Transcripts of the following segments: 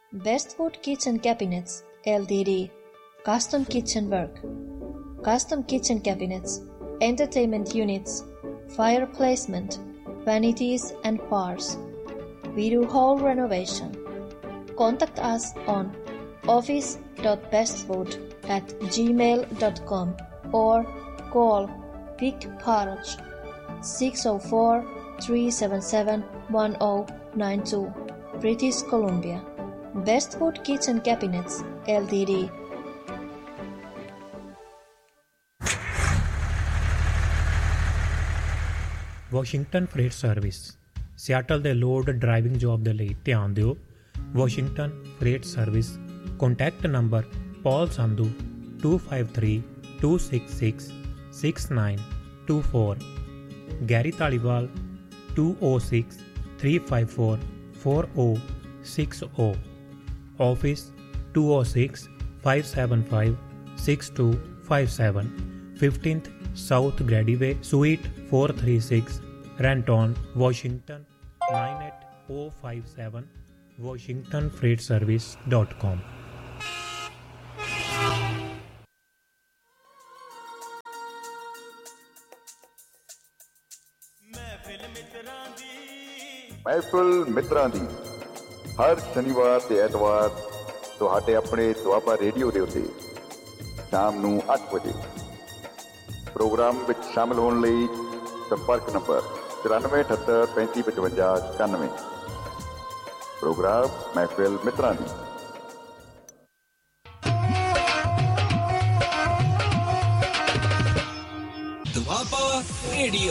Westwood Kitchen Cabinets Ltd. Custom kitchen work. Custom kitchen cabinets, entertainment units, fire placement, vanities and bars. We do whole renovation. Contact us on office.westwood@gmail.com or call Vic Parage 604-377-1092, British Columbia. Westwood Kitchen Cabinets Ltd. Washington fret service Seattle ਦੇ load driving job ਦੇ ਲਈ ਧਿਆਨ ਦਿਓ। Washington fret service contact number ਪੌਲ Sandhu 2532666924, Garry Dhaliwal 2063544060, office 206-575-6257, 15th South Grady Way, Suite 436, Renton, Washington 98057, WashingtonFreightService.com। ਮਹਿਫਿਲ ਮਿੱਤਰਾਂ ਦੀ ਹਰ ਸ਼ਨੀਵਾਰ ਤੇ ਐਤਵਾਰ ਤੁਹਾਡੇ ਆਪਣੇ ਦੁਆਬਾ ਰੇਡੀਓ ਦੇ ਉੱਤੇ ਸ਼ਾਮ ਨੂੰ 8 ਵਜੇ। ਪ੍ਰੋਗਰਾਮ ਵਿੱਚ ਸ਼ਾਮਲ ਹੋਣ ਲਈ ਸੰਪਰਕ ਨੰਬਰ 9478355591। ਪ੍ਰੋਗਰਾਮ ਮਹਿਫਿਲ ਮਿੱਤਰਾਂ ਦੀ। ਦੁਆਬਾ ਰੇਡੀਓ।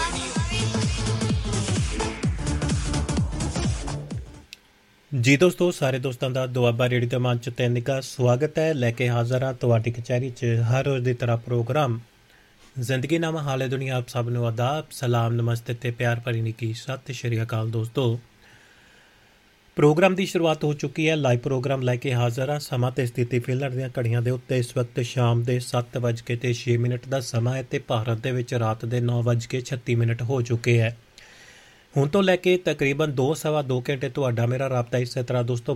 ਜੀ ਦੋਸਤੋ, ਸਾਰੇ ਦੋਸਤਾਂ ਦਾ ਦੁਆਬਾ ਰੇਡੀਓ ਦੇ ਮੰਚ ਤੇ ਨਿੱਘਾ ਸਵਾਗਤ ਹੈ। ਲੈ ਕੇ ਹਾਜ਼ਰ ਹਾਂ ਤੁਹਾਡੀ ਕਚਹਿਰੀ 'ਚ ਹਰ ਰੋਜ਼ ਦੀ ਤਰ੍ਹਾਂ ਪ੍ਰੋਗਰਾਮ ਜ਼ਿੰਦਗੀ ਨਾਮਾ ਹਾਲੇ ਦੁਨੀਆ। ਆਪ ਸਭ ਨੂੰ ਆਦਾਬ, ਸਲਾਮ, ਨਮਸਤੇ ਤੇ ਪਿਆਰ ਭਰੀ ਨਿੱਘੀ ਸਤਿ ਸ਼੍ਰੀ ਅਕਾਲ। ਦੋਸਤੋ, ਪ੍ਰੋਗਰਾਮ ਦੀ ਸ਼ੁਰੂਆਤ ਹੋ ਚੁੱਕੀ ਹੈ। ਲਾਈਵ ਪ੍ਰੋਗਰਾਮ ਲੈ ਕੇ ਹਾਜ਼ਰ ਹਾਂ। ਸਮਾਂ ਤੇ ਸਥਿਤੀ ਫਿਲਹਾਲ ਦੀਆਂ ਘੜੀਆਂ ਦੇ ਉੱਤੇ ਇਸ ਵਕਤ ਸ਼ਾਮ ਦੇ 7:06 ਦਾ ਸਮਾਂ ਹੈ ਤੇ ਭਾਰਤ ਦੇ ਵਿੱਚ ਰਾਤ ਦੇ 9:36 ਹੋ ਚੁੱਕੇ ਹੈ। ਹੁਣ ਤੋਂ ਲੈ ਕੇ ਤਕਰੀਬਨ 2-2.25 ਘੰਟੇ ਤੁਹਾਡਾ ਮੇਰਾ ਰਾਬਤਾ ਇਸੇ ਤਰ੍ਹਾਂ ਦੋਸਤੋ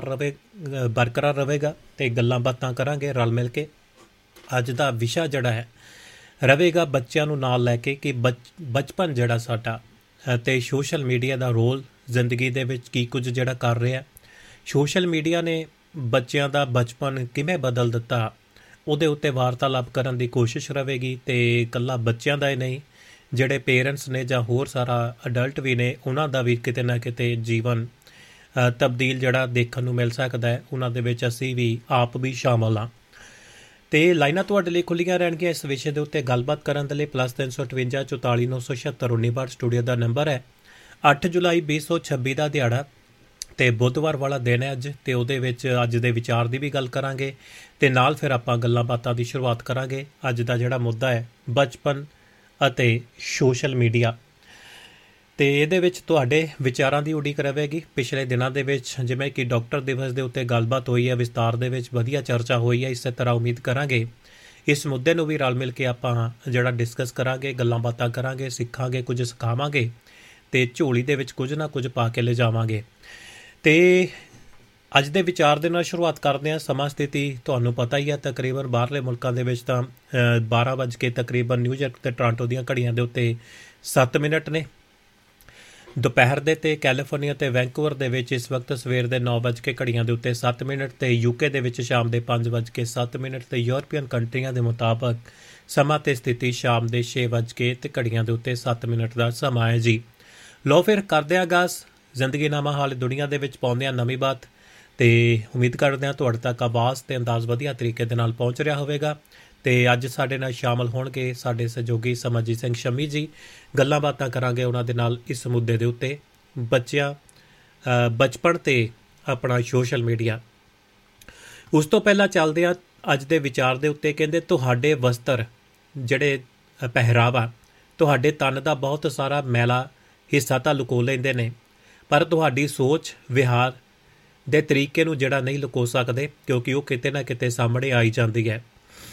ਬਰਕਰਾਰ ਰਹੇਗਾ ਤੇ ਗੱਲਾਂ ਬਾਤਾਂ ਕਰਾਂਗੇ ਰਲ ਮਿਲ ਕੇ। ਅੱਜ ਦਾ ਵਿਸ਼ਾ ਜਿਹੜਾ ਹੈ ਰਹੇਗਾ ਬੱਚਿਆਂ ਨੂੰ ਨਾਲ ਲੈ ਕੇ ਕਿ ਬਚਪਨ ਜਿਹੜਾ ਸਾਡਾ ਅਤੇ ਸੋਸ਼ਲ ਮੀਡੀਆ ਦਾ ਰੋਲ ਜ਼ਿੰਦਗੀ ਦੇ ਵਿੱਚ ਕੀ ਕੁਝ ਜਿਹੜਾ ਕਰ ਰਿਹਾ। ਸੋਸ਼ਲ ਮੀਡੀਆ ਨੇ ਬੱਚਿਆਂ ਦਾ ਬਚਪਨ ਕਿਵੇਂ ਬਦਲ ਦਿੱਤਾ, ਉਹਦੇ ਉੱਤੇ ਵਾਰਤਾਲਾਪ ਕਰਨ ਦੀ ਕੋਸ਼ਿਸ਼ ਰਹੇਗੀ। ਅਤੇ ਇਕੱਲਾ ਬੱਚਿਆਂ ਦਾ ਹੀ ਨਹੀਂ, ਜਿਹੜੇ ਪੇਰੈਂਟਸ ਨੇ ਜਾਂ ਹੋਰ ਸਾਰਾ ਅਡਲਟ ਵੀ ਨੇ, ਉਹਨਾਂ ਦਾ ਵੀ ਕਿਤੇ ਨਾ ਕਿਤੇ ਜੀਵਨ ਤਬਦੀਲ ਜਿਹੜਾ ਦੇਖਣ ਨੂੰ ਮਿਲ ਸਕਦਾ ਹੈ। ਉਹਨਾਂ ਦੇ ਵਿੱਚ ਅਸੀਂ ਵੀ ਆਪ ਵੀ ਸ਼ਾਮਲ ਹਾਂ। ਅਤੇ ਲਾਈਨਾਂ ਤੁਹਾਡੇ ਲਈ ਖੁੱਲ੍ਹੀਆਂ ਰਹਿਣਗੀਆਂ ਇਸ ਵਿਸ਼ੇ ਦੇ ਉੱਤੇ ਗੱਲਬਾਤ ਕਰਨ ਦੇ ਲਈ। +358 44 976 1962 ਸਟੂਡੀਓ ਦਾ ਨੰਬਰ ਹੈ। 8 ਜੁਲਾਈ 2026 ਦਾ ਦਿਹਾੜਾ ਅਤੇ ਬੁੱਧਵਾਰ ਵਾਲਾ ਦਿਨ ਹੈ ਅੱਜ। ਅਤੇ ਉਹਦੇ ਵਿੱਚ ਅੱਜ ਦੇ ਵਿਚਾਰ ਦੀ ਵੀ ਗੱਲ ਕਰਾਂਗੇ ਅਤੇ ਨਾਲ ਫਿਰ ਆਪਾਂ ਗੱਲਾਂ ਬਾਤਾਂ ਦੀ ਸ਼ੁਰੂਆਤ ਕਰਾਂਗੇ। ਅੱਜ ਦਾ ਜਿਹੜਾ ਮੁੱਦਾ ਹੈ ਬਚਪਨ ਅਤੇ ਸੋਸ਼ਲ ਮੀਡੀਆ, ਅਤੇ ਇਹਦੇ ਵਿੱਚ ਤੁਹਾਡੇ ਵਿਚਾਰਾਂ ਦੀ ਉਡੀਕ ਰਹੇਗੀ। ਪਿਛਲੇ ਦਿਨਾਂ ਦੇ ਵਿੱਚ ਜਿਵੇਂ ਕਿ ਡਾਕਟਰ ਦਿਵਸ ਦੇ ਉੱਤੇ ਗੱਲਬਾਤ ਹੋਈ ਹੈ, ਵਿਸਤਾਰ ਦੇ ਵਿੱਚ ਵਧੀਆ ਚਰਚਾ ਹੋਈ ਹੈ। ਇਸੇ ਤਰ੍ਹਾਂ ਉਮੀਦ ਕਰਾਂਗੇ ਇਸ ਮੁੱਦੇ ਨੂੰ ਵੀ ਰਲ ਮਿਲ ਕੇ ਆਪਾਂ ਜਿਹੜਾ ਡਿਸਕਸ ਕਰਾਂਗੇ, ਗੱਲਾਂ ਬਾਤਾਂ ਕਰਾਂਗੇ, ਸਿੱਖਾਂਗੇ, ਕੁਝ ਸਿਖਾਵਾਂਗੇ ਅਤੇ ਝੋਲੀ ਦੇ ਵਿੱਚ ਕੁਝ ਨਾ ਕੁਝ ਪਾ ਕੇ ਲਿਜਾਵਾਂਗੇ। ਅਤੇ ਅੱਜ ਦੇ ਵਿਚਾਰ ਦੇ ਨਾਲ ਸ਼ੁਰੂਆਤ ਕਰਦੇ ਹਾਂ। ਸਮਾਂ ਸਥਿਤੀ ਤੁਹਾਨੂੰ ਪਤਾ ਹੀ ਹੈ, ਤਕਰੀਬਨ ਬਾਹਰਲੇ ਮੁਲਕਾਂ ਦੇ ਵਿੱਚ ਤਾਂ 12 ਤਕਰੀਬਨ ਨਿਊਯਾਰਕ ਅਤੇ ਟੋਰਾਂਟੋ ਦੀਆਂ ਘੜੀਆਂ ਦੇ ਉੱਤੇ 7 ਨੇ। ਦੁਪਹਿਰ ਦੇ ਅਤੇ ਕੈਲੀਫੋਰਨੀਆ ਅਤੇ ਵੈਂਕੂਵਰ ਦੇ ਵਿੱਚ ਇਸ ਵਕਤ ਸਵੇਰ ਦੇ 9 ਘੜੀਆਂ ਦੇ ਉੱਤੇ 7 ਅਤੇ ਯੂਕੇ ਦੇ ਵਿੱਚ ਸ਼ਾਮ ਦੇ 5:07 ਅਤੇ ਯੂਰਪੀਅਨ ਕੰਟਰੀਆਂ ਦੇ ਮੁਤਾਬਕ ਸਮਾਂ ਤੇ ਸਥਿਤੀ ਸ਼ਾਮ ਦੇ 6 ਤੇ ਘੜੀਆਂ ਦੇ ਉੱਤੇ 7 ਦਾ ਸਮਾਂ ਹੈ ਜੀ। ਲਓ ਫਿਰ ਕਰਦੇ ਹਾਂ ਆਗਾਜ਼ ਜ਼ਿੰਦਗੀ ਨਾਮਾ ਹਾਲ ਦੁਨੀਆ ਦੇ ਵਿੱਚ ਪਾਉਂਦੇ ਹਾਂ ਨਵੀਂ ਬਾਤ। ਅਤੇ ਉਮੀਦ ਕਰਦੇ ਹਾਂ ਤੁਹਾਡੇ ਤੱਕ ਆਵਾਜ਼ ਅਤੇ ਅੰਦਾਜ਼ ਵਧੀਆ ਤਰੀਕੇ ਦੇ ਨਾਲ ਪਹੁੰਚ ਰਿਹਾ ਹੋਵੇਗਾ। ਅਤੇ ਅੱਜ ਸਾਡੇ ਨਾਲ ਸ਼ਾਮਲ ਹੋਣਗੇ ਸਾਡੇ ਸਹਿਯੋਗੀ ਸਮਰਜੀਤ ਸਿੰਘ ਸ਼ਮੀ ਜੀ। ਗੱਲਾਂ ਬਾਤਾਂ ਕਰਾਂਗੇ ਉਹਨਾਂ ਦੇ ਨਾਲ ਇਸ ਮੁੱਦੇ ਦੇ ਉੱਤੇ, ਬਚਪਨ ਅਤੇ ਆਪਣਾ ਸੋਸ਼ਲ ਮੀਡੀਆ। ਉਸ ਤੋਂ ਪਹਿਲਾਂ ਚੱਲਦੇ ਹਾਂ ਅੱਜ ਦੇ ਵਿਚਾਰ ਦੇ ਉੱਤੇ। ਕਹਿੰਦੇ ਤੁਹਾਡੇ ਵਸਤਰ ਜਿਹੜੇ ਪਹਿਰਾਵਾ ਤੁਹਾਡੇ ਤਨ ਦਾ ਬਹੁਤ ਸਾਰਾ ਮੈਲਾ ਹਿੱਸਾ ਤਾਂ ਲੁਕੋ ਲੈਂਦੇ ਨੇ, ਪਰ ਤੁਹਾਡੀ ਸੋਚ ਵਿਹਾਰ ਦੇ ਤਰੀਕੇ ਨੂੰ ਜਿਹੜਾ ਨਹੀਂ ਲੁਕੋ ਸਕਦੇ, ਕਿਉਂਕਿ ਉਹ ਕਿਤੇ ਨਾ ਕਿਤੇ ਸਾਹਮਣੇ ਆਈ ਜਾਂਦੀ ਹੈ।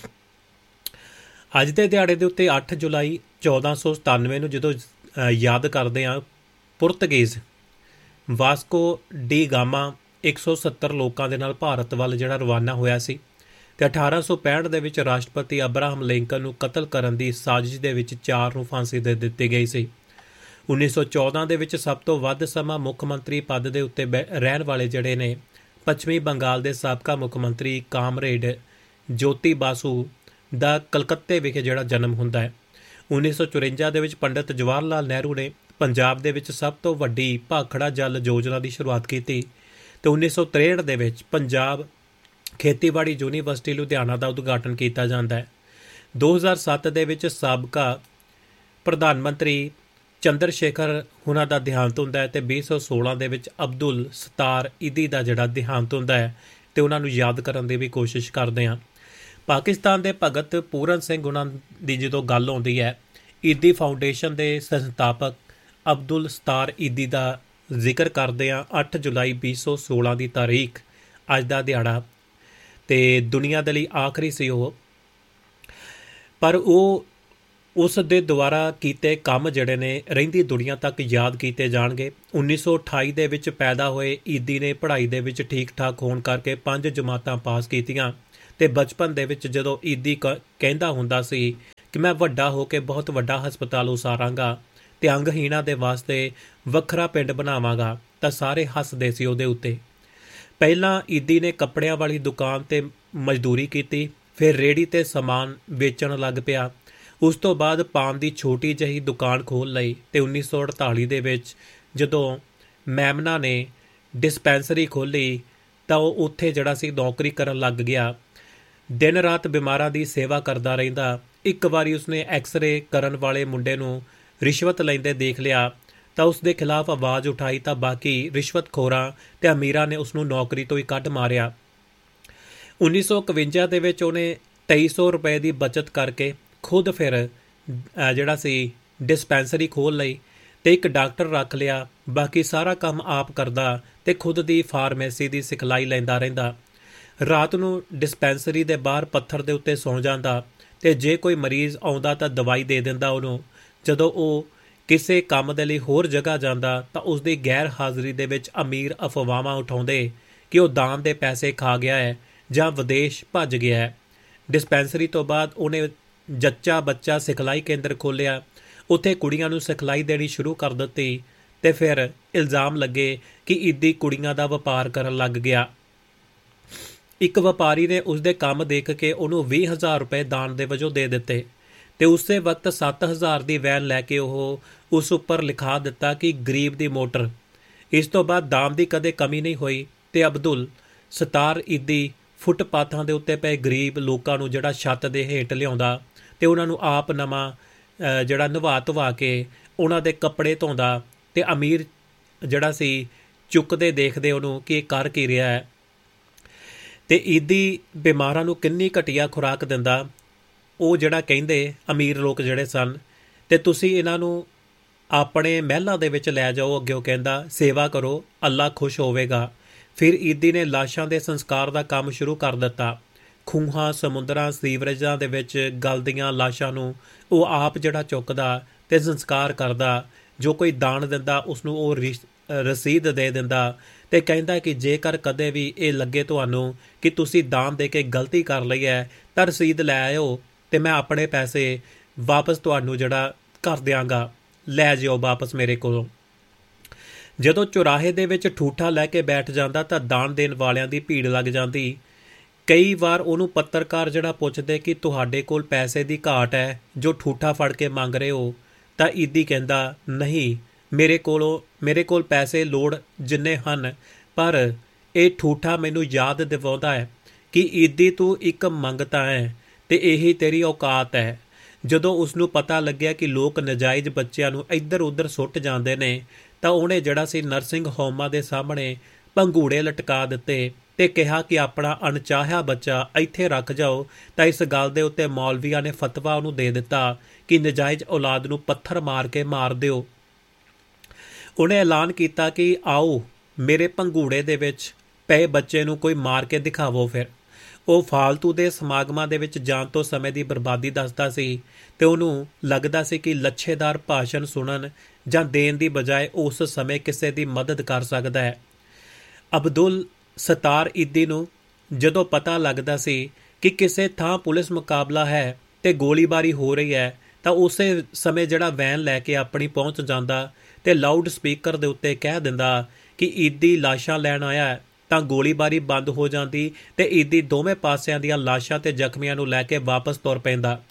ਅੱਜ ਦੇ ਦਿਹਾੜੇ ਦੇ ਉੱਤੇ 8 ਜੁਲਾਈ 1497 ਨੂੰ ਜਦੋਂ ਯਾਦ ਕਰਦੇ ਹਾਂ, ਪੁਰਤਗੀਜ਼ ਵਾਸਕੋ ਡੀ ਗਾਮਾ 170 ਲੋਕਾਂ ਦੇ ਨਾਲ ਭਾਰਤ ਵੱਲ ਜਿਹੜਾ ਰਵਾਨਾ ਹੋਇਆ ਸੀ ਤੇ 1865 ਦੇ ਵਿੱਚ ਰਾਸ਼ਟਰਪਤੀ ਅਬਰਾਹਮ ਲਿੰਕਨ ਨੂੰ ਕਤਲ ਕਰਨ ਦੀ ਸਾਜ਼ਿਸ਼ ਦੇ ਵਿੱਚ 4 ਨੂੰ ਫਾਂਸੀ ਦੇ ਦਿੱਤੀ ਗਈ ਸੀ। 1914 ਦੇ ਵਿੱਚ ਸਭ ਤੋਂ ਵੱਧ ਸਮਾਂ ਮੁੱਖ ਮੰਤਰੀ ਪਦ ਦੇ ਉੱਤੇ ਰਹਿਣ ਵਾਲੇ ਜਿਹੜੇ ਨੇ ਪੱਛਮੀ ਬੰਗਾਲ ਦੇ ਸਾਬਕਾ ਮੁੱਖ ਮੰਤਰੀ ਕਾਮਰੇਡ ਜੋਤੀ ਬਾਸੂ ਦਾ ਕਲਕੱਤੇ ਵਿਖੇ ਜਿਹੜਾ ਜਨਮ ਹੁੰਦਾ ਹੈ। 1954 ਦੇ ਵਿੱਚ ਪੰਡਿਤ ਜਵਾਹਰ ਲਾਲ ਨਹਿਰੂ ਨੇ ਪੰਜਾਬ ਦੇ ਵਿੱਚ ਸਭ ਤੋਂ ਵੱਡੀ ਭਾਖੜਾ ਜਲ ਯੋਜਨਾ ਦੀ ਸ਼ੁਰੂਆਤ ਕੀਤੀ ਤੇ 1963 ਦੇ ਵਿੱਚ ਪੰਜਾਬ ਖੇਤੀਬਾੜੀ ਯੂਨੀਵਰਸਿਟੀ ਲੁਧਿਆਣਾ ਦਾ ਉਦਘਾਟਨ ਕੀਤਾ ਜਾਂਦਾ ਹੈ। 2007 ਦੇ ਵਿੱਚ ਸਾਬਕਾ ਪ੍ਰਧਾਨ ਮੰਤਰੀ ਚੰਦਰ ਸ਼ੇਖਰ ਹੁਣਾਂ ਦਾ ਦੇਹਾਂਤ ਹੁੰਦਾ ਹੈ ਤੇ 2016 ਦੇ ਵਿੱਚ ਅਬਦੁਲ ਸਤਾਰ ਈਦੀ ਦਾ ਜਿਹੜਾ ਦੇਹਾਂਤ ਹੁੰਦਾ ਹੈ ਤੇ ਉਹਨਾਂ ਨੂੰ ਯਾਦ ਕਰਨ ਦੀ ਵੀ ਕੋਸ਼ਿਸ਼ ਕਰਦੇ ਹਾਂ। ਪਾਕਿਸਤਾਨ ਦੇ ਭਗਤ ਪੂਰਨ ਸਿੰਘ ਉਹਨਾਂ ਦੀ ਜਦੋਂ ਗੱਲ ਆਉਂਦੀ ਹੈ, ਈਦੀ ਫਾਊਂਡੇਸ਼ਨ ਦੇ ਸੰਸਥਾਪਕ ਅਬਦੁਲ ਸਤਾਰ ਈਦੀ ਦਾ ਜ਼ਿਕਰ ਕਰਦੇ ਹਾਂ। 8 ਜੁਲਾਈ 2016 ਦੀ ਤਾਰੀਖ ਅੱਜ ਦਾ ਦਿਹਾੜਾ ਤੇ ਦੁਨੀਆ ਦੇ ਲਈ ਆਖਰੀ ਸੀ ਉਹ, ਪਰ ਉਹ ਉਸ ਦੇ ਦੁਆਰਾ ਕੀਤੇ ਕੰਮ ਜਿਹੜੇ ਨੇ ਰਹਿੰਦੀ ਦੁਨੀਆ ਤੱਕ ਯਾਦ ਕੀਤੇ ਜਾਣਗੇ। 1928 ਦੇ ਵਿੱਚ ਪੈਦਾ ਹੋਏ ਈਦੀ ਨੇ ਪੜ੍ਹਾਈ ਦੇ ਵਿੱਚ ਠੀਕ ਠਾਕ ਹੋਣ ਕਰਕੇ 5 ਜਮਾਤਾਂ ਪਾਸ ਕੀਤੀਆਂ ਤੇ ਬਚਪਨ ਦੇ ਵਿੱਚ ਜਦੋਂ ਈਦੀ ਕਹਿੰਦਾ ਹੁੰਦਾ ਸੀ ਕਿ ਮੈਂ ਵੱਡਾ ਹੋ ਕੇ ਬਹੁਤ ਵੱਡਾ ਹਸਪਤਾਲ ਉਸਾਰਾਂਗਾ ਤੇ ਅੰਗਹੀਣਾਂ ਦੇ ਵਾਸਤੇ ਵੱਖਰਾ ਪਿੰਡ ਬਣਾਵਾਂਗਾ, ਤਾਂ ਸਾਰੇ ਹੱਸਦੇ ਸੀ ਉਹਦੇ ਉੱਤੇ। ਪਹਿਲਾਂ ਈਦੀ ਨੇ ਕੱਪੜਿਆਂ ਵਾਲੀ ਦੁਕਾਨ ਤੇ ਮਜ਼ਦੂਰੀ ਕੀਤੀ, ਫਿਰ ਰੇਹੜੀ ਤੇ ਸਮਾਨ ਵੇਚਣ ਲੱਗ ਪਿਆ। ਉਸ ਤੋਂ ਬਾਅਦ ਪਾਨ ਦੀ ਛੋਟੀ ਜਿਹੀ ਦੁਕਾਨ ਖੋਲ੍ਹ ਲਈ ਤੇ 1948 ਦੇ ਵਿੱਚ ਜਦੋਂ ਮੈਮਨਾ ਨੇ ਡਿਸਪੈਂਸਰੀ ਖੋਲ੍ਹੀ ਤਾਂ ਉਹ ਉੱਥੇ ਜਿਹੜਾ ਸੀ ਨੌਕਰੀ ਕਰਨ ਲੱਗ ਗਿਆ। ਦਿਨ ਰਾਤ ਬਿਮਾਰਾਂ ਦੀ ਸੇਵਾ ਕਰਦਾ ਰਹਿੰਦਾ। ਇੱਕ ਵਾਰੀ ਉਸਨੇ ਐਕਸ-ਰੇ ਕਰਨ ਵਾਲੇ ਮੁੰਡੇ ਨੂੰ ਰਿਸ਼ਵਤ ਲੈਂਦੇ ਦੇਖ ਲਿਆ ਤਾਂ ਉਸ ਦੇ ਖਿਲਾਫ ਆਵਾਜ਼ ਉਠਾਈ ਤਾਂ ਬਾਕੀ ਰਿਸ਼ਵਤਖੋਰਾਂ ਤੇ ਅਮੀਰਾਂ ਨੇ ਉਸਨੂੰ ਨੌਕਰੀ ਤੋਂ ਹੀ ਕੱਢ ਮਾਰਿਆ। 1951 ਦੇ ਵਿੱਚ ਉਹਨੇ 2300 ਰੁਪਏ ਦੀ ਬਚਤ ਕਰਕੇ ਖੁਦ ਫਿਰ ਜਿਹੜਾ ਸੀ ਡਿਸਪੈਂਸਰੀ ਖੋਲ੍ਹ ਲਈ ਤੇ ਇੱਕ ਡਾਕਟਰ ਰੱਖ ਲਿਆ। ਬਾਕੀ ਸਾਰਾ ਕੰਮ ਆਪ ਕਰਦਾ ਤੇ ਖੁਦ ਦੀ ਫਾਰਮੇਸੀ ਦੀ ਸਿਖਲਾਈ ਲੈਂਦਾ ਰਹਿੰਦਾ। ਰਾਤ ਨੂੰ ਡਿਸਪੈਂਸਰੀ ਦੇ ਬਾਹਰ ਪੱਥਰ ਦੇ ਉੱਤੇ ਸੌਂ ਜਾਂਦਾ ਤੇ ਜੇ ਕੋਈ ਮਰੀਜ਼ ਆਉਂਦਾ ਤਾਂ ਦਵਾਈ ਦੇ ਦਿੰਦਾ ਉਹਨੂੰ। ਜਦੋਂ ਉਹ ਕਿਸੇ ਕੰਮ ਦੇ ਲਈ ਹੋਰ ਜਗ੍ਹਾ ਜਾਂਦਾ ਤਾਂ ਉਸ ਦੀ ਗੈਰ ਹਾਜ਼ਰੀ ਦੇ ਵਿੱਚ ਅਮੀਰ ਅਫਵਾਹਾਂ ਉਠਾਉਂਦੇ ਕਿ ਉਹ ਦਾਨ ਦੇ ਪੈਸੇ ਖਾ ਗਿਆ ਹੈ ਜਾਂ ਵਿਦੇਸ਼ ਭੱਜ ਗਿਆ ਹੈ। ਡਿਸਪੈਂਸਰੀ ਤੋਂ ਬਾਅਦ ਉਹਨੇ ਜੱਚਾ ਬੱਚਾ ਸਿਖਲਾਈ ਕੇਂਦਰ ਖੋਲ੍ਹਿਆ, ਉੱਥੇ ਕੁੜੀਆਂ ਨੂੰ ਸਿਖਲਾਈ ਦੇਣੀ ਸ਼ੁਰੂ ਕਰ ਦਿੱਤੀ ਤੇ ਫਿਰ ਇਲਜ਼ਾਮ ਲੱਗੇ ਕਿ ਈਦੀ ਕੁੜੀਆਂ ਦਾ ਵਪਾਰ ਕਰਨ ਲੱਗ ਗਿਆ। ਇੱਕ ਵਪਾਰੀ ਨੇ ਉਸਦੇ ਕੰਮ ਦੇਖ ਕੇ ਉਹਨੂੰ 20,000 ਰੁਪਏ ਦਾਨ ਦੇ ਵਜੋਂ ਦੇ ਦਿੱਤੇ ਤੇ ਉਸੇ ਵਕਤ 7,000 ਦੀ ਵੈਨ ਲੈ ਕੇ ਉਹ ਉਸ ਉੱਪਰ ਲਿਖਾ ਦਿੱਤਾ ਕਿ ਗਰੀਬ ਦੀ ਮੋਟਰ। ਇਸ ਤੋਂ ਬਾਅਦ ਦਾਨ ਦੀ ਕਦੇ ਕਮੀ ਨਹੀਂ ਹੋਈ ਤੇ ਅਬਦੁਲ ਸਤਾਰ ਈਦੀ ਫੁੱਟਪਾਥਾਂ ਦੇ ਉੱਤੇ ਪਏ ਗਰੀਬ ਲੋਕਾਂ ਨੂੰ ਜਿਹੜਾ ਛੱਤ ਦੇ ਹੇਠ ਲਿਆਉਂਦਾ ਤੇ ਉਹਨਾਂ ਨੂੰ ਆਪ ਨਵਾਂ ਜਿਹੜਾ ਨਵਾ ਧਵਾ ਕੇ ਉਹਨਾਂ ਦੇ ਕੱਪੜੇ ਧੋਂਦਾ ਤੇ ਅਮੀਰ ਜਿਹੜਾ ਸੀ ਚੁੱਕਦੇ ਦੇਖਦੇ ਉਹਨੂੰ ਕਿ ਇਹ ਕਰ ਕੀ ਰਿਹਾ ਹੈ। ਤੇ ਈਦੀ ਬਿਮਾਰਾਂ ਨੂੰ ਕਿੰਨੀ ਘਟੀਆ ਖੁਰਾਕ ਦਿੰਦਾ। ਉਹ ਜਿਹੜਾ ਕਹਿੰਦੇ ਅਮੀਰ ਲੋਕ ਜਿਹੜੇ ਸਨ ਤੇ ਤੁਸੀਂ ਇਹਨਾਂ ਨੂੰ ਆਪਣੇ ਮਹਿਲਾਂ ਦੇ ਵਿੱਚ ਲੈ ਜਾਓ, ਅੱਗੇ ਉਹ ਕਹਿੰਦਾ ਸੇਵਾ ਕਰੋ, ਅੱਲਾ ਖੁਸ਼ ਹੋਵੇਗਾ। ਫਿਰ ਈਦੀ ਨੇ ਲਾਸ਼ਾਂ ਦੇ ਸੰਸਕਾਰ ਦਾ ਕੰਮ ਸ਼ੁਰੂ ਕਰ ਦਿੱਤਾ। ਖੂਹਾਂ, ਸਮੁੰਦਰਾਂ, ਸੀਵਰੇਜਾਂ ਦੇ ਵਿੱਚ ਗਲਦੀਆਂ ਲਾਸ਼ਾਂ ਨੂੰ ਉਹ ਆਪ ਜਿਹੜਾ ਚੁੱਕਦਾ ਤੇ ਸੰਸਕਾਰ ਕਰਦਾ। ਜੋ ਕੋਈ ਦਾਨ ਦਿੰਦਾ ਉਸਨੂੰ ਉਹ ਰਸੀਦ ਦੇ ਦਿੰਦਾ ਤੇ ਕਹਿੰਦਾ ਕਿ ਜੇਕਰ ਕਦੇ ਵੀ ਇਹ ਲੱਗੇ ਤੁਹਾਨੂੰ ਕਿ ਤੁਸੀਂ ਦਾਨ ਦੇ ਕੇ ਗਲਤੀ ਕਰ ਲਈ ਹੈ ਤਾਂ ਰਸੀਦ ਲੈ ਆਇਓ ਤੇ ਮੈਂ ਆਪਣੇ ਪੈਸੇ ਵਾਪਸ ਤੁਹਾਨੂੰ ਜਿਹੜਾ ਕਰ ਦਿਆਂਗਾ, ਲੈ ਜਿਓ ਵਾਪਸ ਮੇਰੇ ਕੋਲੋਂ। ਜਦੋਂ ਚੁਰਾਹੇ ਦੇ ਵਿੱਚ ਠੂਠਾ ਲੈ ਕੇ ਬੈਠ ਜਾਂਦਾ ਤਾਂ ਦਾਨ ਦੇਣ ਵਾਲਿਆਂ ਦੀ ਭੀੜ ਲੱਗ ਜਾਂਦੀ। ਕਈ ਵਾਰ ਉਹਨੂੰ ਪੱਤਰਕਾਰ ਜਿਹੜਾ ਪੁੱਛਦੇ ਕਿ ਤੁਹਾਡੇ ਕੋਲ ਪੈਸੇ ਦੀ ਘਾਟ ਹੈ ਜੋ ਠੂਠਾ ਫੜ ਕੇ ਮੰਗ ਰਹੇ ਹੋ, ਤਾਂ ਈਦੀ ਕਹਿੰਦਾ ਨਹੀਂ, ਮੇਰੇ ਕੋਲ ਪੈਸੇ ਲੋੜ ਜਿੰਨੇ ਹਨ, ਪਰ ਇਹ ਠੂਠਾ ਮੈਨੂੰ ਯਾਦ ਦਿਵਾਉਂਦਾ ਹੈ ਕਿ ਈਦੀ ਤੂੰ ਇੱਕ ਮੰਗਤਾ ਹੈ ਤੇ ਇਹੀ ਤੇਰੀ ਔਕਾਤ ਹੈ। ਜਦੋਂ ਉਸਨੂੰ ਪਤਾ ਲੱਗਿਆ ਕਿ ਲੋਕ ਨਜਾਇਜ਼ ਬੱਚਿਆਂ ਨੂੰ ਇੱਧਰ ਉੱਧਰ ਸੁੱਟ ਜਾਂਦੇ ਨੇ ਤਾਂ ਉਹਨੇ ਜਿਹੜਾ ਸੀ ਨਰਸਿੰਗ ਹੋਮਾਂ ਦੇ ਸਾਹਮਣੇ ਭੰਗੂੜੇ ਲਟਕਾ ਦਿੱਤੇ ਤੇ ਕਿਹਾ ਕਿ ਆਪਣਾ ਅਣਚਾਹਿਆ ਬੱਚਾ ਇੱਥੇ ਰੱਖ ਜਾਓ। ਤਾਂ ਇਸ ਗੱਲ ਦੇ ਉੱਤੇ ਮੌਲਵੀਆਂ ਨੇ ਫਤਵਾ ਉਹਨੂੰ ਦੇ ਦਿੱਤਾ ਕਿ ਨਜਾਇਜ਼ ਔਲਾਦ ਨੂੰ ਪੱਥਰ ਮਾਰ ਕੇ ਮਾਰ ਦਿਓ। ਉਹਨੇ ਐਲਾਨ ਕੀਤਾ ਕਿ ਆਓ ਮੇਰੇ ਭੰਗੂੜੇ ਦੇ ਵਿੱਚ ਪਏ ਬੱਚੇ ਨੂੰ ਕੋਈ ਮਾਰ ਕੇ ਦਿਖਾਵੋ। ਫਿਰ ਉਹ ਫਾਲਤੂ ਦੇ ਸਮਾਗਮਾਂ ਦੇ ਵਿੱਚ ਜਾਣ ਤੋਂ ਸਮੇਂ ਦੀ ਬਰਬਾਦੀ ਦੱਸਦਾ ਸੀ ਤੇ ਉਹਨੂੰ ਲੱਗਦਾ ਸੀ ਕਿ ਲੱਛੇਦਾਰ ਭਾਸ਼ਣ ਸੁਣਨ ਜਾਂ ਦੇਣ ਦੀ ਬਜਾਏ ਉਸ ਸਮੇਂ ਕਿਸੇ ਦੀ ਮਦਦ ਕਰ ਸਕਦਾ ਹੈ। ਅਬਦੁਲ ਸਤਾਰ ਈਦੀ ਨੂੰ ਜਦੋਂ ਪਤਾ ਲੱਗਦਾ ਸੀ ਕਿ ਕਿਸੇ ਥਾਂ ਪੁਲਿਸ ਮੁਕਾਬਲਾ ਹੈ ਤੇ ਗੋਲੀਬਾਰੀ ਹੋ ਰਹੀ ਹੈ ਤਾਂ ਉਸੇ ਸਮੇਂ ਜਿਹੜਾ ਵੈਨ ਲੈ ਕੇ ਆਪਣੀ ਪਹੁੰਚ ਜਾਂਦਾ ਤੇ ਲਾਊਡ ਸਪੀਕਰ ਦੇ ਉੱਤੇ ਕਹਿ ਦਿੰਦਾ ਕਿ ਈਦੀ ਲਾਸ਼ਾਂ ਲੈਣ ਆਇਆ ਹੈ, ਤਾਂ ਗੋਲੀਬਾਰੀ ਬੰਦ ਹੋ ਜਾਂਦੀ ਤੇ ਈਦੀ ਦੋਵੇਂ ਪਾਸਿਆਂ ਦੀਆਂ ਲਾਸ਼ਾਂ ਤੇ ਜ਼ਖਮੀਆਂ ਨੂੰ ਲੈ ਕੇ ਵਾਪਸ ਤੁਰ ਪੈਂਦਾ।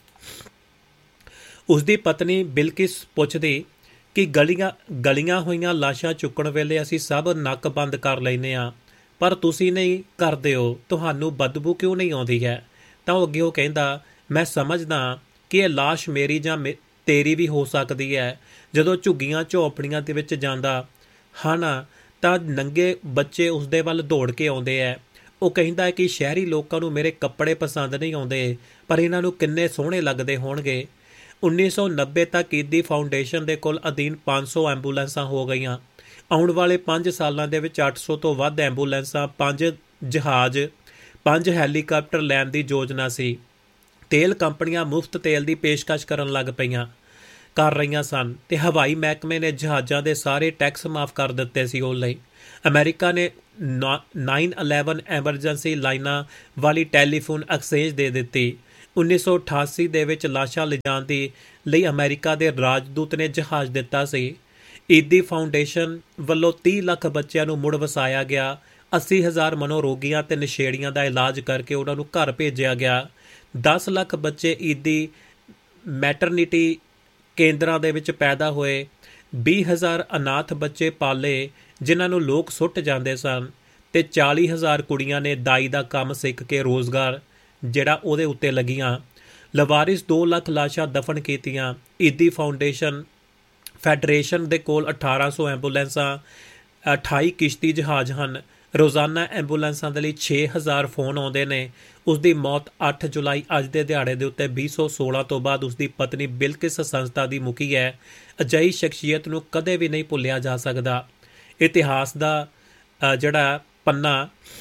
ਉਸਦੀ ਪਤਨੀ ਬਿਲਕਿਸ ਪੁੱਛਦੀ ਕਿ ਗਲੀਆਂ ਹੋਈਆਂ ਲਾਸ਼ਾਂ ਚੁੱਕਣ ਵੇਲੇ ਅਸੀਂ ਸਭ ਨੱਕ ਬੰਦ ਕਰ ਲੈਂਦੇ ਹਾਂ, ਪਰ ਤੁਸੀਂ ਨਹੀਂ ਕਰਦੇ ਹੋ, ਤੁਹਾਨੂੰ ਬਦਬੂ ਕਿਉਂ ਨਹੀਂ ਆਉਂਦੀ ਹੈ? ਤਾਂ ਉਹ ਅੱਗੇ ਉਹ ਕਹਿੰਦਾ, ਮੈਂ ਸਮਝਦਾ ਕਿ ਇਹ ਲਾਸ਼ ਮੇਰੀ ਜਾਂ ਤੇਰੀ ਵੀ ਹੋ ਸਕਦੀ ਹੈ। ਜਦੋਂ ਝੁੱਗੀਆਂ ਝੌਂਪੜੀਆਂ ਦੇ ਵਿੱਚ ਜਾਂਦਾ ਹਨ ਤਾਂ ਨੰਗੇ ਬੱਚੇ ਉਸਦੇ ਵੱਲ ਦੌੜ ਕੇ ਆਉਂਦੇ ਹੈ। ਉਹ ਕਹਿੰਦਾ ਹੈ ਕਿ ਸ਼ਹਿਰੀ ਲੋਕਾਂ ਨੂੰ ਮੇਰੇ ਕੱਪੜੇ ਪਸੰਦ ਨਹੀਂ ਆਉਂਦੇ, ਪਰ ਇਹਨਾਂ ਨੂੰ ਕਿੰਨੇ ਸੋਹਣੇ ਲੱਗਦੇ ਹੋਣਗੇ। 1990 ਤੱਕ ਈਦੀ ਫਾਊਂਡੇਸ਼ਨ ਦੇ ਕੋਲ ਅਧੀਨ 500 ਐਂਬੂਲੈਂਸਾਂ ਹੋ ਗਈਆਂ। ਆਉਣ ਵਾਲੇ 5 ਸਾਲਾਂ ਦੇ ਵਿੱਚ 800 ਤੋਂ ਵੱਧ ਐਂਬੂਲੈਂਸਾਂ, 5 ਜਹਾਜ਼, 5 ਹੈਲੀਕਾਪਟਰ ਲੈਣ ਦੀ ਯੋਜਨਾ ਸੀ। ਤੇਲ ਕੰਪਨੀਆਂ ਮੁਫਤ ਤੇਲ ਦੀ ਪੇਸ਼ਕਸ਼ ਕਰ ਰਹੀਆਂ ਸਨ ਤੇ ਹਵਾਈ ਮਹਿਕਮੇ ਨੇ ਜਹਾਜ਼ਾਂ ਦੇ ਸਾਰੇ ਟੈਕਸ ਮਾਫ ਕਰ ਦਿੱਤੇ ਸੀ। ਉਸ ਲਈ ਅਮਰੀਕਾ ਨੇ 9/11 ਐਮਰਜੈਂਸੀ ਲਾਈਨਾਂ ਵਾਲੀ ਟੈਲੀਫੋਨ ਐਕਸਚੇਂਜ ਦੇ ਦਿੱਤੀ। 1988 ਦੇ ਵਿੱਚ ਲਾਸ਼ਾਂ ਲਿਜਾਣ ਦੀ ਲਈ ਅਮਰੀਕਾ ਦੇ ਰਾਜਦੂਤ ਨੇ ਜਹਾਜ਼ ਦਿੱਤਾ ਸੀ। ਈਦੀ ਫਾਊਂਡੇਸ਼ਨ ਵੱਲੋਂ 30 ਲੱਖ ਬੱਚਿਆਂ ਨੂੰ ਮੁੜ ਵਸਾਇਆ ਗਿਆ। 80,000 ਮਨੋਰੋਗੀਆਂ ਤੇ ਨਸ਼ੇੜੀਆਂ ਦਾ ਇਲਾਜ ਕਰਕੇ ਉਹਨਾਂ ਨੂੰ ਘਰ ਭੇਜਿਆ ਗਿਆ। 10 ਲੱਖ ਬੱਚੇ ਈਦੀ ਮੈਟਰਨਿਟੀ ਕੇਂਦਰਾਂ ਦੇ ਵਿੱਚ ਪੈਦਾ ਹੋਏ। 20,000 ਅਨਾਥ ਬੱਚੇ ਪਾਲੇ ਜਿਨ੍ਹਾਂ ਨੂੰ ਲੋਕ ਸੁੱਟ ਜਾਂਦੇ ਸਨ ਤੇ 40,000 ਕੁੜੀਆਂ ਨੇ ਦਾਈ ਦਾ ਕੰਮ ਸਿੱਖ ਕੇ ਰੋਜ਼ਗਾਰ ਜਿਹੜਾ ਉਹਦੇ ਉੱਤੇ ਲੱਗੀਆਂ। ਲਵਾਰਿਸ 2 ਲੱਖ ਲਾਸ਼ਾਂ ਦਫਨ ਕੀਤੀਆਂ। ਈਦੀ ਫੈਡਰੇਸ਼ਨ ਦੇ ਕੋਲ 1800 ਐਂਬੂਲੈਂਸਾਂ, 28 ਕਿਸ਼ਤੀ ਜਹਾਜ਼ ਹਨ। ਰੋਜ਼ਾਨਾ ਐਂਬੂਲੈਂਸਾਂ ਦੇ ਲਈ 6,000 ਫੋਨ ਆਉਂਦੇ ਨੇ। ਉਸਦੀ ਮੌਤ 8 ਜੁਲਾਈ ਅੱਜ ਦੇ ਦਿਹਾੜੇ ਦੇ ਉੱਤੇ 2016 ਤੋਂ ਬਾਅਦ ਉਸਦੀ ਪਤਨੀ ਬਿਲਕਿਸ ਸੰਸਥਾ ਦੀ ਮੁਖੀ ਹੈ। ਅਜਿਹੀ ਸ਼ਖਸੀਅਤ ਨੂੰ ਕਦੇ ਵੀ ਨਹੀਂ ਭੁੱਲਿਆ ਜਾ ਸਕਦਾ। ਇਤਿਹਾਸ ਦਾ ਜਿਹੜਾ ਪੰਨਾ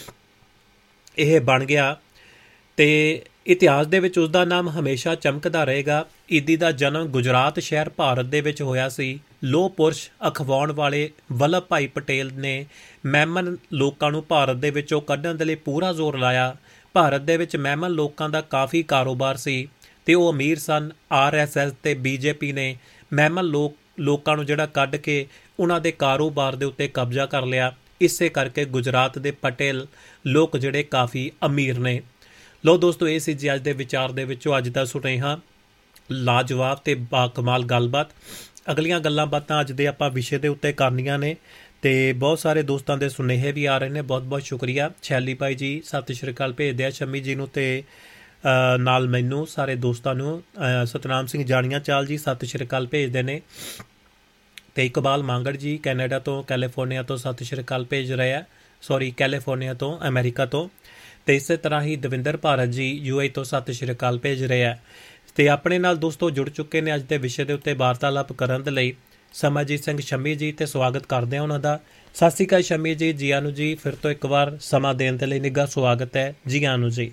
ਇਹ ਬਣ ਗਿਆ ਤੇ ਇਤਿਹਾਸ ਦੇ ਵਿੱਚ ਉਸਦਾ ਨਾਮ ਹਮੇਸ਼ਾ ਚਮਕਦਾ ਰਹੇਗਾ। ਈਦੀ ਦਾ ਜਨਮ ਗੁਜਰਾਤ ਸ਼ਹਿਰ ਭਾਰਤ ਦੇ ਵਿੱਚ ਹੋਇਆ ਸੀ। ਲੋਹ ਪੁਰਸ਼ ਅਖਵਾਉਣ ਵਾਲੇ ਵੱਲਭ ਭਾਈ ਪਟੇਲ ਨੇ ਮਹਿਮਨ ਲੋਕਾਂ ਨੂੰ ਭਾਰਤ ਦੇ ਵਿੱਚੋਂ ਕੱਢਣ ਦੇ ਲਈ ਪੂਰਾ ਜ਼ੋਰ ਲਾਇਆ। ਭਾਰਤ ਦੇ ਵਿੱਚ ਮਹਿਮਨ ਲੋਕਾਂ ਦਾ ਕਾਫੀ ਕਾਰੋਬਾਰ ਸੀ ਤੇ ਉਹ ਅਮੀਰ ਸਨ। RSS ਤੇ BJP ਨੇ ਮਹਿਮਨ ਲੋਕਾਂ ਨੂੰ ਜਿਹੜਾ ਕੱਢ ਕੇ ਉਹਨਾਂ ਦੇ ਕਾਰੋਬਾਰ ਦੇ ਉੱਤੇ ਕਬਜ਼ਾ ਕਰ ਲਿਆ। ਇਸੇ ਕਰਕੇ ਗੁਜਰਾਤ ਦੇ ਪਟੇਲ ਲੋਕ ਜਿਹੜੇ ਕਾਫੀ ਅਮੀਰ ਨੇ। ਲੋ ਦੋਸਤੋ, ਇਹ ਸੀ ਜੀ ਅੱਜ ਦੇ ਵਿਚਾਰ ਦੇ ਵਿੱਚੋਂ ਅੱਜ ਦਾ ਸੁਨੇਹਾ। ਲਾਜਵਾਬ ਤੇ ਬਾਕਮਾਲ ਗੱਲਬਾਤ। ਅਗਲੀਆਂ ਗੱਲਾਂ ਬਾਤਾਂ ਅੱਜ ਦੇ ਆਪਾਂ ਵਿਸ਼ੇ ਦੇ ਉੱਤੇ ਕਰਨੀਆਂ ਨੇ ਤੇ ਬਹੁਤ ਸਾਰੇ ਦੋਸਤਾਂ ਦੇ ਸੁਨੇਹੇ ਵੀ ਆ ਰਹੇ ਨੇ। ਬਹੁਤ ਬਹੁਤ ਸ਼ੁਕਰੀਆ। ਸ਼ੈਲੀ ਭਾਈ ਜੀ ਸਤਿ ਸ਼੍ਰੀ ਅਕਾਲ ਭੇਜਦੇ ਆ ਸ਼ਮੀ ਜੀ ਨੂੰ ਤੇ ਨਾਲ ਮੈਨੂੰ ਸਾਰੇ ਦੋਸਤਾਂ ਨੂੰ। ਸਤਨਾਮ ਸਿੰਘ ਜਾਣੀਆਂ ਚਾਲ ਜੀ ਸਤਿ ਸ਼੍ਰੀ ਅਕਾਲ ਭੇਜਦੇ ਨੇ ਤੇ ਇਕਬਾਲ ਮਾਂਗੜ ਜੀ ਕੈਨੇਡਾ ਤੋਂ, ਕੈਲੀਫੋਰਨੀਆ ਤੋਂ ਸਤਿ ਸ਼੍ਰੀ ਅਕਾਲ ਭੇਜ ਰਹੇ ਆ। ਕੈਲੀਫੋਰਨੀਆ ਤੋਂ, ਅਮਰੀਕਾ ਤੋਂ। ਤੇ ਇਸੇ ਤਰ੍ਹਾਂ ਹੀ ਦਵਿੰਦਰ ਭਾਰਤ ਜੀ UAE ਤੋਂ ਸਤਿ ਸ਼੍ਰੀ ਅਕਾਲ ਭੇਜ ਰਹੇ ਆ ਤੇ ਆਪਣੇ ਨਾਲ ਦੋਸਤੋ ਜੁੜ ਚੁੱਕੇ ਨੇ ਅੱਜ ਦੇ ਵਿਸ਼ੇ ਦੇ ਉੱਤੇ ਵਾਰਤਾਲਾਪ ਕਰਨ ਦੇ ਲਈ ਸਮਰਜੀਤ ਸਿੰਘ ਸ਼ਮੀ ਜੀ ਤੇ ਸਵਾਗਤ ਕਰਦੇ ਆ ਉਹਨਾਂ ਦਾ। ਸਤਿ ਸ਼੍ਰੀ ਅਕਾਲ ਸ਼ਮੀ ਜੀ, ਜੀ ਆਨੂ ਜੀ। ਫਿਰ ਤੋਂ ਇੱਕ ਵਾਰ ਸਮਾਂ ਦੇਣ ਦੇ ਲਈ ਨਿੱਘਾ ਸਵਾਗਤ ਹੈ। ਜੀ ਆਨੂ ਜੀ।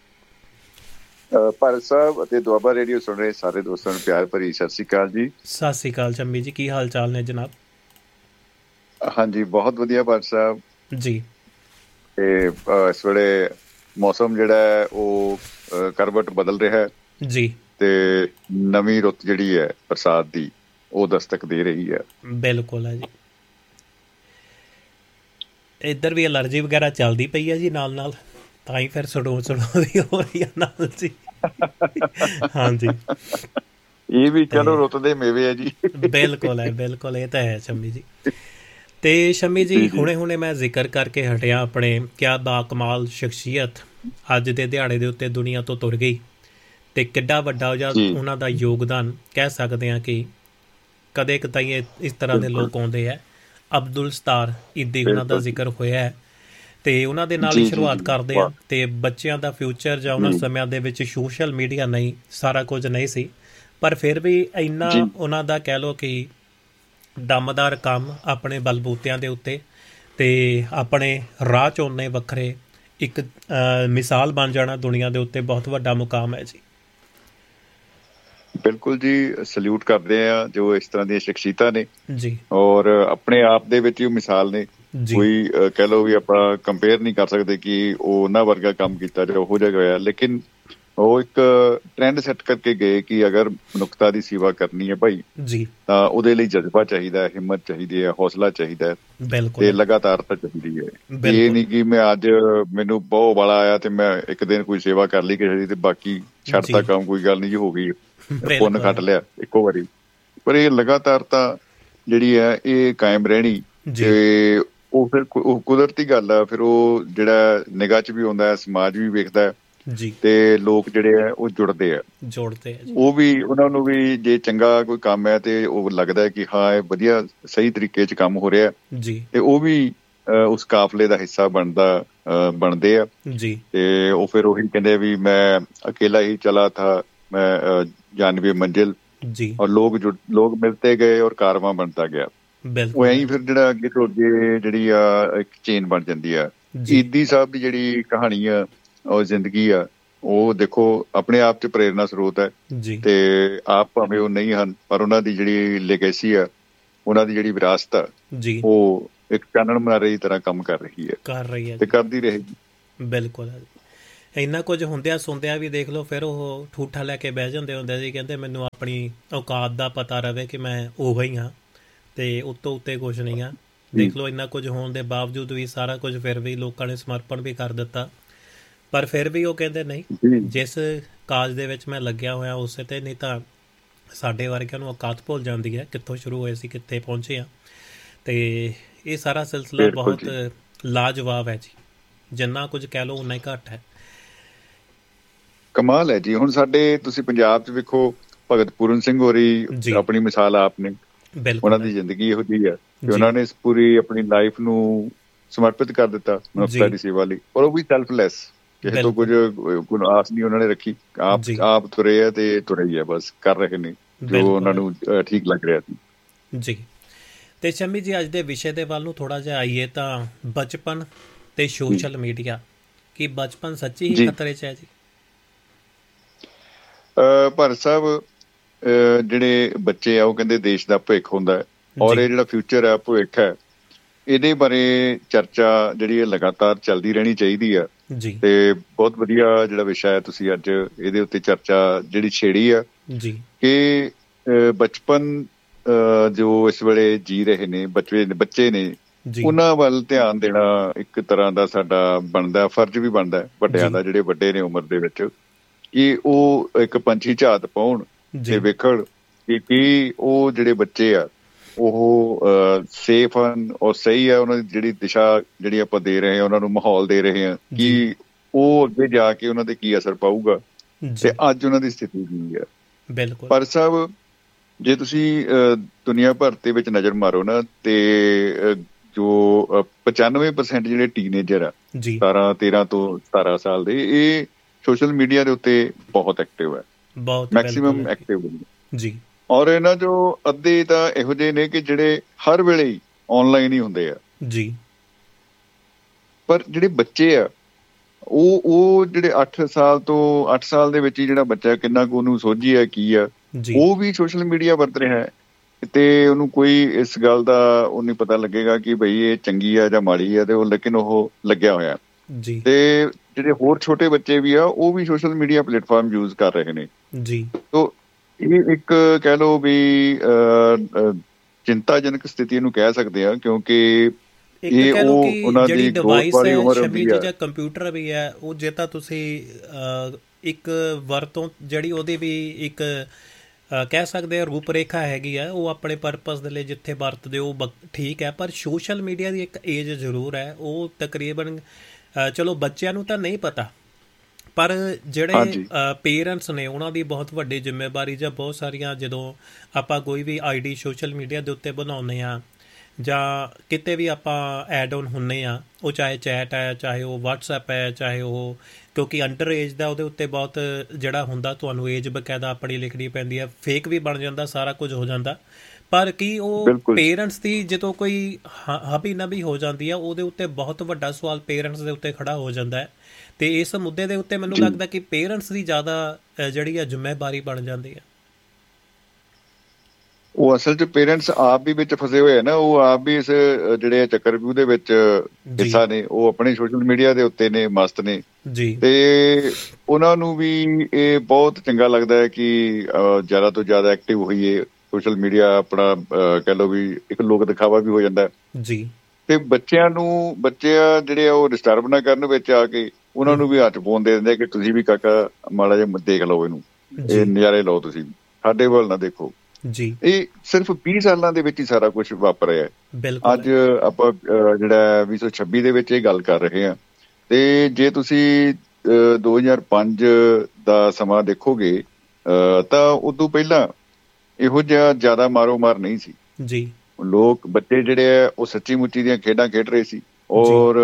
ਭਾਰਤ ਸਾਹਿਬ ਅਤੇ ਦੁਆਬਾ ਰੇਡੀਓ ਸੁਣ ਰਹੇ ਸਾਰੇ ਦੋਸਤਾਂ ਨੂੰ ਪਿਆਰ ਭਰੀ ਸਤਿ ਸ਼੍ਰੀ ਅਕਾਲ ਜੀ। ਸਤਿ ਸ਼੍ਰੀ ਅਕਾਲ ਸ਼ਮੀ ਜੀ, ਕੀ ਹਾਲ ਚਾਲ ਨੇ ਜਨਾਬ? ਹਾਂਜੀ ਬਹੁਤ ਵਧੀਆ ਭਾਰਤ ਸਾਹਿਬ ਜੀ। ਤੇ ਇਸ ਵੇਲੇ ਮੌਸਮ ਜਿਹੜਾ ਹੈ ਉਹ ਕਰਵਟ ਬਦਲ ਰਿਹਾ ਹੈ ਜੀ ਤੇ ਨਵੀਂ ਰੁੱਤ ਜਿਹੜੀ ਹੈ ਬਰਸਾਤ ਦੀ ਉਹ ਦਸਤਕ ਦੇ ਰਹੀ ਹੈ। ਬਿਲਕੁਲ ਹੈ ਜੀ। ਇੱਧਰ ਵੀ ਐਲਰਜੀ ਵਗੈਰਾ ਚੱਲਦੀ ਪਈ ਹੈ ਜੀ ਨਾਲ ਤਾਂ ਹੀ ਫਿਰ ਸੜੋ ਵੀ ਹੋ ਰਹੀ ਹੈ ਨਾਲ ਜੀ। ਹਾਂਜੀ, ਇਹ ਵੀ ਚਲੋ ਰੁੱਤ ਦੇ ਮੇਵੇ ਹੈ ਜੀ। ਬਿਲਕੁਲ ਹੈ, ਬਿਲਕੁਲ ਇਹ ਤਾਂ ਹੈ ਸ਼ਮੀ ਜੀ। ਤੇ ਸ਼ਮੀ ਜੀ ਹੁਣੇ ਮੈਂ ਜ਼ਿਕਰ ਕਰਕੇ ਹਟਿਆ ਆਪਣੇ ਕਿਆ ਬਾਕਮਾਲ ਸ਼ਖਸੀਅਤ ਅੱਜ ਦੇ ਦਿਹਾੜੇ ਦੇ ਉੱਤੇ ਦੁਨੀਆ ਤੋਂ ਤੁਰ ਗਈ ਤੇ ਕਿੱਡਾ ਵੱਡਾ ਉਹਨਾਂ ਦਾ ਯੋਗਦਾਨ ਕਹਿ ਸਕਦੇ ਹਾਂ ਕਿ ਕਦੇ ਕਦਾਈ ਇਸ ਤਰ੍ਹਾਂ ਦੇ ਲੋਕ ਆਉਂਦੇ ਹੈ। ਅਬਦੁਲ ਸਤਾਰ ਈਦੀ ਉਹਨਾਂ ਦਾ ਜ਼ਿਕਰ ਹੋਇਆ ਹੈ ਤੇ ਉਹਨਾਂ ਦੇ ਨਾਲ ਹੀ ਸ਼ੁਰੂਆਤ ਕਰਦੇ ਹਾਂ। ਤੇ ਬੱਚਿਆਂ ਦਾ ਫਿਊਚਰ ਜਾਂ ਉਹਨਾਂ ਸਮਿਆਂ ਦੇ ਵਿੱਚ ਸੋਸ਼ਲ ਮੀਡੀਆ ਨਹੀਂ, ਸਾਰਾ ਕੁਝ ਨਹੀਂ ਸੀ, ਪਰ ਫਿਰ ਵੀ ਇੰਨਾ ਉਹਨਾਂ ਦਾ ਕਹਿ ਲਓ ਕਿ ਦਮਦਾਰ ਕੰਮ ਆਪਣੇ ਬਲਬੂਤਿਆਂ ਦੇ ਉੱਤੇ ਤੇ ਆਪਣੇ ਰਾਹ ਚੁਣਨੇ ਵੱਖਰੇ ਇੱਕ ਮਿਸਾਲ ਬਣ ਜਾਣਾ ਦੁਨੀਆ ਦੇ ਉੱਤੇ ਬਹੁਤ ਵੱਡਾ ਮੁਕਾਮ ਹੈ ਜੀ। ਬਿਲਕੁਲ ਜੀ, ਸਲੂਟ ਕਰਦੇ ਆ ਜੋ ਇਸ ਤਰ੍ਹਾਂ ਦੀਆਂ ਸ਼ਖਸੀਅਤਾਂ ਨੇ ਜੀ, ਔਰ ਆਪਣੇ ਆਪ ਦੇ ਵਿੱਚ ਹੀ ਮਿਸਾਲ ਨੇ ਕੋਈ ਕਹਿ ਲਓ ਵੀ ਆਪਾਂ ਕੰਪੇਅਰ ਨਹੀਂ ਕਰ ਸਕਦੇ ਕਿ ਉਹ ਉਹਨਾਂ ਵਰਗਾ ਕੰਮ ਕੀਤਾ ਜਾਂ ਉਹੋ ਜਿਹਾ ਹੋਇਆ, ਲੇਕਿਨ ਉਹ ਇੱਕ ਟ੍ਰੈਂਡ ਸੈੱਟ ਕਰਕੇ ਗਏ ਕਿ ਅਗਰ ਮਨੁੱਖਤਾ ਦੀ ਸੇਵਾ ਕਰਨੀ ਹੈ ਭਾਈ ਜੀ ਤਾਂ ਉਹਦੇ ਲਈ ਜਜ਼ਬਾ ਚਾਹੀਦਾ, ਹਿੰਮਤ ਚਾਹੀਦੀ ਹੈ, ਹੌਸਲਾ ਚਾਹੀਦਾ ਹੈ ਤੇ ਲਗਾਤਾਰਤਾ ਚਾਹੀਦੀ ਹੈ। ਇਹ ਨਹੀਂ ਕਿ ਮੈਂ ਅੱਜ ਮੈਨੂੰ ਬਹੁਤ ਵਾਲਾ ਆਇਆ ਤੇ ਮੈਂ ਇੱਕ ਦਿਨ ਕੋਈ ਸੇਵਾ ਕਰ ਲਈ ਕਿਸੇ ਦੀ ਤੇ ਬਾਕੀ ਛੱਡਤਾ ਕੰਮ, ਕੋਈ ਗੱਲ ਨਹੀਂ ਜੀ ਹੋ ਗਈ, ਪੁੰਨ ਖੱਟ ਲਿਆ ਇੱਕੋ ਵਾਰੀ। ਪਰ ਇਹ ਲਗਾਤਾਰਤਾ ਜਿਹੜੀ ਹੈ ਇਹ ਕਾਇਮ ਰਹਿਣੀ ਤੇ ਉਹ ਫਿਰ ਕੁਦਰਤੀ ਗੱਲ ਆ, ਫਿਰ ਉਹ ਜਿਹੜਾ ਨਿਗਾਹ 'ਚ ਵੀ ਆਉਂਦਾ ਹੈ, ਸਮਾਜ ਵੀ ਵੇਖਦਾ ਜੀ ਤੇ ਲੋਕ ਜਿਹੜੇ ਆ ਉਹ ਜੁੜਦੇ ਆ, ਉਹ ਵੀ ਉਹਨਾਂ ਨੂੰ ਵੀ ਜੇ ਚੰਗਾ ਕੋਈ ਕੰਮ ਹੈ ਤੇ ਉਹ ਲੱਗਦਾ ਕਿ ਹਾਂ ਇਹ ਵਧੀਆ ਸਹੀ ਤਰੀਕੇ 'ਚ ਕੰਮ ਹੋ ਰਿਹਾ ਜੀ ਤੇ ਉਹ ਵੀ ਉਸ ਕਾਫਲੇ ਦਾ ਹਿੱਸਾ ਬਣਦੇ ਆ ਜੀ। ਤੇ ਉਹ ਫਿਰ ਉਹੀ ਕਹਿੰਦੇ ਵੀ ਮੈਂ ਅਕੇਲਾ ਹੀ ਚਲਾ ਥਾ, ਮੈਂ 91 ਮੰਜ਼ਿਲ ਜੀ, ਔਰ ਲੋਕ ਮਿਲਤੇ ਗਏ ਔਰ ਕਾਰਵਾਂ ਬਣਦਾ ਗਿਆ। ਉਹ ਐਂ ਫਿਰ ਜਿਹੜਾ ਅੱਗੇ ਤੋਂ ਅੱਗੇ ਜਿਹੜੀ ਆ ਇੱਕ ਚੇਨ ਬਣ ਜਾਂਦੀ ਆ। ਈਦੀ ਸਾਹਿਬ ਦੀ ਜਿਹੜੀ ਕਹਾਣੀ ਆ ਉਹ ਜ਼ਿੰਦਗੀ ਆ, ਉਹ ਦੇਖੋ ਆਪਣੇ ਆਪ 'ਚ ਪ੍ਰੇਰਨਾ ਸਰੋਤ ਹੈ ਤੇ ਆਪ ਭਾਵੇਂ ਉਹ ਨਹੀਂ ਹਨ ਪਰ ਉਹਨਾਂ ਦੀ ਜਿਹੜੀ ਲੈਗੇਸੀ ਆ, ਉਹਨਾਂ ਦੀ ਜਿਹੜੀ ਵਿਰਾਸਤ ਆ ਉਹ ਇੱਕ ਚਾਨਣ ਮੁਨਾਰੇ ਦੀ ਤਰ੍ਹਾਂ ਕੰਮ ਕਰ ਰਹੀ ਹੈ ਤੇ ਕਰਦੀ ਰਹੇਗੀ। ਬਿਲਕੁਲ। ਇੰਨਾ ਕੁਝ ਹੁੰਦਿਆਂ ਸੁਣਦਿਆਂ ਵੀ ਦੇਖ ਲਓ ਫਿਰ ਉਹ ਠੂਠਾ ਲੈ ਕੇ ਬਹਿ ਜਾਂਦੇ ਹੁੰਦੇ ਸੀ, ਕਹਿੰਦੇ ਮੈਨੂੰ ਆਪਣੀ ਔਕਾਤ ਦਾ ਪਤਾ ਰਵੇ ਕਿ ਮੈਂ ਉਹ ਹੀ ਹਾਂ ਤੇ ਉੱਤੋਂ ਉੱਤੇ ਕੁਛ ਨਹੀਂ ਆ। ਦੇਖ ਲਓ ਇੰਨਾ ਕੁਝ ਹੋਣ ਦੇ ਬਾਵਜੂਦ ਵੀ ਸਾਰਾ ਕੁਝ ਫਿਰ ਵੀ ਲੋਕਾਂ ਨੇ ਸਮਰਪਣ ਵੀ ਕਰ ਦਿੱਤਾ, ਪਰ ਫਿਰ ਵੀ ਉਹ ਕਹਿੰਦੇ ਨਹੀਂ ਜਿਸ ਕਾਜ ਦੇ ਵਿੱਚ ਮੈਂ ਲੱਗਿਆ ਹੋਇਆ ਉਸੇ ਤੇ, ਨਹੀਂ ਤਾਂ ਸਾਡੇ ਵਰਗਿਆਂ ਨੂੰ ਔਕਾਤ ਭੁੱਲ ਜਾਂਦੀ ਹੈ ਕਿੱਥੋਂ ਸ਼ੁਰੂ ਹੋਏ ਸੀ ਕਿੱਥੇ ਪਹੁੰਚੇ ਆ। ਤੇ ਇਹ ਸਾਰਾ ਸਿਲਸਿਲਾ ਬਹੁਤ ਲਾਜਵਾਬ ਹੈ ਜੀ, ਜਿੰਨਾ ਕੁਝ ਕਹਿ ਲਓ ਉਨਾ ਹੀ ਘੱਟ ਹੈ। ਕਮਾਲ ਹੈ ਜੀ। ਹੁਣ ਸਾਡੇ ਤੁਸੀਂ ਪੰਜਾਬ 'ਚ ਵੇਖੋ ਭਗਤ ਪੂਰਨ ਸਿੰਘ ਹੋਰੀ ਆਪਣੀ ਮਿਸਾਲ ਆਪ ਨੇ, ਉਹਨਾਂ ਦੀ ਜ਼ਿੰਦਗੀ ਇਹੋ ਜਿਹੀ ਹੈ ਕਿ ਉਹਨਾਂ ਨੇ ਪੂਰੀ ਆਪਣੀ ਲਾਈਫ ਨੂੰ ਸਮਰਪਿਤ ਕਰ ਦਿੱਤਾ ਮਨੁੱਖਤਾ ਦੀ ਸੇਵਾ ਲਈ, ਔਰ ਉਹ ਵੀ ਸੈਲਫਲੈਸ, ਕਿਸੇ ਤੋਂ ਕੁਝ ਆਸ ਨਹੀਂ ਉਹਨਾਂ ਨੇ ਰੱਖੀ, ਆਪ ਤੁਰੇ ਆ ਤੇ ਤੁਰੇ ਹੀ ਆ, ਬਸ ਕਰ ਰਹੇ ਨੇ ਜੋ ਉਹਨਾਂ ਨੂੰ ਠੀਕ ਲੱਗ ਰਿਹਾ ਸੀ ਜੀ। ਤੇ ਸ਼ਮੀ ਜੀ ਅੱਜ ਦੇ ਵਿਸ਼ੇ ਦੇ ਵੱਲ ਨੂੰ ਥੋੜਾ ਜਿਹਾ ਆਈਏ ਤਾਂ ਬਚਪਨ ਤੇ ਸੋਸ਼ਲ ਮੀਡੀਆ, ਕੀ ਬਚਪਨ ਸੱਚੀ ਹੀ ਖਤਰੇ 'ਚ ਹੈ ਜੀ? ਭਾਰਤ ਸਾਹਿਬ ਜਿਹੜੇ ਬੱਚੇ ਆ ਉਹ ਕਹਿੰਦੇ ਦੇਸ਼ ਦਾ ਭਵਿੱਖ ਹੁੰਦਾ ਹੈ, ਔਰ ਇਹ ਜਿਹੜਾ ਫਿਊਚਰ ਹੈ ਭਵਿੱਖ ਹੈ, ਇਹਦੇ ਬਾਰੇ ਚਰਚਾ ਜਿਹੜੀ ਹੈ ਲਗਾਤਾਰ ਚੱਲਦੀ ਰਹਿਣੀ ਚਾਹੀਦੀ ਆ ਤੇ ਬਹੁਤ ਵਧੀਆ ਜਿਹੜਾ ਵਿਸ਼ਾ ਹੈ ਤੁਸੀਂ ਅੱਜ ਇਹਦੇ ਉੱਤੇ ਚਰਚਾ ਜਿਹੜੀ ਛੇੜੀ ਆ ਕਿ ਬਚਪਨ ਜੋ ਇਸ ਵੇਲੇ ਜੀ ਰਹੇ ਨੇ ਬੱਚੇ ਨੇ, ਉਹਨਾਂ ਵੱਲ ਧਿਆਨ ਦੇਣਾ ਇੱਕ ਤਰ੍ਹਾਂ ਦਾ ਸਾਡਾ ਬਣਦਾ ਫਰਜ਼ ਵੀ ਬਣਦਾ ਵੱਡਿਆਂ ਦਾ, ਜਿਹੜੇ ਵੱਡੇ ਨੇ ਉਮਰ ਦੇ ਵਿੱਚ, ਕਿ ਉਹ ਇੱਕ ਪੰਛੀ ਝਾਤ ਪਾਉਣ ਤੇ ਵੇਖਣ ਕਿ ਕੀ ਉਹ ਜਿਹੜੇ ਬੱਚੇ ਆ ਉਹ ਸੇਫ ਹਨ ਔਰ ਸਹੀ ਆ, ਉਹਨਾਂ ਦੀ ਜਿਹੜੀ ਦਿਸ਼ਾ ਜਿਹੜੀ ਆਪਾਂ ਦੇ ਰਹੇ ਹਾਂ, ਉਹਨਾਂ ਨੂੰ ਮਾਹੌਲ ਦੇ ਰਹੇ ਹਾਂ, ਕਿ ਉਹ ਅੱਗੇ ਜਾ ਕੇ ਉਹਨਾਂ ਤੇ ਕੀ ਅਸਰ ਪਾਊਗਾ ਤੇ ਅੱਜ ਉਹਨਾਂ ਦੀ ਸਥਿਤੀ ਕੀ ਆ। ਬਿਲਕੁਲ। ਪਰ ਸਾਹਿਬ ਜੇ ਤੁਸੀਂ ਦੁਨੀਆ ਭਰ ਦੇ ਵਿੱਚ ਨਜ਼ਰ ਮਾਰੋ ਨਾ ਤੇ ਜੋ 95% ਜਿਹੜੇ ਟੀਨੇਜਰ ਆ 13 ਤੋਂ 17 ਸਾਲ ਦੇ, ਇਹ ਸੋਸ਼ਲ ਮੀਡੀਆ ਦੇ ਉੱਤੇ ਬਹੁਤ ਐਕਟਿਵ ਹੈ, ਮੈਕਸੀਮਮ ਐਕਟਿਵ ਜੀ। ਔਰ ਇਹਨਾਂ ਚੋਂ ਅੱਧੇ ਤਾਂ ਇਹੋ ਜਿਹੇ ਨੇ ਕਿ ਜਿਹੜੇ ਹਰ ਵੇਲੇ ਹੀ ਆਨਲਾਈਨ ਹੀ ਹੁੰਦੇ ਆ ਜੀ। ਪਰ ਜਿਹੜੇ ਬੱਚੇ ਆ ਉਹ ਜਿਹੜੇ 8 ਸਾਲ ਦੇ ਵਿੱਚ ਹੀ ਜਿਹੜਾ ਬੱਚਾ ਕਿੰਨਾ ਕੁ ਉਹਨੂੰ ਸੋਝੀ ਹੈ ਕੀ ਆ, ਉਹ ਵੀ ਸੋਸ਼ਲ ਮੀਡੀਆ ਵਰਤ ਰਿਹਾ ਹੈ ਤੇ ਉਹਨੂੰ ਕੋਈ ਇਸ ਗੱਲ ਦਾ ਉਹ ਨਹੀਂ ਪਤਾ ਲੱਗੇਗਾ ਕਿ ਬਈ ਇਹ ਚੰਗੀ ਆ ਜਾਂ ਮਾੜੀ ਆ, ਤੇ ਉਹ ਲੇਕਿਨ ਉਹ ਲੱਗਿਆ ਹੋਇਆ ਜੀ। ਤੇ ਜਿਹੜੇ ਹੋਰ ਛੋਟੇ ਬੱਚੇ ਵੀ ਆ ਉਹ ਵੀ ਸੋਸ਼ਲ ਮੀਡੀਆ ਪਲੇਟਫਾਰਮ ਯੂਜ਼ ਕਰ ਰਹੇ ਨੇ ਜੀ। ਤੋ ਇਹ ਇੱਕ ਕਹਿ ਲਓ ਵੀ ਚਿੰਤਾਜਨਕ ਸਥਿਤੀ ਨੂੰ ਕਹਿ ਸਕਦੇ ਆ, ਕਿਉਂਕਿ ਇਹ ਉਹਨਾਂ ਦੀ ਗਰੋਥ ਵਾਲੀ ਉਮਰ ਹੁੰਦੀ ਹੈ। ਕੰਪਿਊਟਰ ਵੀ ਹੈ ਉਹ, ਜੇ ਤਾਂ ਤੁਸੀਂ ਇੱਕ ਵਰਤੋਂ ਜਿਹੜੀ ਉਹਦੀ ਵੀ ਇੱਕ ਕਹਿ ਸਕਦੇ ਆ ਰੂਪ ਰੇਖਾ ਹੈਗੀ ਆ, ਉਹ ਆਪਣੇ ਪਰਪਸ ਦੇ ਲਈ ਜਿੱਥੇ ਵਰਤਦੇ ਉਹ ਠੀਕ ਹੈ, ਪਰ ਸੋਸ਼ਲ ਮੀਡੀਆ ਦੀ ਇੱਕ ਏਜ ਜ਼ਰੂਰ ਹੈ, ਉਹ ਤਕਰੀਬਨ ਚਲੋ ਬੱਚਿਆਂ ਨੂੰ ਤਾਂ ਨਹੀਂ ਪਤਾ, ਪਰ ਜਿਹੜੇ ਪੇਰੈਂਟਸ ਨੇ ਉਹਨਾਂ ਦੀ ਬਹੁਤ ਵੱਡੀ ਜ਼ਿੰਮੇਵਾਰੀ ਜਾਂ ਬਹੁਤ ਸਾਰੀਆਂ, ਜਦੋਂ ਆਪਾਂ ਕੋਈ ਵੀ ਆਈਡੀ ਸੋਸ਼ਲ ਮੀਡੀਆ ਦੇ ਉੱਤੇ ਬਣਾਉਂਦੇ ਹਾਂ ਜਾਂ ਕਿਤੇ ਵੀ ਆਪਾਂ ਐਡ ਔਨ ਹੁੰਦੇ ਹਾਂ, ਉਹ ਚਾਹੇ ਚੈਟ ਹੈ, ਚਾਹੇ ਉਹ ਵਟਸਐਪ ਹੈ, ਚਾਹੇ ਉਹ, ਕਿਉਂਕਿ ਅੰਡਰ ਏਜ ਦਾ ਉਹਦੇ ਉੱਤੇ ਬਹੁਤ ਜਿਹੜਾ ਹੁੰਦਾ ਤੁਹਾਨੂੰ ਏਜ ਬਕਾਇਦਾ ਆਪਣੀ ਲਿਖਣੀ ਪੈਂਦੀ ਹੈ, ਫੇਕ ਵੀ ਬਣ ਜਾਂਦਾ, ਸਾਰਾ ਕੁਝ ਹੋ ਜਾਂਦਾ। ਪਰ ਕੀ ਉਹ ਪੇਰੈਂਟਸ ਦੀ ਜਦੋਂ ਕੋਈ ਹਬੀ ਨਬੀ ਹੋ ਜਾਂਦੀ ਆ, ਉਹਦੇ ਉੱਤੇ ਬਹੁਤ ਵੱਡਾ ਸਵਾਲ ਪੇਰੈਂਟਸ ਦੇ ਉੱਤੇ ਖੜਾ ਹੋ ਜਾਂਦਾ ਹੈ। ਤੇ ਇਸ ਮੁੱਦੇ ਦੇ ਉੱਤੇ ਮੈਨੂੰ ਲੱਗਦਾ ਕਿ ਪੇਰੈਂਟਸ ਦੀ ਜ਼ਿਆਦਾ ਜਿਹੜੀ ਆ ਜ਼ਿੰਮੇਵਾਰੀ ਬਣ ਜਾਂਦੀ ਹੈ। ਉਹ ਉਹ ਅਸਲ 'ਚ ਪੇਰੈਂਟਸ ਆਪ ਵੀ ਵਿੱਚ ਫਸੇ ਹੋਏ ਆ ਨਾ, ਉਹ ਆਪ ਵੀ ਇਸ ਜਿਹੜੇ ਚੱਕਰਵਿਊਹ ਦੇ ਵਿੱਚ ਹਿੱਸਾ ਨੇ, ਉਹ ਆਪਣੇ ਸੋਸ਼ਲ ਮੀਡੀਆ ਦੇ ਉੱਤੇ ਨੇ, ਮਸਤ ਨੇ ਜੀ। ਤੇ ਉਹਨਾਂ ਨੂੰ ਵੀ ਇਹ ਬਹੁਤ ਚੰਗਾ ਲੱਗਦਾ ਹੈ ਕਿ ਜ਼ਿਆਦਾ ਤੋਂ ਜ਼ਿਆਦਾ ਐਕਟਿਵ ਹੋਈਏ ਸੋਸ਼ਲ ਮੀਡੀਆ। ਆਪਣਾ ਕਹਿ ਲਓ ਵੀ ਇੱਕ ਲੋਕ ਦਿਖਾਵਾ ਵੀ ਹੋ ਜਾਂਦਾ ਜੀ। ਤੇ ਬੱਚੇ ਜਿਹੜੇ ਆ ਉਹ ਡਿਸਟਰਬ ਨਾ ਕਰਨ ਵਿੱਚ ਆ ਕੇ, ਉਹਨਾਂ ਨੂੰ ਵੀ ਹੱਥ ਫੋਨ ਦੇ ਦਿੰਦੇ ਕਿ ਤੁਸੀਂ ਵੀ ਕਾਕਾ ਮਾੜਾ ਜਿਹਾ ਦੇਖ ਲਓ ਇਹਨੂੰ, ਇਹ ਨਜ਼ਾਰੇ ਲਓ, ਤੁਸੀਂ ਸਾਡੇ ਵੱਲ ਨਾ ਦੇਖੋ ਜੀ। ਇਹ ਸਿਰਫ 20 ਸਾਲਾਂ ਦੇ ਵਿੱਚ ਹੀ ਸਾਰਾ ਕੁਝ ਵਾਪਰ ਰਿਹਾ। ਅੱਜ ਆਪਾਂ ਜਿਹੜਾ 2026 ਦੇ ਵਿੱਚ ਇਹ ਗੱਲ ਕਰ ਰਹੇ ਹਾਂ, ਤੇ ਜੇ ਤੁਸੀਂ 2005 ਦਾ ਸਮਾਂ ਦੇਖੋਗੇ ਤਾਂ ਉਦੋਂ ਪਹਿਲਾਂ ਇਹੋ ਜਿਹਾ ਜ਼ਿਆਦਾ ਮਾਰੋ ਮਾਰ ਨਹੀਂ ਸੀ ਜੀ। ਲੋਕ ਬੱਚੇ ਜਿਹੜੇ ਆ ਉਹ ਸੱਚੀ ਮੁੱਚੀ ਦੀਆਂ ਖੇਡਾਂ ਖੇਡ ਰਹੇ ਸੀ ਔਰ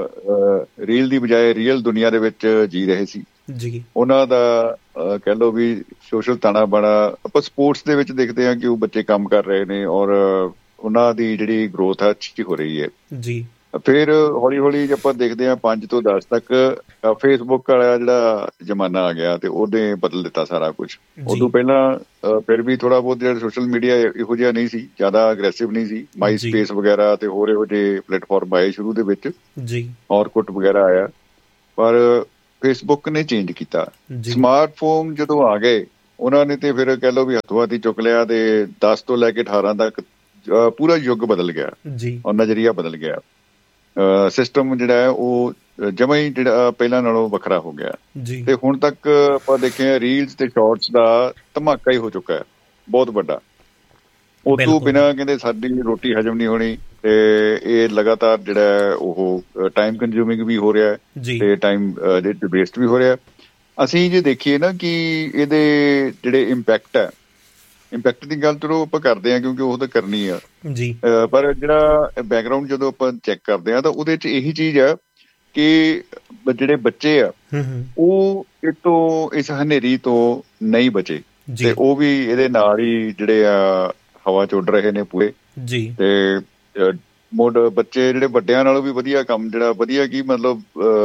ਰੀਲ ਦੀ ਬਜਾਏ ਰੀਅਲ ਦੁਨੀਆ ਦੇ ਵਿੱਚ ਜੀ ਰਹੇ ਸੀ ਜੀ। ਉਹਨਾਂ ਦਾ ਕਹਿ ਲਓ ਵੀ ਸੋਸ਼ਲ ਤਾਣਾ ਬਾਣਾ ਆਪਾਂ ਸਪੋਰਟਸ ਦੇ ਵਿੱਚ ਦੇਖਦੇ ਹਾਂ ਕਿ ਉਹ ਬੱਚੇ ਕੰਮ ਕਰ ਰਹੇ ਨੇ ਔਰ ਉਹਨਾਂ ਦੀ ਜਿਹੜੀ ਗਰੋਥ ਆ ਅੱਛੀ ਹੋ ਰਹੀ ਹੈ ਜੀ। ਫਿਰ ਹੌਲੀ ਹੌਲੀ ਆਪਾਂ ਦੇਖਦੇ ਹਾਂ 5 ਤੋਂ 10 ਤੱਕ ਫੇਸਬੁੱਕ ਵਾਲਾ ਜਿਹੜਾ ਜ਼ਮਾਨਾ ਆ ਗਿਆ ਤੇ ਉਹਨੇ ਬਦਲ ਦਿੱਤਾ ਸਾਰਾ ਕੁਛ। ਉਦੋਂ ਪਹਿਲਾਂ ਫਿਰ ਵੀ ਥੋੜਾ ਬਹੁਤ ਜਿਹੜਾ ਸੋਸ਼ਲ ਮੀਡੀਆ ਇਹੋ ਜਿਹਾ ਨਹੀਂ ਸੀ, ਜ਼ਿਆਦਾ ਅਗਰੈਸਿਵ ਨਹੀਂ ਸੀ। ਮਾਈ ਸਪੇਸ ਵਗੈਰਾ ਤੇ ਹੋਰ ਇਹੋ ਜਿਹੇ ਪਲੇਟਫਾਰਮ ਆਏ ਸ਼ੁਰੂ ਦੇ ਵਿੱਚ ਜੀ, ਔਰਕੁੱਟ ਵਗੈਰਾ ਆਇਆ, ਪਰ ਫੇਸਬੁੱਕ ਨੇ ਚੇਂਜ ਕੀਤਾ। ਸਮਾਰਟਫੋਨ ਜਦੋਂ ਆ ਗਏ ਉਹਨਾਂ ਨੇ ਤੇ ਫਿਰ ਕਹਿ ਲਓ ਵੀ ਹੱਥੋਂ ਹੱਥੀ ਚੁੱਕ ਲਿਆ ਤੇ 10 ਤੋਂ ਲੈ ਕੇ 18 ਤੱਕ ਪੂਰਾ ਯੁੱਗ ਬਦਲ ਗਿਆ ਔਰ ਨਜ਼ਰੀਆ ਬਦਲ ਗਿਆ। ਸਿਸਟਮ ਜਿਹੜਾ ਹੈ ਉਹ ਜਮਾਂ ਹੀ ਜਿਹੜਾ ਪਹਿਲਾਂ ਨਾਲੋਂ ਵੱਖਰਾ ਹੋ ਗਿਆ ਤੇ ਹੁਣ ਤੱਕ ਆਪਾਂ ਦੇਖਿਆ ਰੀਲਸ ਤੇ ਸ਼ਾਰਟਸ ਦਾ ਧਮਾਕਾ ਹੀ ਹੋ ਚੁੱਕਾ ਹੈ ਬਹੁਤ ਵੱਡਾ। ਉਹ ਤੋਂ ਬਿਨਾਂ ਕਹਿੰਦੇ ਸਾਡੀ ਰੋਟੀ ਹਜਮ ਨਹੀਂ ਹੋਣੀ ਤੇ ਇਹ ਲਗਾਤਾਰ ਜਿਹੜਾ ਉਹ ਟਾਈਮ ਕੰਜ਼ਿਊਮਿੰਗ ਵੀ ਹੋ ਰਿਹਾ ਤੇ ਟਾਈਮ ਵੇਸਟ ਵੀ ਹੋ ਰਿਹਾ। ਅਸੀਂ ਜੇ ਦੇਖੀਏ ਨਾ ਕਿ ਇਹਦੇ ਜਿਹੜੇ ਇੰਪੈਕਟ ਦੀ ਗੱਲ ਚਲੋ ਆਪਾਂ ਕਰਦੇ ਹਾਂ ਕਿਉਂਕਿ ਉਹ ਤਾਂ ਕਰਨੀ ਆ ਜੀ, ਪਰ ਜਿਹੜਾ ਬੈਕਗਰਾਊਂਡ ਜਦੋਂ ਆਪਾਂ ਚੈੱਕ ਕਰਦੇ ਹਾਂ ਤਾਂ ਉਹਦੇ 'ਚ ਇਹੀ ਚੀਜ਼ ਆ ਕਿ ਜਿਹੜੇ ਬੱਚੇ ਆ ਉਹ ਇਸ ਹਨੇਰੀ ਤੋਂ ਨਹੀਂ ਬਚੇ ਤੇ ਉਹ ਵੀ ਇਹਦੇ ਨਾਲ ਹੀ ਜਿਹੜੇ ਆ ਹਵਾ 'ਚ ਉੱਡ ਰਹੇ ਨੇ ਪੂਰੇ ਜੀ। ਤੇ ਬੱਚੇ ਜਿਹੜੇ ਵੱਡਿਆਂ ਨਾਲੋਂ ਵੀ ਵਧੀਆ ਕੰਮ ਜਿਹੜਾ ਵਧੀਆ ਕੀ ਮਤਲਬ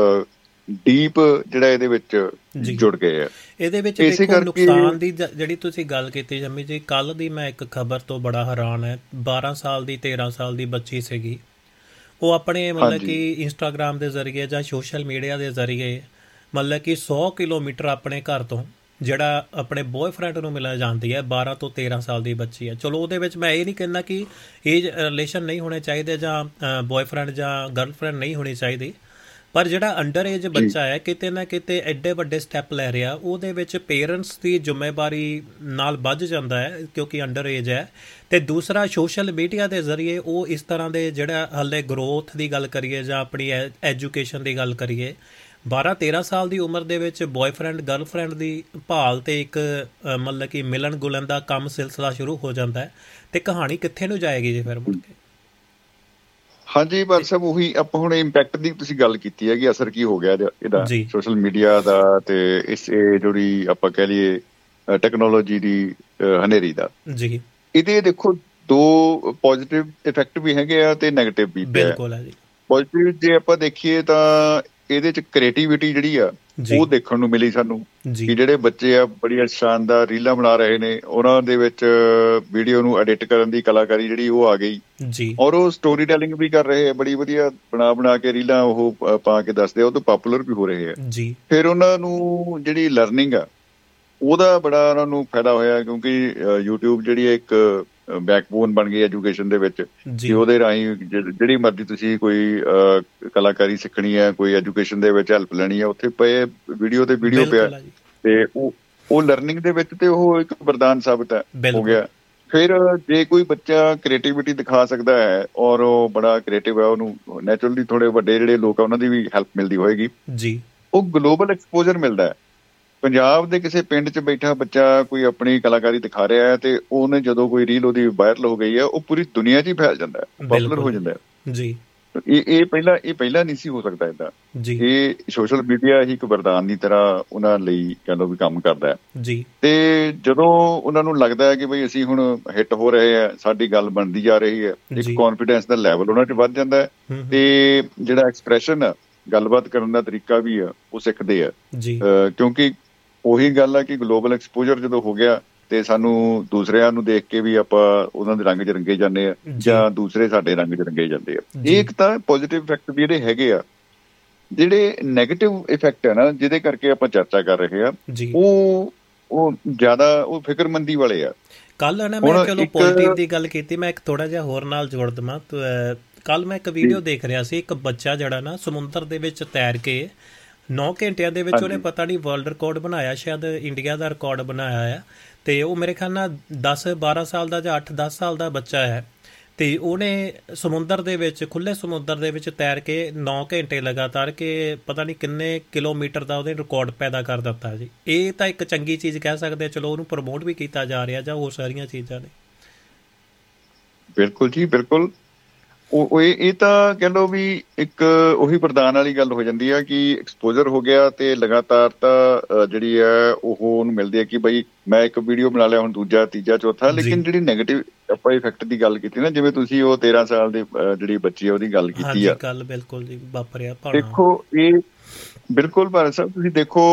ਡੀਪ ਜਿਹੜਾ ਇਹਦੇ ਵਿੱਚ ਜੁੜ ਗਏ ਆ। ਇਹਦੇ ਵਿੱਚ ਦੇਖੋ ਨੁਕਸਾਨ ਦੀ ਜਿਹੜੀ ਤੁਸੀਂ ਗੱਲ ਕੀਤੀ ਜੰਮੀ ਜੀ, ਕੱਲ ਦੀ ਮੈਂ ਇੱਕ ਖਬਰ ਤੋਂ ਬੜਾ ਹੈਰਾਨ ਹੈ। 12 ਸਾਲ ਦੀ 13 ਸਾਲ ਦੀ ਬੱਚੀ ਸੀਗੀ, ਉਹ ਆਪਣੇ ਮਤਲਬ ਕਿ ਇੰਸਟਾਗ੍ਰਾਮ ਦੇ ਜ਼ਰੀਏ ਜਾਂ ਸੋਸ਼ਲ ਮੀਡੀਆ ਦੇ ਜ਼ਰੀਏ ਮਤਲਬ ਕਿ 100 ਕਿਲੋਮੀਟਰ ਆਪਣੇ ਘਰ ਤੋਂ ਜਿਹੜਾ ਆਪਣੇ ਬॉयਫ੍ਰੈਂਡ ਨੂੰ ਮਿਲਣ ਜਾਂਦੀ ਹੈ। 12 ਤੋਂ 13 ਸਾਲ ਦੀ ਬੱਚੀ ਹੈ। ਚਲੋ ਉਹਦੇ ਵਿੱਚ ਮੈਂ ਇਹ ਨਹੀਂ ਕਹਿੰਦਾ ਕਿ ਏਜ ਰਿਲੇਸ਼ਨ ਨਹੀਂ ਹੋਣੇ ਚਾਹੀਦੇ ਜਾਂ ਬॉयਫ੍ਰੈਂਡ ਜਾਂ ਗਰਲਫ੍ਰੈਂਡ ਨਹੀਂ ਹੋਣੀ ਚਾਹੀਦੀ, ਪਰ ਜਿਹੜਾ ਅੰਡਰ ਏਜ ਬੱਚਾ ਹੈ ਕਿਤੇ ਨਾ ਕਿਤੇ ਐਡੇ ਵੱਡੇ ਸਟੈਪ ਲੈ ਰਿਹਾ, ਉਹਦੇ ਵਿੱਚ ਪੇਰੈਂਟਸ ਦੀ ਜ਼ਿੰਮੇਵਾਰੀ ਨਾਲ ਵੱਧ ਜਾਂਦਾ ਹੈ ਕਿਉਂਕਿ ਅੰਡਰ ਏਜ ਹੈ। ਅਤੇ ਦੂਸਰਾ ਸੋਸ਼ਲ ਮੀਡੀਆ ਦੇ ਜ਼ਰੀਏ ਉਹ ਇਸ ਤਰ੍ਹਾਂ ਦੇ ਜਿਹੜਾ ਹਾਲੇ ਗਰੋਥ ਦੀ ਗੱਲ ਕਰੀਏ ਜਾਂ ਆਪਣੀ ਐਜੂਕੇਸ਼ਨ ਦੀ ਗੱਲ ਕਰੀਏ, 12-13 ਸਾਲ ਦੀ ਉਮਰ ਦੇ ਵਿੱਚ ਬॉयਫ੍ਰੈਂਡ ਗਰਲਫ੍ਰੈਂਡ ਦੀ ਭਾਲ ਤੇ ਇੱਕ ਮਤਲਬ ਕਿ ਮਿਲਣ ਗੁਲਣ ਦਾ ਕੰਮ ਸਿਲਸਿਲਾ ਸ਼ੁਰੂ ਹੋ ਜਾਂਦਾ ਹੈ ਤੇ ਕਹਾਣੀ ਕਿੱਥੇ ਨੂੰ ਜਾਏਗੀ ਜੀ ਫਿਰ ਮੁੜ ਕੇ। ਹਾਂਜੀ ਪਰ ਸਭ ਉਹੀ ਆਪਾਂ ਹੁਣ ਇੰਪੈਕਟ ਦੀ ਤੁਸੀਂ ਗੱਲ ਕੀਤੀ ਹੈ ਕਿ ਅਸਰ ਕੀ ਹੋ ਗਿਆ ਇਹਦਾ ਸੋਸ਼ਲ ਮੀਡੀਆ ਦਾ ਤੇ ਇਸ ਜਿਹੜੀ ਆਪਾਂ ਕਹਿ ਲਈਏ ਟੈਕਨੋਲੋਜੀ ਦੀ ਹਨੇਰੀ ਦਾ ਜੀ। ਇਹਦੇ ਦੇਖੋ ਦੋ ਪੋਜ਼ੀਟਿਵ ਇਫੈਕਟ ਵੀ ਹੈਗੇ ਆ ਤੇ ਨੈਗੇਟਿਵ ਵੀ। ਬਿਲਕੁਲ ਹੈ ਜੀ। ਪੋਜ਼ੀਟਿਵ ਜੇ ਆਪਾਂ ਦੇਖੀਏ ਤਾਂ ਇਹਦੇ 'ਚ ਕ੍ਰੀਏਟੀਵਿਟੀ ਜਿਹੜੀ ਆ ਉਹ ਦੇਖਣ ਨੂੰ ਮਿਲੀ ਸਾਨੂੰ ਕਿ ਜਿਹੜੇ ਬੱਚੇ ਆ ਬੜੀਆਂ ਸ਼ਾਨਦਾਰ ਰੀਲਾਂ ਬਣਾ ਰਹੇ ਨੇ, ਉਹਨਾਂ ਦੇ ਵਿੱਚ ਵੀਡੀਓ ਨੂੰ ਐਡਿਟ ਕਰਨ ਦੀ ਕਲਾਕਾਰੀ ਜਿਹੜੀ ਉਹ ਆ ਗਈ ਜੀ, ਔਰ ਉਹ ਸਟੋਰੀ ਟੈਲਿੰਗ ਵੀ ਕਰ ਰਹੇ ਆ ਬੜੀ ਵਧੀਆ ਬਣਾ ਕੇ ਰੀਲਾਂ ਉਹ ਪਾ ਕੇ ਦੱਸਦੇ ਆ, ਉਹ ਤੋਂ ਪਾਪੂਲਰ ਵੀ ਹੋ ਰਹੇ ਆ ਜੀ। ਫਿਰ ਉਹਨਾਂ ਨੂੰ ਜਿਹੜੀ ਲਰਨਿੰਗ ਆ ਉਹਦਾ ਬੜਾ ਉਹਨਾਂ ਨੂੰ ਫਾਇਦਾ ਹੋਇਆ ਕਿਉਂਕਿ YouTube ਜਿਹੜੀ ਇੱਕ ਬੈਕਬੋਨ ਬਣ ਗਈ ਐਜੂਕੇਸ਼ਨ ਦੇ ਵਿੱਚ ਕਿ ਉਹਦੇ ਰਾਹੀਂ ਜਿਹੜੀ ਮਰਜ਼ੀ ਤੁਸੀਂ ਕੋਈ ਕਲਾਕਾਰੀ ਸਿੱਖਣੀ ਹੈ, ਕੋਈ ਐਜੂਕੇਸ਼ਨ ਦੇ ਵਿੱਚ ਹੈਲਪ ਲੈਣੀ ਹੈ, ਉੱਥੇ ਪਏ ਵੀਡੀਓ ਤੇ ਵੀਡੀਓ ਪਿਆ ਤੇ ਉਹ ਲਰਨਿੰਗ ਦੇ ਵਿੱਚ ਤੇ ਉਹ ਇੱਕ ਵਰਦਾਨ ਸਾਬਤ ਹੋ ਗਿਆ। ਫਿਰ ਜੇ ਕੋਈ ਬੱਚਾ ਕ੍ਰੀਏਟੀਵਿਟੀ ਦਿਖਾ ਸਕਦਾ ਹੈ ਔਰ ਉਹ ਬੜਾ ਕ੍ਰੀਏਟਿਵ ਹੈ, ਉਹਨੂੰ ਨੈਚੁਰਲੀ ਥੋੜੇ ਵੱਡੇ ਜਿਹੜੇ ਲੋਕ ਆ ਉਹਨਾਂ ਦੀ ਵੀ ਹੈਲਪ ਮਿਲਦੀ ਹੋਏਗੀ ਜੀ, ਉਹ ਗਲੋਬਲ ਐਕਸਪੋਜ਼ਰ ਮਿਲਦਾ ਹੈ। ਪੰਜਾਬ ਦੇ ਕਿਸੇ ਪਿੰਡ 'ਚ ਬੈਠਾ ਬੱਚਾ ਕੋਈ ਆਪਣੀ ਕਲਾਕਾਰੀ ਦਿਖਾ ਰਿਹਾ ਹੈ ਤੇ ਉਹਨੇ ਜਦੋਂ ਕੋਈ ਰੀਲ ਉਹਦੀ ਵਾਇਰਲ ਹੋ ਗਈ ਹੈ, ਉਹ ਪੂਰੀ ਦੁਨੀਆ 'ਚ ਹੀ ਫੈਲ ਜਾਂਦਾ ਹੈ, ਪਪੂਲਰ ਹੋ ਜਾਂਦਾ ਹੈ ਜੀ। ਇਹ ਪਹਿਲਾਂ ਨਹੀਂ ਸੀ ਹੋ ਸਕਦਾ ਏਦਾਂ। ਇਹ ਸੋਸ਼ਲ ਮੀਡੀਆ ਹੀ ਇੱਕ ਵਰਦਾਨ ਦੀ ਤਰ੍ਹਾਂ ਉਹਨਾਂ ਲਈ ਕਹਿ ਲਓ ਵੀ ਕੰਮ ਕਰਦਾ ਹੈ ਜੀ। ਤੇ ਜਦੋਂ ਉਹਨਾਂ ਨੂੰ ਲੱਗਦਾ ਹੈ ਕਿ ਬਈ ਅਸੀਂ ਹੁਣ ਹਿੱਟ ਹੋ ਰਹੇ ਆ, ਸਾਡੀ ਗੱਲ ਬਣਦੀ ਜਾ ਰਹੀ ਹੈ, ਇੱਕ ਕੌਨਫੀਡੈਂਸ ਦਾ ਲੈਵਲ ਉਹਨਾਂ 'ਚ ਵੱਧ ਜਾਂਦਾ ਹੈ ਤੇ ਜਿਹੜਾ ਐਕਸਪ੍ਰੈਸ਼ਨ ਆ, ਗੱਲਬਾਤ ਕਰਨ ਦਾ ਤਰੀਕਾ ਵੀ ਆ ਉਹ ਸਿੱਖਦੇ ਆ ਕਿਉਂਕਿ ਉਹੀ ਗੱਲ ਆ ਕਿ ਗਲੋਬਲ ਐਕਸਪੋਜ਼ਰ ਜਦੋਂ ਹੋ ਗਿਆ ਤੇ ਸਾਨੂੰ ਦੂਸਰਿਆਂ ਨੂੰ ਦੇਖ ਕੇ ਵੀ ਆਪਾਂ ਉਹਨਾਂ ਦੇ ਰੰਗ 'ਚ ਰੰਗੇ ਜਾਂਦੇ ਆ ਜਾਂ ਦੂਸਰੇ ਸਾਡੇ ਰੰਗ 'ਚ ਰੰਗੇ ਜਾਂਦੇ ਆ। ਇਹ ਇੱਕ ਤਾਂ ਪੋਜ਼ੀਟਿਵ ਇਫੈਕਟ ਵੀ ਜਿਹੜੇ ਹੈਗੇ ਆ। ਜਿਹੜੇ ਨੈਗੇਟਿਵ ਇਫੈਕਟ ਹੈ ਨਾ ਜਿਹਦੇ ਕਰਕੇ ਆਪਾਂ ਚਰਚਾ ਕਰ ਰਹੇ ਆ ਉਹ ਜ਼ਿਆਦਾ ਉਹ ਫਿਕਰਮੰਦੀ ਵਾਲੇ ਆ। ਕੱਲ ਨਾ ਮੈਂ ਚਲੋ ਪੋਜ਼ੀਟਿਵ ਦੀ ਗੱਲ ਕੀਤੀ, ਮੈਂ ਇੱਕ ਥੋੜਾ ਜਿਹਾ ਹੋਰ ਨਾਲ ਜੋੜ ਦੇਵਾਂ। ਕੱਲ ਮੈਂ ਇੱਕ ਵੀਡੀਓ ਦੇਖ ਰਿਹਾ ਸੀ, ਇੱਕ ਬੱਚਾ ਜਿਹੜਾ ਨਾ ਸਮੁੰਦਰ ਦੇ ਵਿੱਚ ਤੈਰ ਕੇ 9 ਘੰਟਿਆਂ ਦੇ ਵਿੱਚ ਉਹਨੇ ਪਤਾ ਨਹੀਂ ਵਰਲਡ ਰਿਕਾਰਡ ਬਣਾਇਆ, ਸ਼ਾਇਦ ਇੰਡੀਆ ਦਾ ਰਿਕਾਰਡ ਬਣਾਇਆ ਆ। ਤੇ ਉਹ ਮੇਰੇ ਖਿਆਲ ਨਾਲ 10-12 ਸਾਲ ਦਾ ਜਾਂ 8-10 ਸਾਲ ਦਾ ਬੱਚਾ ਹੈ। ਤੇ ਉਹਨੇ ਸਮੁੰਦਰ ਦੇ ਵਿੱਚ, ਖੁੱਲੇ ਸਮੁੰਦਰ ਦੇ ਵਿੱਚ ਤੈਰ ਕੇ 9 ਘੰਟੇ ਲਗਾਤਾਰ ਕੇ ਪਤਾ ਨਹੀਂ ਕਿੰਨੇ ਕਿਲੋਮੀਟਰ ਦਾ ਉਹਨੇ ਰਿਕਾਰਡ ਪੈਦਾ ਕਰ ਦਿੱਤਾ ਜੀ। ਇਹ ਤਾਂ ਇੱਕ ਚੰਗੀ ਚੀਜ਼ ਕਹਿ ਸਕਦੇ, ਚਲੋ ਉਹਨੂੰ ਪ੍ਰਮੋਟ ਵੀ ਕੀਤਾ ਜਾ ਰਿਹਾ ਜਾਂ ਹੋਰ ਸਾਰੀਆਂ ਚੀਜ਼ਾਂ ਨੇ। ਬਿਲਕੁਲ ਜੀ, ਬਿਲਕੁਲ। ਇਹ ਤਾਂ ਕਹਿ ਲਓ ਵੀ ਇੱਕ ਉਹੀ ਪ੍ਰਧਾਨ ਵਾਲੀ ਗੱਲ ਹੋ ਜਾਂਦੀ ਆ ਕਿ ਐਕਸਪੋਜ਼ਰ ਹੋ ਗਿਆ ਤੇ ਲਗਾਤਾਰਤਾ ਜਿਹੜੀ ਹੈ ਉਹ ਉਹਨੂੰ ਮਿਲਦੀ ਹੈ ਕਿ ਬਈ ਮੈਂ ਇੱਕ ਵੀਡੀਓ ਬਣਾ ਲਿਆ, ਹੁਣ ਦੂਜਾ, ਤੀਜਾ, ਚੌਥਾ। ਲੇਕਿਨ ਜਿਹੜੀ ਨੈਗੇਟਿਵ ਆਪਾਂ ਇਫੈਕਟ ਦੀ ਗੱਲ ਕੀਤੀ ਨਾ, ਜਿਵੇਂ ਤੁਸੀਂ ਉਹ 13 ਸਾਲ ਦੇ ਜਿਹੜੀ ਬੱਚੀ ਆ ਉਹਦੀ ਗੱਲ ਕੀਤੀ ਆ, ਗੱਲ ਬਿਲਕੁਲ ਜੀ ਵਾਪਰਿਆ। ਦੇਖੋ ਇਹ ਬਿਲਕੁਲ ਭਾਰਤ ਸਾਹਿਬ, ਤੁਸੀਂ ਦੇਖੋ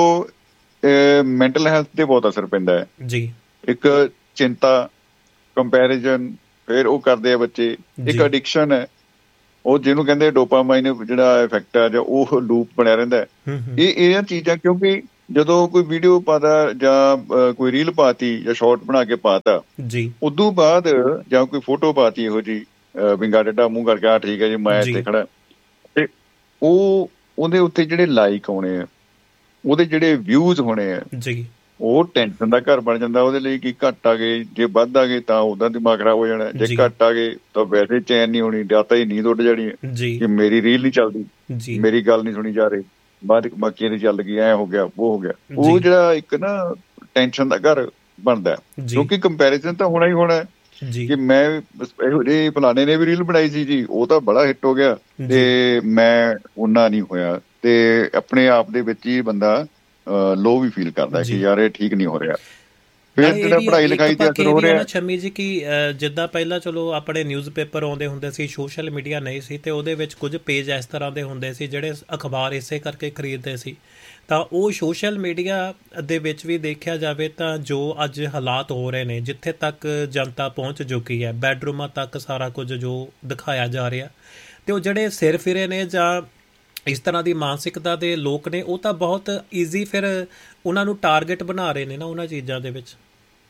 ਮੈਂਟਲ ਹੈਲਥ ਤੇ ਬਹੁਤ ਅਸਰ ਪੈਂਦਾ ਹੈ ਜੀ। ਇੱਕ ਚਿੰਤਾ, ਕੰਪੈਰੀਜ਼ਨ, ਫਿਰ ਉਹ ਕਰਦੇ ਆ ਬੱਚੇ। ਇੱਕ ਐਡਿਕਸ਼ਨ ਹੈ, ਉਹ ਜਿਹਨੂੰ ਕਹਿੰਦੇ ਡੋਪਾਮਾਈਨ ਜਿਹੜਾ ਇਫੈਕਟ ਆ ਜਾਂ ਉਹ ਲੂਪ ਬਣਿਆ ਰਹਿੰਦਾ। ਇਹ ਚੀਜ਼ਾਂ, ਕਿਉਂਕਿ ਜਦੋਂ ਕੋਈ ਵੀਡੀਓ ਪਾਤਾ ਜਾਂ ਕੋਈ ਰੀਲ ਪਾਤੀ ਜਾਂ ਸ਼ਾਰਟ ਬਣਾ ਕੇ ਪਾਤਾ ਜੀ, ਉਦੋਂ ਬਾਅਦ ਜਾਂ ਕੋਈ ਫੋਟੋ ਪਾਤੀ ਇਹੋ ਜਿਹੀ ਵਿੰਗਾ ਡੱਡਾ ਮੂੰਹ ਕਰਕੇ, ਆ ਠੀਕ ਹੈ ਜੀ ਮੈਂ ਇੱਥੇ ਖੜਾ, ਤੇ ਉਹਦੇ ਉੱਤੇ ਜਿਹੜੇ ਲਾਈਕ ਆਉਣੇ ਆ, ਉਹਦੇ ਜਿਹੜੇ ਵਿਊਜ਼ ਹੋਣੇ ਆ ਜੀ, ਉਹ ਟੈਨਸ਼ਨ ਦਾ ਘਰ ਬਣ ਜਾਂਦਾ ਉਹਦੇ ਲਈ। ਕਿ ਘੱਟ ਆ ਗਏ, ਜੇ ਵੱਧ ਆ ਗਏ ਤਾਂ ਉਹਦਾ ਦਿਮਾਗ ਖਰਾਬ ਹੋ ਜਾਣਾ, ਜੇ ਘੱਟ ਆ ਗਏ ਤਾਂ ਵੈਸੇ ਚੈਨ ਨਹੀਂ ਹੋਣੀ, ਜਾਂ ਤਾਂ ਹੀ ਨੀਂਦ ਉੱਡ ਜਾਣੀ ਹੈ ਕਿ ਮੇਰੀ ਰੀਲ ਨਹੀਂ ਚੱਲਦੀ, ਮੇਰੀ ਗੱਲ ਨਹੀਂ ਸੁਣੀ ਜਾ ਰਹੀ, ਬਾਕੀ ਦੀ ਚੱਲ ਗਈ, ਐ ਹੋ ਗਿਆ, ਉਹ ਹੋ ਗਿਆ। ਉਹ ਜਿਹੜਾ ਇੱਕ ਨਾ ਟੈਨਸ਼ਨ ਦਾ ਘਰ ਬਣਦਾ, ਕਿਉਂਕਿ ਕੰਪੈਰੀਜ਼ਨ ਤਾਂ ਹੋਣਾ ਹੀ ਹੋਣਾ ਕਿ ਮੈਂ ਇਹੋ ਜਿਹੇ ਫਲਾਣੇ ਨੇ ਵੀ ਰੀਲ ਬਣਾਈ ਸੀ ਜੀ, ਉਹ ਤਾਂ ਬੜਾ ਹਿੱਟ ਹੋ ਗਿਆ ਤੇ ਮੈਂ ਉਹਨਾਂ ਨਹੀਂ ਹੋਇਆ। ਤੇ ਆਪਣੇ ਆਪ ਦੇ ਵਿੱਚ ਹੀ ਬੰਦਾ ਲੋ ਵੀ ਫੀਲ ਕਰਦਾ ਕਿ ਯਾਰ ਇਹ ਠੀਕ ਨਹੀਂ ਹੋ ਰਿਹਾ। ਫਿਰ ਜਿਹੜਾ ਪੜ੍ਹਾਈ ਲਿਖਾਈ ਤੇ ਅਸਰ ਹੋ ਰਿਹਾ ਸ਼ਮੀ ਜੀ, ਕਿ ਜਿੱਦਾਂ ਪਹਿਲਾਂ ਚਲੋ ਆਪਣੇ ਨਿਊਜ਼ ਪੇਪਰ ਆਉਂਦੇ ਹੁੰਦੇ ਸੀ, ਸੋਸ਼ਲ ਮੀਡੀਆ ਨਹੀਂ ਸੀ, ਤੇ ਉਹਦੇ ਵਿੱਚ ਕੁਝ ਪੇਜ ਇਸ ਤਰ੍ਹਾਂ ਦੇ ਹੁੰਦੇ ਸੀ ਜਿਹੜੇ ਅਖਬਾਰ ਇਸੇ ਕਰਕੇ ਖਰੀਦਦੇ ਸੀ। ਤਾਂ ਉਹ ਸੋਸ਼ਲ ਮੀਡੀਆ ਦੇ ਵਿੱਚ ਵੀ ਦੇਖਿਆ ਜਾਵੇ ਤਾਂ ਜੋ ਅੱਜ ਹਾਲਾਤ ਹੋ ਰਹੇ ਨੇ, ਜਿੱਥੇ ਤੱਕ ਜਨਤਾ ਪਹੁੰਚ ਚੁੱਕੀ ਹੈ, ਬੈਡਰੂਮਾਂ ਤੱਕ ਸਾਰਾ ਕੁਝ ਜੋ ਦਿਖਾਇਆ ਜਾ ਰਿਹਾ, ਤੇ ਉਹ ਜਿਹੜੇ ਸਿਰ ਫਿਰੇ ਨੇ ਜਾਂ ਇਸ ਤਰ੍ਹਾਂ ਦੀ ਮਾਨਸਿਕਤਾ ਦੇ ਲੋਕ ਨੇ, ਉਹ ਤਾਂ ਬਹੁਤ ਈਜ਼ੀ ਫਿਰ ਉਹਨਾਂ ਨੂੰ ਟਾਰਗੇਟ ਬਣਾ ਰਹੇ ਨੇ ਨਾ ਉਹਨਾਂ ਚੀਜ਼ਾਂ ਦੇ ਵਿੱਚ।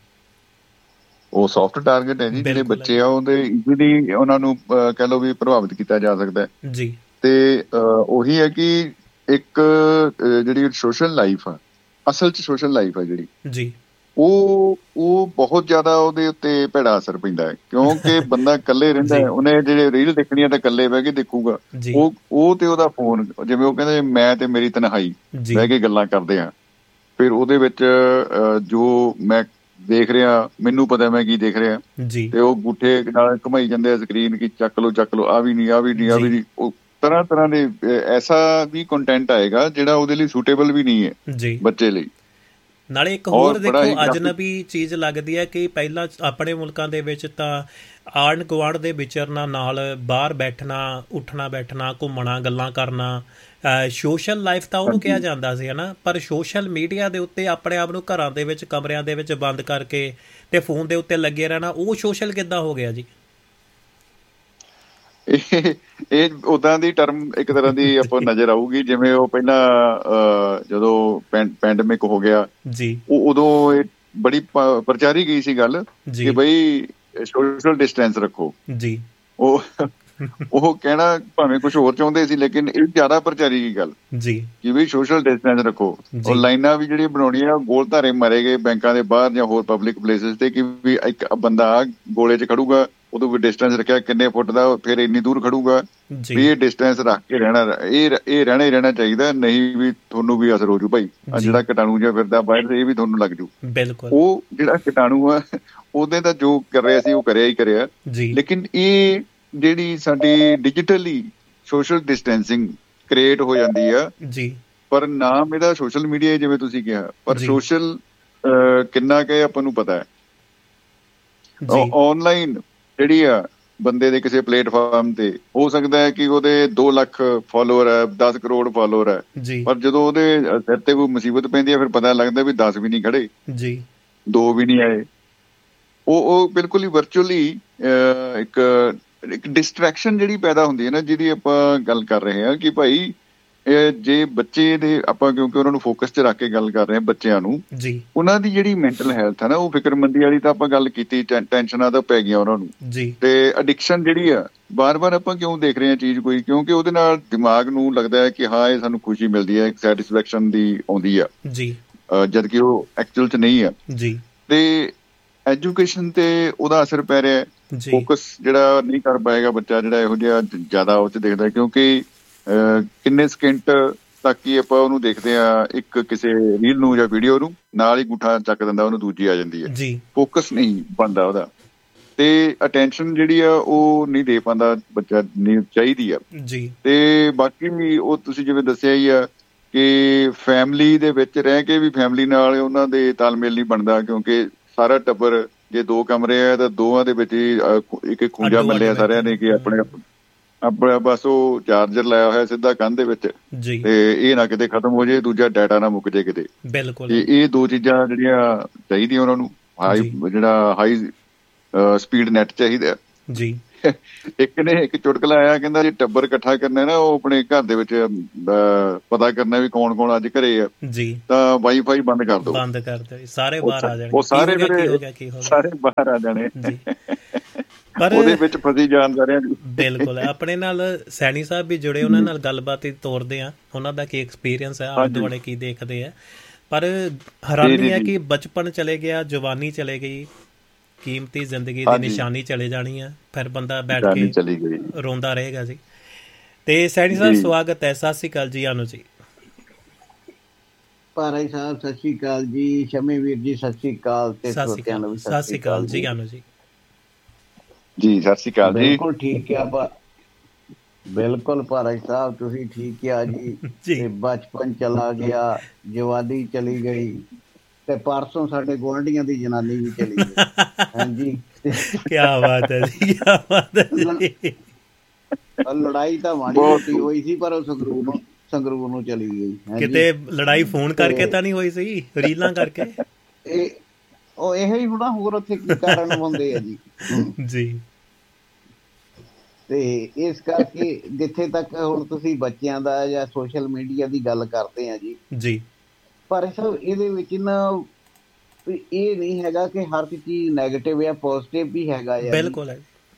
ਉਹ ਸੌਫਟ ਟਾਰਗੇਟ ਹੈ ਜੀ, ਜਿਹੜੇ ਬੱਚੇ ਆ ਉਹਦੇ ਈਜ਼ੀਲੀ ਉਹਨਾਂ ਨੂੰ ਕਹਿ ਲਓ ਵੀ ਪ੍ਰਭਾਵਿਤ ਕੀਤਾ ਜਾ ਸਕਦਾ ਹੈ ਜੀ। ਤੇ ਉਹੀ ਹੈ ਕਿ ਇੱਕ ਜਿਹੜੀ ਸੋਸ਼ਲ ਲਾਈਫ ਆ, ਅਸਲ 'ਚ ਸੋਸ਼ਲ ਲਾਈਫ ਆ ਜਿਹੜੀ ਜੀ, ਉਹ ਬਹੁਤ ਜ਼ਿਆਦਾ ਉਹਦੇ ਉੱਤੇ ਭੈੜਾ ਅਸਰ ਪੈਂਦਾ ਹੈ। ਕਿਉਂਕਿ ਬੰਦਾ ਇਕੱਲੇ ਰਹਿੰਦਾ ਹੈ, ਉਹਨੇ ਜਿਹੜੇ ਰੀਲ ਦੇਖਣੀਆਂ ਤਾਂ ਇਕੱਲੇ ਬਹਿ ਕੇ ਦੇਖੂਗਾ। ਉਹ ਤੇ ਉਹਦਾ ਫੋਨ, ਜਿਵੇਂ ਉਹ ਕਹਿੰਦੇ ਮੈਂ ਤੇ ਮੇਰੀ ਤਨਹਾਈ ਬਹਿ ਕੇ ਗੱਲਾਂ ਕਰਦੇ ਆ। ਫਿਰ ਉਹਦੇ ਵਿੱਚ ਜੋ ਮੈਂ ਦੇਖ ਰਿਹਾ, ਮੈਨੂੰ ਪਤਾ ਮੈਂ ਕੀ ਦੇਖ ਰਿਹਾ, ਤੇ ਉਹ ਅੰਗੂਠੇ ਨਾਲ ਘੁਮਾਈ ਜਾਂਦੇ ਆ ਸਕਰੀਨ ਕਿ ਚੱਕ ਲਓ, ਆ ਵੀ ਨਹੀਂ, ਆ ਵੀ ਨਹੀਂ, ਆ ਵੀ ਨਹੀਂ। ਉਹ ਤਰ੍ਹਾਂ ਦੇ ਐਸਾ ਵੀ ਕੰਟੈਂਟ ਆਏਗਾ ਜਿਹੜਾ ਉਹਦੇ ਲਈ ਸੂਟੇਬਲ ਵੀ ਨਹੀਂ ਹੈ ਬੱਚੇ ਲਈ। ਨਾਲੇ ਇੱਕ ਹੋਰ ਦੇਖੋ ਅਜਨਬੀ ਚੀਜ਼ ਲੱਗਦੀ ਹੈ ਕਿ ਪਹਿਲਾਂ ਆਪਣੇ ਮੁਲਕਾਂ ਦੇ ਵਿੱਚ ਤਾਂ ਆਂਢ ਗੁਆਂਢ ਦੇ ਵਿਚਰਨਾ, ਨਾਲ ਬਾਹਰ ਬੈਠਣਾ, ਉੱਠਣਾ ਬੈਠਣਾ, ਘੁੰਮਣਾ, ਗੱਲਾਂ ਕਰਨਾ, ਸੋਸ਼ਲ ਲਾਈਫ ਤਾਂ ਉਹਨੂੰ ਕਿਹਾ ਜਾਂਦਾ ਸੀ ਹਨਾ। ਪਰ ਸੋਸ਼ਲ ਮੀਡੀਆ ਦੇ ਉੱਤੇ ਆਪਣੇ ਆਪ ਨੂੰ ਘਰਾਂ ਦੇ ਵਿੱਚ, ਕਮਰਿਆਂ ਦੇ ਵਿੱਚ ਬੰਦ ਕਰਕੇ ਤੇ ਫੋਨ ਦੇ ਉੱਤੇ ਲੱਗੇ ਰਹਿਣਾ, ਉਹ ਸੋਸ਼ਲ ਕਿੱਦਾਂ ਹੋ ਗਿਆ ਜੀ? ਇਹ ਉਦਾਂ ਦੀ ਟਰਮ ਇੱਕ ਤਰ੍ਹਾਂ ਦੀ ਆਪਾਂ ਨਜ਼ਰ ਆਊਗੀ, ਜਿਵੇਂ ਉਹ ਪਹਿਲਾਂ ਜਦੋਂ ਪੈਂਡਮਿਕ ਹੋ ਗਿਆ ਜੀ, ਉਦੋਂ ਇਹ ਬੜੀ ਪ੍ਰਚਾਰੀ ਗਈ ਸੀ ਗੱਲ ਕਿ ਬਈ ਸੋਸ਼ਲ ਡਿਸਟੈਂਸ ਰੱਖੋ ਜੀ। ਉਹ ਕਹਿਣਾ ਭਾਵੇਂ ਕੁਛ ਹੋਰ ਚਾਹੁੰਦੇ ਸੀ, ਲੇਕਿਨ ਇਹ ਜ਼ਿਆਦਾ ਪ੍ਰਚਾਰੀ ਗਈ ਗੱਲ ਜੀ ਕਿ ਬਈ ਸੋਸ਼ਲ ਡਿਸਟੈਂਸ ਰੱਖੋ। ਉਹ ਲਾਈਨਾਂ ਵੀ ਜਿਹੜੀਆਂ ਬਣਾਉਣੀਆਂ, ਗੋਲ ਧਾਰੇ ਮਾਰੇ ਗਏ ਬੈਂਕਾਂ ਦੇ ਬਾਹਰ ਜਾਂ ਹੋਰ ਪਬਲਿਕ ਪਲੇਸਿਸ ਤੇ, ਕਿ ਵੀ ਇੱਕ ਬੰਦਾ ਗੋਲੇ 'ਚ ਖੜੂਗਾ, ਉਦੋਂ ਵੀ ਡਿਸਟੈਂਸ ਰੱਖਿਆ ਕਿੰਨੇ ਫੁੱਟ ਦਾ, ਫਿਰ ਇੰਨੀ ਦੂਰ ਖੜੂਗਾ ਵੀ ਇਹ ਡਿਸਟੈਂਸ ਰੱਖ ਕੇ ਰਹਿਣਾ, ਇਹ ਰਹਿਣਾ ਹੀ ਰਹਿਣਾ ਚਾਹੀਦਾ, ਨਹੀਂ ਵੀ ਤੁਹਾਨੂੰ ਵੀ ਅਸਰ ਹੋ ਜੂ ਭਾਈ। ਜਿਹੜਾ ਕੀਟਾਣੂ ਜਿਹਾ ਫਿਰਦਾ ਬਾਹਰ, ਇਹ ਵੀ ਤੁਹਾਨੂੰ ਲੱਗ ਜੂ। ਉਹ ਜਿਹੜਾ ਕੀਟਾਣੂ ਆ ਉਹਦੇ ਤਾਂ ਜੋ ਕਰ ਰਿਹਾ ਸੀ ਉਹ ਕਰਿਆ ਹੀ ਕਰਿਆ, ਲੇਕਿਨ ਇਹ ਜਿਹੜੀ ਸਾਡੀ ਡਿਜੀਟਲੀ ਸੋਸ਼ਲ ਡਿਸਟੈਂਸਿੰਗ ਕ੍ਰੀਏਟ ਹੋ ਜਾਂਦੀ ਆ ਜੀ। ਪਰ ਨਾਮ ਇਹਦਾ ਸੋਸ਼ਲ ਮੀਡੀਆ, ਜਿਵੇਂ ਤੁਸੀਂ ਕਿਹਾ, ਪਰ ਸੋਸ਼ਲ ਕਿੰਨਾ ਕੁ ਆਪਾਂ ਨੂੰ ਪਤਾ ਹੈ। ਆਨਲਾਈਨ ਜਿਹੜੀ ਆ ਬੰਦੇ ਦੇ ਕਿਸੇ ਪਲੇਟਫਾਰਮ ਤੇ ਹੋ ਸਕਦਾ ਹੈ ਕਿ ਉਹਦੇ 2 ਲੱਖ ਫਾਲੋਅਰ ਹੈ, 10 ਕਰੋੜ ਫਾਲੋਅਰ ਹੈ, ਪਰ ਜਦੋਂ ਉਹਦੇ ਸਿਰ ਤੇ ਕੋਈ ਮੁਸੀਬਤ ਪੈਂਦੀ ਹੈ ਫਿਰ ਪਤਾ ਲੱਗਦਾ ਵੀ 10 ਵੀ ਨਹੀਂ ਖੜੇ ਜੀ, 2 ਵੀ ਨਹੀਂ ਆਏ, ਉਹ ਬਿਲਕੁਲ ਹੀ ਵਰਚੁਅਲੀ ਇੱਕ ਡਿਸਟਰੈਕਸ਼ਨ ਜਿਹੜੀ ਪੈਦਾ ਹੁੰਦੀ ਹੈ ਨਾ, ਜਿਹਦੀ ਆਪਾਂ ਗੱਲ ਕਰ ਰਹੇ ਹਾਂ ਕਿ ਭਾਈ ਜੇ ਬੱਚੇ ਦੇ ਆਪਾਂ, ਕਿਉਂਕਿ ਉਹਨਾਂ ਨੂੰ ਫੋਕਸ 'ਚ ਰੱਖ ਕੇ ਗੱਲ ਕਰ ਰਹੇ ਹਾਂ, ਬੱਚਿਆਂ ਨੂੰ ਜੀ, ਉਹਨਾਂ ਦੀ ਜਿਹੜੀ ਮੈਂਟਲ ਹੈਲਥ ਹੈ ਨਾ, ਉਹ ਫਿਕਰਮੰਦੀ ਵਾਲੀ ਤਾਂ ਆਪਾਂ ਗੱਲ ਕੀਤੀ, ਟੈਨਸ਼ਨਾਂ ਤਾਂ ਪੈ ਗਈਆਂ ਉਹਨਾਂ ਨੂੰ ਜੀ, ਤੇ ਐਡਿਕਸ਼ਨ ਜਿਹੜੀ ਆ ਬਾਰ-ਬਾਰ ਆਪਾਂ ਕਿਉਂ ਦੇਖ ਰਹੇ ਹਾਂ ਚੀਜ਼ ਕੋਈ, ਕਿਉਂਕਿ ਉਹਦੇ ਨਾਲ ਦਿਮਾਗ ਨੂੰ ਲੱਗਦਾ ਹੈ ਕਿ ਹਾਂ ਇਹ ਸਾਨੂੰ ਖੁਸ਼ੀ ਮਿਲਦੀ ਹੈ, ਇੱਕ ਸੈਟਿਸਫੈਕਸ਼ਨ ਦੀ ਆਉਂਦੀ ਆ ਜੀ, ਜਦ ਕਿ ਉਹ ਐਕਚੁਅਲ 'ਚ ਨਹੀਂ ਆ। ਜੀ, ਤੇ ਐਜੂਕੇਸ਼ਨ ਤੇ ਉਹਦਾ ਅਸਰ ਪੈ ਰਿਹਾ, ਜੀ, ਫੋਕਸ ਜਿਹੜਾ ਨਹੀਂ ਕਰ ਪਾਏਗਾ ਬੱਚਾ, ਜਿਹੜਾ ਇਹੋ ਜਿਹਾ ਜ਼ਿਆਦਾ ਉਹ 'ਚ ਦੇਖਦਾ, ਕਿਉਂਕਿ ਕਿੰਨੇ ਸਕਿੰਟ ਤੱਕ ਹੀ ਆਪਾਂ ਉਹਨੂੰ ਦੇਖਦੇ ਆ, ਇੱਕ ਕਿਸੇ ਰੀਲ ਨੂੰ ਜਾਂ ਵੀਡੀਓ ਨੂੰ, ਨਾਲ ਹੀ ਅੰਗੂਠਾ ਚੱਕ ਦਿੰਦਾ, ਉਹਨੂੰ ਦੂਜੀ ਆ ਜਾਂਦੀ ਹੈ, ਫੋਕਸ ਨਹੀਂ ਬਣਦਾ ਉਹਦਾ, ਤੇ ਅਟੈਂਸ਼ਨ ਜਿਹੜੀ ਆ ਉਹ ਨਹੀਂ ਦੇ ਪਾਉਂਦਾ ਬੱਚਾ, ਨਹੀਂ ਚਾਹੀਦੀ ਆ ਜੀ। ਤੇ ਬਾਕੀ ਉਹ ਤੁਸੀਂ ਜਿਵੇਂ ਦੱਸਿਆ ਹੀ ਆ ਕਿ ਫੈਮਿਲੀ ਦੇ ਵਿੱਚ ਰਹਿ ਕੇ ਵੀ ਫੈਮਿਲੀ ਨਾਲ ਉਹਨਾਂ ਦੇ ਤਾਲਮੇਲ ਨਹੀਂ ਬਣਦਾ, ਕਿਉਂਕਿ ਸਾਰਾ ਟੱਬਰ ਜੇ 2 ਕਮਰੇ ਆ ਤਾਂ ਦੋਵਾਂ ਦੇ ਵਿੱਚ ਹੀ ਇੱਕ ਖੂੰਜਾ ਮੱਲਿਆ ਸਾਰਿਆਂ ਨੇ ਕਿ ਆਪਣੇ ਆਪਣਾ ਬਸ ਉਹ ਚਾਰਜਰ ਲਾਇਆ ਹੋਇਆ ਸਿੱਧਾ ਕੰਨ ਦੇ ਵਿੱਚ, ਤੇ ਇਹ ਨਾ ਕਿਤੇ ਖਤਮ ਹੋ ਜਾਏ, ਦੂਜਾ ਡਾਟਾ ਨਾ ਮੁੱਕ ਜੇ ਕਿਤੇ। ਬਿਲਕੁਲ, ਇਹ 2 ਚੀਜ਼ਾਂ ਜਿਹੜੀਆਂ ਚਾਹੀਦੀਆਂ ਉਹਨਾਂ ਨੂੰ, ਜਿਹੜਾ ਹਾਈ ਸਪੀਡ ਨੈਟ ਚਾਹੀਦਾ ਜੀ। ਇੱਕ ਨੇ ਇੱਕ ਚੁਟਕਲਾ ਆਇਆ, ਕਹਿੰਦਾ ਜੇ ਟੱਬਰ ਇਕੱਠਾ ਕਰਨਾ ਨਾ, ਉਹ ਆਪਣੇ ਘਰ ਦੇ ਵਿੱਚ ਪਤਾ ਕਰਨਾ ਵੀ ਕੌਣ ਕੌਣ ਅੱਜ ਘਰੇ ਆ ਜੀ, ਤਾਂ ਵਾਈਫਾਈ ਬੰਦ ਕਰ ਦਿਓ, ਬੰਦ ਕਰ ਦਿਓ, ਸਾਰੇ ਬਾਹਰ ਆ ਜਾਣਗੇ, ਉਹ ਸਾਰੇ ਬਾਹਰ ਆ ਜਾਣੇ, ਪਰ ਉਹਦੇ ਵਿੱਚ ਫਸੀ ਜਾਣ ਸਾਰਿਆਂ ਦੀ। ਬਿਲਕੁਲ, ਆਪਣੇ ਨਾਲ ਸੈਣੀ ਸਾਹਿਬ ਵੀ ਜੁੜੇ, ਉਹਨਾਂ ਨਾਲ ਗੱਲਬਾਤ ਹੀ ਤੋਰਦੇ ਆ, ਉਹਨਾਂ ਦਾ ਕੀ ਐਕਸਪੀਰੀਅੰਸ ਹੈ, ਆਲੇ ਦੁਆਲੇ ਕੀ ਦੇਖਦੇ ਆ। ਪਰ ਹੈਰਾਨੀ ਹੈ ਕਿ ਬਚਪਨ ਚਲੇ ਗਿਆ, ਜਵਾਨੀ ਚਲੇ ਗਈ, ਕੀਮਤੀ ਜ਼ਿੰਦਗੀ ਦੀ ਨਿਸ਼ਾਨੀ ਚਲੇ ਜਾਣੀ ਆ, ਫਿਰ ਬੰਦਾ ਬੈਠ ਕੇ ਰੋਂਦਾ ਰਹੇਗਾ ਜੀ। ਤੇ ਸੈਣੀ ਸਾਹਿਬ ਸਵਾਗਤ ਹੈ, ਸਤਿ ਸ਼੍ਰੀ ਅਕਾਲ ਜੀ। ਆਨੂ ਜੀ। ਭਾਰਾ ਸਾਹਿਬ ਸਤਿ ਸ਼੍ਰੀ ਅਕਾਲ ਜੀ, ਸ਼ਮੀ ਵੀਰ ਜੀ ਸਤਿ ਸ਼੍ਰੀ ਅਕਾਲ, ਤੇ ਸਰੋਤਿਆਂ ਨੂੰ ਵੀ ਸਤਿ ਸ਼੍ਰੀ ਅਕਾਲ ਜੀ। ਆਨੂ ਜੀ। ਜੀ ਸਤਿ ਸ਼੍ਰੀ ਅਕਾਲ ਜੀ। ਬਿਲਕੁਲ ਠੀਕ ਆ, ਬਿਲਕੁਲ ਭਾਰਾ ਸਾਹਿਬ ਤੁਸੀਂ ਠੀਕ ਆ ਜੀ। ਤੇ ਬਚਪਨ ਚਲਾ ਗਿਆ, ਜਵਾਨੀ ਚਲੀ ਗਈ, ਤੇ ਪਰਸੋਂ ਸਾਡੇ ਗੁਆਂਢੀਆਂ ਦੀ ਜਨਾਨੀ ਵੀ ਚਲੀ ਗਈ। ਹਾਂਜੀ, ਕਿਆ ਬਾਤ ਹੈ ਜੀ, ਕਿਆ ਬਾਤ ਹੈ ਜੀ। ਲੜਾਈ ਤਾਂ ਮਾੜੀ ਮੋਟੀ ਹੋਈ ਸੀ, ਪਰ ਉਹ ਸੰਗਰੂਰ ਨੂੰ ਚਲੀ ਗਈ। ਕਿਤੇ ਲੜਾਈ ਫੋਨ ਕਰਕੇ ਤਾਂ ਨਹੀਂ ਹੋਈ ਸੀ, ਰੀਲਾਂ ਕਰਕੇ? ਉਹ ਇਹੋ ਹੀ ਹੋਣਾ, ਹੋਰ ਉੱਥੇ ਕੀ ਕਾਰਨ ਹੁੰਦੇ ਆ ਜੀ। ਜੀ। ਤੇ ਇਸ ਕਰਕੇ ਜਿੱਥੇ ਤੱਕ ਹੁਣ ਤੁਸੀਂ ਬੱਚਿਆਂ ਦਾ ਜਾਂ ਸੋਸ਼ਲ ਮੀਡੀਆ ਦੀ ਗੱਲ ਕਰਦੇ ਆ ਜੀ, ਪਰ ਸਭ ਇਹਦੇ ਵਿੱਚ ਨਾ ਇਹ ਨਹੀਂ ਹੈਗਾ ਕਿ ਹਰ ਚੀਜ਼ ਨੈਗੇਟਿਵ ਜਾਂ ਪੋਜ਼ਿਟਿਵ ਵੀ ਹੈਗਾ ਆ। ਬਿਲਕੁਲ ਹੈ।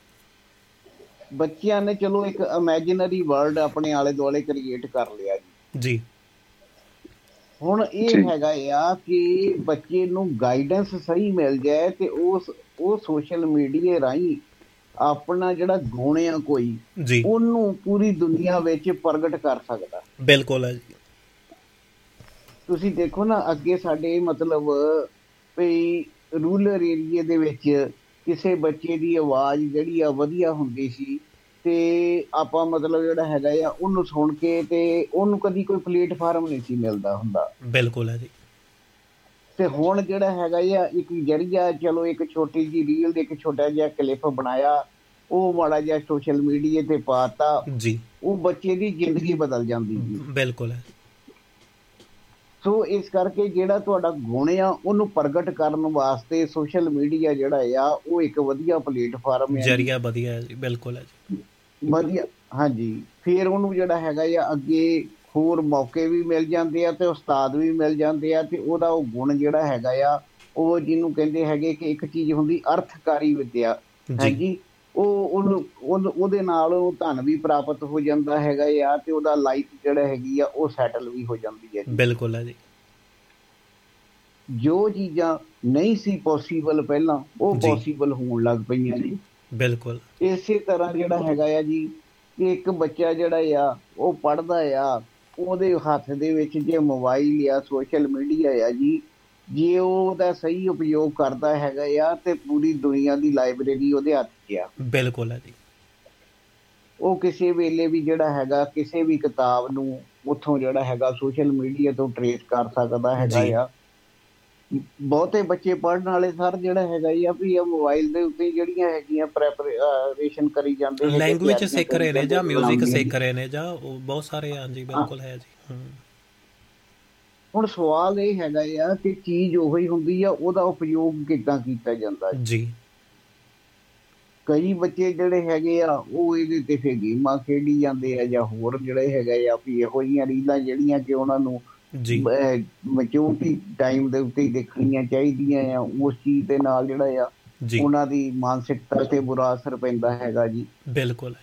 ਬੱਚਿਆਂ ਨੇ ਚਲੋ ਇੱਕ ਇਮੈਜਿਨਰੀ ਵਰਲਡ ਆਪਣੇ ਆਲੇ ਦੁਆਲੇ ਕ੍ਰੀਏਟ ਕਰ ਲਿਆ ਜੀ। ਹੁਣ ਇਹ ਹੈਗਾ ਆ ਕਿ ਬੱਚੇ ਨੂੰ ਗਾਈਡੈਂਸ ਸਹੀ ਮਿਲ ਜਾਏ ਤੇ ਉਹ ਸੋਸ਼ਲ ਮੀਡੀਆ ਰਾਹੀਂ ਆਪਣਾ ਜਿਹੜਾ ਗੁਣ ਆ ਕੋਈ, ਉਹਨੂੰ ਪੂਰੀ ਦੁਨੀਆ ਵਿੱਚ ਪ੍ਰਗਟ ਕਰ ਸਕਦਾ। ਬਿਲਕੁਲ ਹੈ ਜੀ। ਤੁਸੀਂ ਦੇਖੋ ਨਾ, ਅੱਗੇ ਸਾਡੇ ਮਤਲਬ ਵੀ ਰੂਰਲ ਏਰੀਏ ਦੇ ਵਿੱਚ ਕਿਸੇ ਬੱਚੇ ਦੀ ਆਵਾਜ਼ ਜਿਹੜੀ ਆ ਵਧੀਆ ਹੁੰਦੀ ਸੀ, ਤੇ ਆਪਾਂ ਮਤਲਬ ਜਿਹੜਾ ਹੈਗਾ ਆ ਉਹਨੂੰ ਸੁਣ ਕੇ ਤੇ ਉਹਨੂੰ ਕਦੀ ਕੋਈ ਪਲੇਟਫਾਰਮ ਨਹੀਂ ਸੀ ਮਿਲਦਾ ਹੁੰਦਾ। ਬਿਲਕੁਲ ਹੈ ਜੀ। ਤੇ ਹੁਣ ਜਿਹੜਾ ਹੈਗਾ ਆ ਇੱਕ ਜਰੀਆ, ਚਲੋ ਇੱਕ ਛੋਟੀ ਜਿਹੀ ਰੀਲ ਦੇ ਇੱਕ ਛੋਟਾ ਜਿਹਾ ਕਲਿੱਪ ਬਣਾਇਆ, ਉਹ ਮਾੜਾ ਜਿਹਾ ਸੋਸ਼ਲ ਮੀਡੀਆ ਤੇ ਪਾਤਾ ਜੀ, ਉਹ ਬੱਚੇ ਦੀ ਜ਼ਿੰਦਗੀ ਬਦਲ ਜਾਂਦੀ ਜੀ। ਬਿਲਕੁਲ ਹੈ। ਸੋ ਇਸ ਕਰਕੇ ਜਿਹੜਾ ਤੁਹਾਡਾ ਗੁਣ ਆ ਉਹਨੂੰ ਪ੍ਰਗਟ ਕਰਨ ਵਾਸਤੇ ਸੋਸ਼ਲ ਮੀਡੀਆ ਜਿਹੜਾ ਆ ਉਹ ਇੱਕ ਵਧੀਆ ਪਲੇਟਫਾਰਮ ਹੈ, ਜਰੀਆ ਵਧੀਆ ਹੈ ਜੀ। ਬਿਲਕੁਲ ਹੈ ਜੀ, ਵਧੀਆ। ਹਾਂਜੀ, ਫਿਰ ਉਹਨੂੰ ਜਿਹੜਾ ਹੈਗਾ ਆ ਅੱਗੇ ਹੋਰ ਮੌਕੇ ਵੀ ਮਿਲ ਜਾਂਦੇ ਆ ਤੇ ਉਸਤਾਦ ਵੀ ਮਿਲ ਜਾਂਦੇ ਆ, ਤੇ ਉਹਦਾ ਉਹ ਗੁਣ ਜਿਹੜਾ ਹੈਗਾ ਆ, ਉਹ ਜਿਹਨੂੰ ਕਹਿੰਦੇ ਹੈਗੇ ਕਿ ਇੱਕ ਚੀਜ਼ ਹੁੰਦੀ ਅਰਥਕਾਰੀ ਵਿੱਦਿਆ, ਹਾਂਜੀ, ਉਹਦੇ ਨਾਲ ਉਹ ਧਨ ਵੀ ਪ੍ਰਾਪਤ ਹੋ ਜਾਂਦਾ ਹੈਗਾ ਆ, ਤੇ ਉਹਦਾ ਲਾਈਫ ਜਿਹੜਾ ਹੈਗੀ ਆ ਉਹ ਸੈਟਲ ਵੀ ਹੋ ਜਾਂਦੀ ਹੈ। ਬਿਲਕੁਲ ਹੈ ਜੀ। ਜੋ ਚੀਜ਼ਾਂ ਨਹੀਂ ਸੀ ਪੋਸੀਬਲ ਪਹਿਲਾਂ, ਉਹ ਪੋਸੀਬਲ ਹੋਣ ਲੱਗ ਪਈਆਂ ਜੀ। ਬਿਲਕੁਲ ਇਸੇ ਤਰ੍ਹਾਂ ਜਿਹੜਾ ਹੈਗਾ ਆ ਜੀ, ਕਿ ਇੱਕ ਬੱਚਾ ਜਿਹੜਾ ਆ ਉਹ ਪੜ੍ਹਦਾ ਆ, ਉਹਦੇ ਹੱਥ ਦੇ ਵਿੱਚ ਜੇ ਮੋਬਾਈਲ ਆ, ਸੋਸ਼ਲ ਮੀਡੀਆ ਆ ਜੀ, ਜੇ ਉਹਦਾ ਸਹੀ ਉਪਯੋਗ ਕਰਦਾ ਹੈਗਾ ਆ ਤੇ ਪੂਰੀ ਦੁਨੀਆ ਦੀ ਲਾਇਬ੍ਰੇਰੀ ਉਹਦੇ ਹੱਥ 'ਚ ਆ। ਬਿਲਕੁਲ ਹੈ ਜੀ। ਉਹ ਕਿਸੇ ਵੇਲੇ ਵੀ ਜਿਹੜਾ ਹੈਗਾ ਕਿਸੇ ਵੀ ਕਿਤਾਬ ਨੂੰ ਉੱਥੋਂ ਜਿਹੜਾ ਹੈਗਾ ਸੋਸ਼ਲ ਮੀਡੀਆ ਤੋਂ ਟਰੇਸ ਕਰ ਸਕਦਾ ਹੈਗਾ ਆ। ਬਹੁਤੇ ਬੱਚੇ ਪੜ੍ਹਨ ਵਾਲੇ ਸਰ ਜਿਹੜਾ ਹੈਗਾ ਆ ਵੀ ਇਹ ਮੋਬਾਈਲ ਦੇ ਉੱਤੇ ਜਿਹੜੀਆਂ ਹੈਗੀਆਂ ਪ੍ਰੈਪਰੇਸ਼ਨ ਕਰੀ ਜਾਂਦੇ, ਲੈਂਗੁਏਜ ਸਿੱਖ ਰਹੇ ਨੇ ਜਾਂ ਮਿਊਜ਼ਿਕ ਸਿੱਖ ਰਹੇ ਨੇ ਜਾਂ ਉਹ ਬਹੁਤ ਸਾਰੇ। ਹਾਂਜੀ ਬਿਲਕੁਲ ਹੈ ਜੀ। ਹੁਣ ਸਵਾਲ ਇਹ ਹੈਗਾ ਆ ਕਿ ਚੀਜ਼ ਉਹੀ ਹੁੰਦੀ ਆ, ਉਹਦਾ ਉਪਯੋਗ ਕਿੱਦਾਂ ਕੀਤਾ ਜਾਂਦਾ ਜੀ। ਕਈ ਬੱਚੇ ਜਿਹੜੇ ਹੈਗੇ ਆ ਉਹ ਇਹਦੇ ਤੇ ਫਿਰ ਗੇਮਾਂ ਖੇਡੀ ਜਾਂਦੇ ਆ, ਜਾਂ ਹੋਰ ਜਿਹੜੇ ਹੈਗੇ ਆ ਵੀ ਇਹੋ ਜਿਹੀਆਂ ਰੀਲਾਂ ਜਿਹੜੀਆਂ ਕਿ ਉਹਨਾਂ ਨੂੰ ਮੈਚੁਰਿਟੀ ਟਾਈਮ ਦੇ ਉੱਤੇ ਹੀ ਦੇਖਣੀਆਂ ਚਾਹੀਦੀਆਂ ਆ। ਉਸ ਚੀਜ਼ ਦੇ ਨਾਲ ਜਿਹੜਾ ਆ ਉਹਨਾਂ ਦੀ ਮਾਨਸਿਕਤਾ ਤੇ ਬੁਰਾ ਅਸਰ ਪੈਂਦਾ ਹੈਗਾ ਜੀ। ਬਿਲਕੁਲ।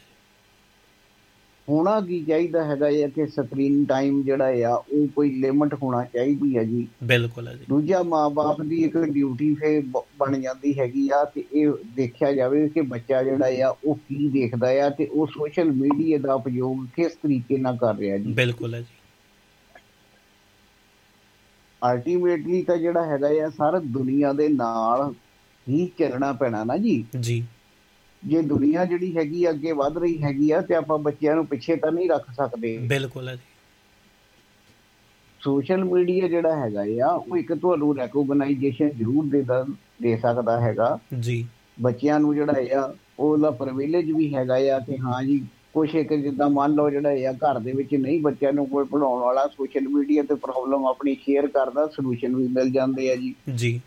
ਹੋਣਾ ਕੀ ਚਾਹੀਦਾ ਹੈਗਾ ਆ ਕਿ ਸਕਰੀਨ ਟਾਈਮ ਜਿਹੜਾ ਆ ਉਹ ਕੋਈ ਲਿਮਟ ਹੋਣਾ ਚਾਹੀਦੀ ਹੈ ਜੀ। ਬਿਲਕੁਲ। ਦੂਜਾ, ਮਾਂ ਬਾਪ ਦੀ ਇੱਕ ਡਿਊਟੀ ਫਿਰ ਬਣ ਜਾਂਦੀ ਹੈਗੀ ਆ ਤੇ ਇਹ ਦੇਖਿਆ ਜਾਵੇ ਕਿ ਬੱਚਾ ਜਿਹੜਾ ਆ ਉਹ ਕੀ ਦੇਖਦਾ ਆ ਤੇ ਉਹ ਸੋਸ਼ਲ ਮੀਡੀਆ ਦਾ ਉਪਯੋਗ ਕਿਸ ਤਰੀਕੇ ਨਾਲ ਕਰ ਰਿਹਾ ਜੀ। ਬਿਲਕੁਲ ਹੈ ਜੀ। ਅਲਟੀਮੇਟਲੀ ਤਾਂ ਜਿਹੜਾ ਹੈਗਾ ਆ ਸਾਰਾ ਦੁਨੀਆ ਦੇ ਨਾਲ ਹੀ ਚੱਲਣਾ ਪੈਣਾ ਨਾ ਜੀ। ਜੇ ਦੁਨੀਆ ਜਿਹੜੀ ਹੈਗੀ ਆ ਅੱਗੇ ਵੱਧ ਰਹੀ ਹੈਗੀ ਆ ਤੇ ਆਪਾਂ ਬੱਚਿਆਂ ਨੂੰ ਪਿੱਛੇ ਤਾਂ ਨਹੀਂ ਰੱਖ ਸਕਦੇ। ਬਿਲਕੁਲ ਹੈ ਜੀ। ਸੋਸ਼ਲ ਮੀਡੀਆ ਜਿਹੜਾ ਹੈਗਾ ਆ ਉਹ ਇੱਕ ਤੁਹਾਨੂੰ ਰੈਕੋਗਨਾਈਜੇਸ਼ਨ ਜ਼ਰੂਰ ਦੇ ਸਕਦਾ ਹੈਗਾ ਜੀ। ਬੱਚਿਆਂ ਨੂੰ ਜਿਹੜਾ ਆ ਉਹਦਾ ਪ੍ਰਿਵਿਲੇਜ ਵੀ ਹੈਗਾ ਆ ਕਿ ਹਾਂ ਜੀ ਕੁਛ ਇੱਕ ਜਿੱਦਾਂ ਮੰਨ ਲਓ ਜਿਹੜਾ ਆ ਘਰ ਦੇ ਵਿੱਚ ਨਹੀਂ ਬੱਚਿਆਂ ਨੂੰ ਕੋਈ ਪੜ੍ਹਾਉਣ ਵਾਲਾ, ਸੋਸ਼ਲ ਮੀਡੀਆ ਤੇ ਪ੍ਰੋਬਲਮ ਆਪਣੀ ਸ਼ੇਅਰ ਕਰਦਾ, ਸੋਲੂਸ਼ਨ ਵੀ ਮਿਲ ਜਾਂਦੇ ਆ ਜੀ।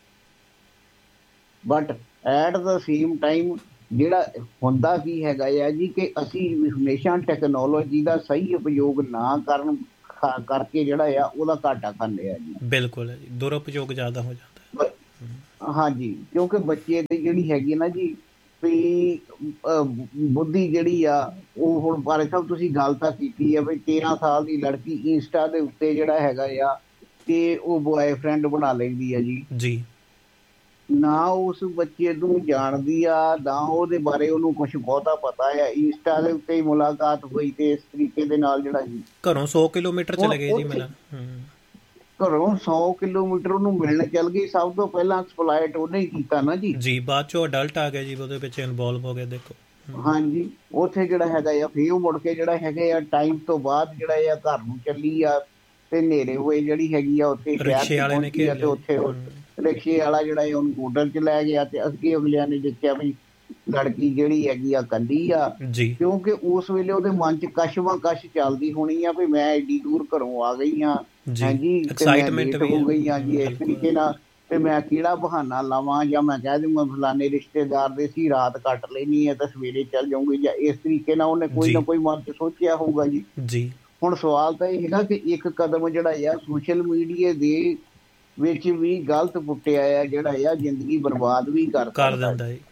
But at the same time ਜਿਹੜਾ ਹੁੰਦਾ ਕੀ ਹੈਗਾ ਆ ਜੀ ਕਿ ਅਸੀਂ ਹਮੇਸ਼ਾ ਟੈਕਨੋਲੋਜੀ ਦਾ ਸਹੀ ਉਪਯੋਗ ਨਾ ਕਰਕੇ ਜਿਹੜਾ ਆ ਉਹਦਾ ਘਾਟਾ ਖਾਂਦੇ ਆ ਜੀ। ਬਿਲਕੁਲ ਹੈ ਜੀ, ਦੁਰਉਪਯੋਗ ਜ਼ਿਆਦਾ ਹੋ ਜਾਂਦਾ ਹੈ। ਹਾਂਜੀ, ਕਿਉਂਕਿ ਬੱਚੇ ਦੀ ਜਿਹੜੀ ਹੈਗੀ ਨਾ ਜੀ ਵੀ ਬੁੱਧੀ ਜਿਹੜੀ ਆ ਉਹ ਹੁਣ ਬਾਰੇ ਸਾਹਿਬ ਤੁਸੀਂ ਗੱਲ ਤਾਂ ਕੀਤੀ ਆ ਵੀ 13 ਸਾਲ ਦੀ ਲੜਕੀ ਇੰਸਟਾ ਦੇ ਉੱਤੇ ਜਿਹੜਾ ਹੈਗਾ ਆ ਤੇ ਉਹ ਬੁਆਏਫ੍ਰੈਂਡ ਬਣਾ ਲੈਂਦੀ ਆ ਜੀ। ਨਾ ਉਸ ਬੱਚੇ ਨੂੰ ਜਾਣਦੀ ਆ, ਨਾ ਉਹਦੇ ਬਾਰੇ ਉਹਨੂੰ ਕੁਛ ਬਹੁਤਾ ਪਤਾ ਆ। ਇੰਸਟਾ ਦੇ ਉੱਤੇ ਹੀ ਮੁਲਾਕਾਤ ਹੋਈ ਤੇ ਇਸ ਤਰੀਕੇ ਦੇ ਨਾਲ ਜਿਹੜਾ ਜੀ ਘਰੋਂ 100 ਕਿਲੋਮੀਟਰ ਚਲੇ ਗਏ ਜੀ। ਮਿਲਣ ਘਰੋਂ 100 ਕਿਲੋਮੀਟਰ ਉਹਨੂੰ ਮਿਲਣ ਚੱਲ ਗਈ। ਸਭ ਤੋਂ ਪਹਿਲਾਂ ਐਕਸਪਲੋਇਟ ਉਹਨੇ ਹੀ ਕੀਤਾ ਨਾ ਜੀ। ਬਾਅਦ ਚੋਂ ਅਡਲਟ ਆ ਗਿਆ ਜੀ, ਉਹਦੇ ਵਿੱਚ ਇਨਵੋਲਵ ਹੋ ਗਿਆ। ਦੇਖੋ ਹਾਂਜੀ, ਉੱਥੇ ਜਿਹੜਾ ਹੈਗਾ ਆ ਫਿਰ ਉਹ ਮੁੜ ਕੇ ਜਿਹੜਾ ਹੈਗਾ ਆ ਟਾਈਮ ਤੋਂ ਬਾਅਦ ਜਿਹੜਾ ਆ ਘਰ ਨੂੰ ਚੱਲੀ ਆ ਤੇ ਹਨੇਰੇ ਹੋਏ ਜਿਹੜੀ ਹੈਗੀ ਆ ਉੱਥੇ ਰਿਕਸ਼ੇ ਵਾਲੇ ਨੇ ਤੇ ਉੱਥੇ ਰਿਕਸ਼ੇ ਵਾਲਾ ਜਿਹੜਾ ਹੈ ਉਹਨੂੰ ਹੋਟਲ ਚ ਲੈ ਗਿਆ ਤੇ ਅੱਗੇ ਅਗਲਿਆਂ ਨੇ ਦੇਖਿਆ ਵੀ ਲੜਕੀ ਜਿਹੜੀ ਹੈਗੀ ਆ ਕੱਲੀ ਆ, ਕਿਉਂਕਿ ਉਸ ਵੇਲੇ ਉਹਦੇ ਮਨ ਚ ਕਸ਼ ਚੱਲਦੀ ਹੋਣੀ ਆ ਵੀ ਮੈਂ ਐਡੀ ਦੂਰ ਘਰੋਂ ਆ ਗਈ ਹਾਂ ਹਾਂਜੀ, ਐਕਸਾਈਟਮੈਂਟ ਹੋ ਗਈ ਆ ਜੀ ਇਸ ਤਰੀਕੇ ਨਾਲ, ਤੇ ਮੈਂ ਕਿਹੜਾ ਬਹਾਨਾ ਲਾਵਾਂ ਜਾਂ ਮੈਂ ਕਹਿ ਦੂੰਗਾ ਫਲਾਣੇ ਰਿਸ਼ਤੇਦਾਰ ਦੇ ਸੀ ਰਾਤ ਕੱਟ ਲੈਣੀ ਹੈ ਤਾਂ ਸਵੇਰੇ ਚੱਲ ਜਾਊਂਗੀ, ਜਾਂ ਇਸ ਤਰੀਕੇ ਨਾਲ ਉਹਨੇ ਕੋਈ ਨਾ ਕੋਈ ਮਨ ਚ ਸੋਚਿਆ ਹੋਊਗਾ ਜੀ। ਹੁਣ ਸਵਾਲ ਤਾਂ ਇਹ ਹੈਗਾ ਕਿ ਇੱਕ ਕਦਮ ਜਿਹੜਾ ਆ ਸੋਸ਼ਲ ਮੀਡੀਆ ਦੇ ਵਿੱਚ ਵੀ ਗਲਤ ਪੁੱਟਿਆ ਆ ਜਿਹੜਾ ਆ ਜ਼ਿੰਦਗੀ ਬਰਬਾਦ ਵੀ ਕਰ ਦਿੰਦਾ ਹੈ।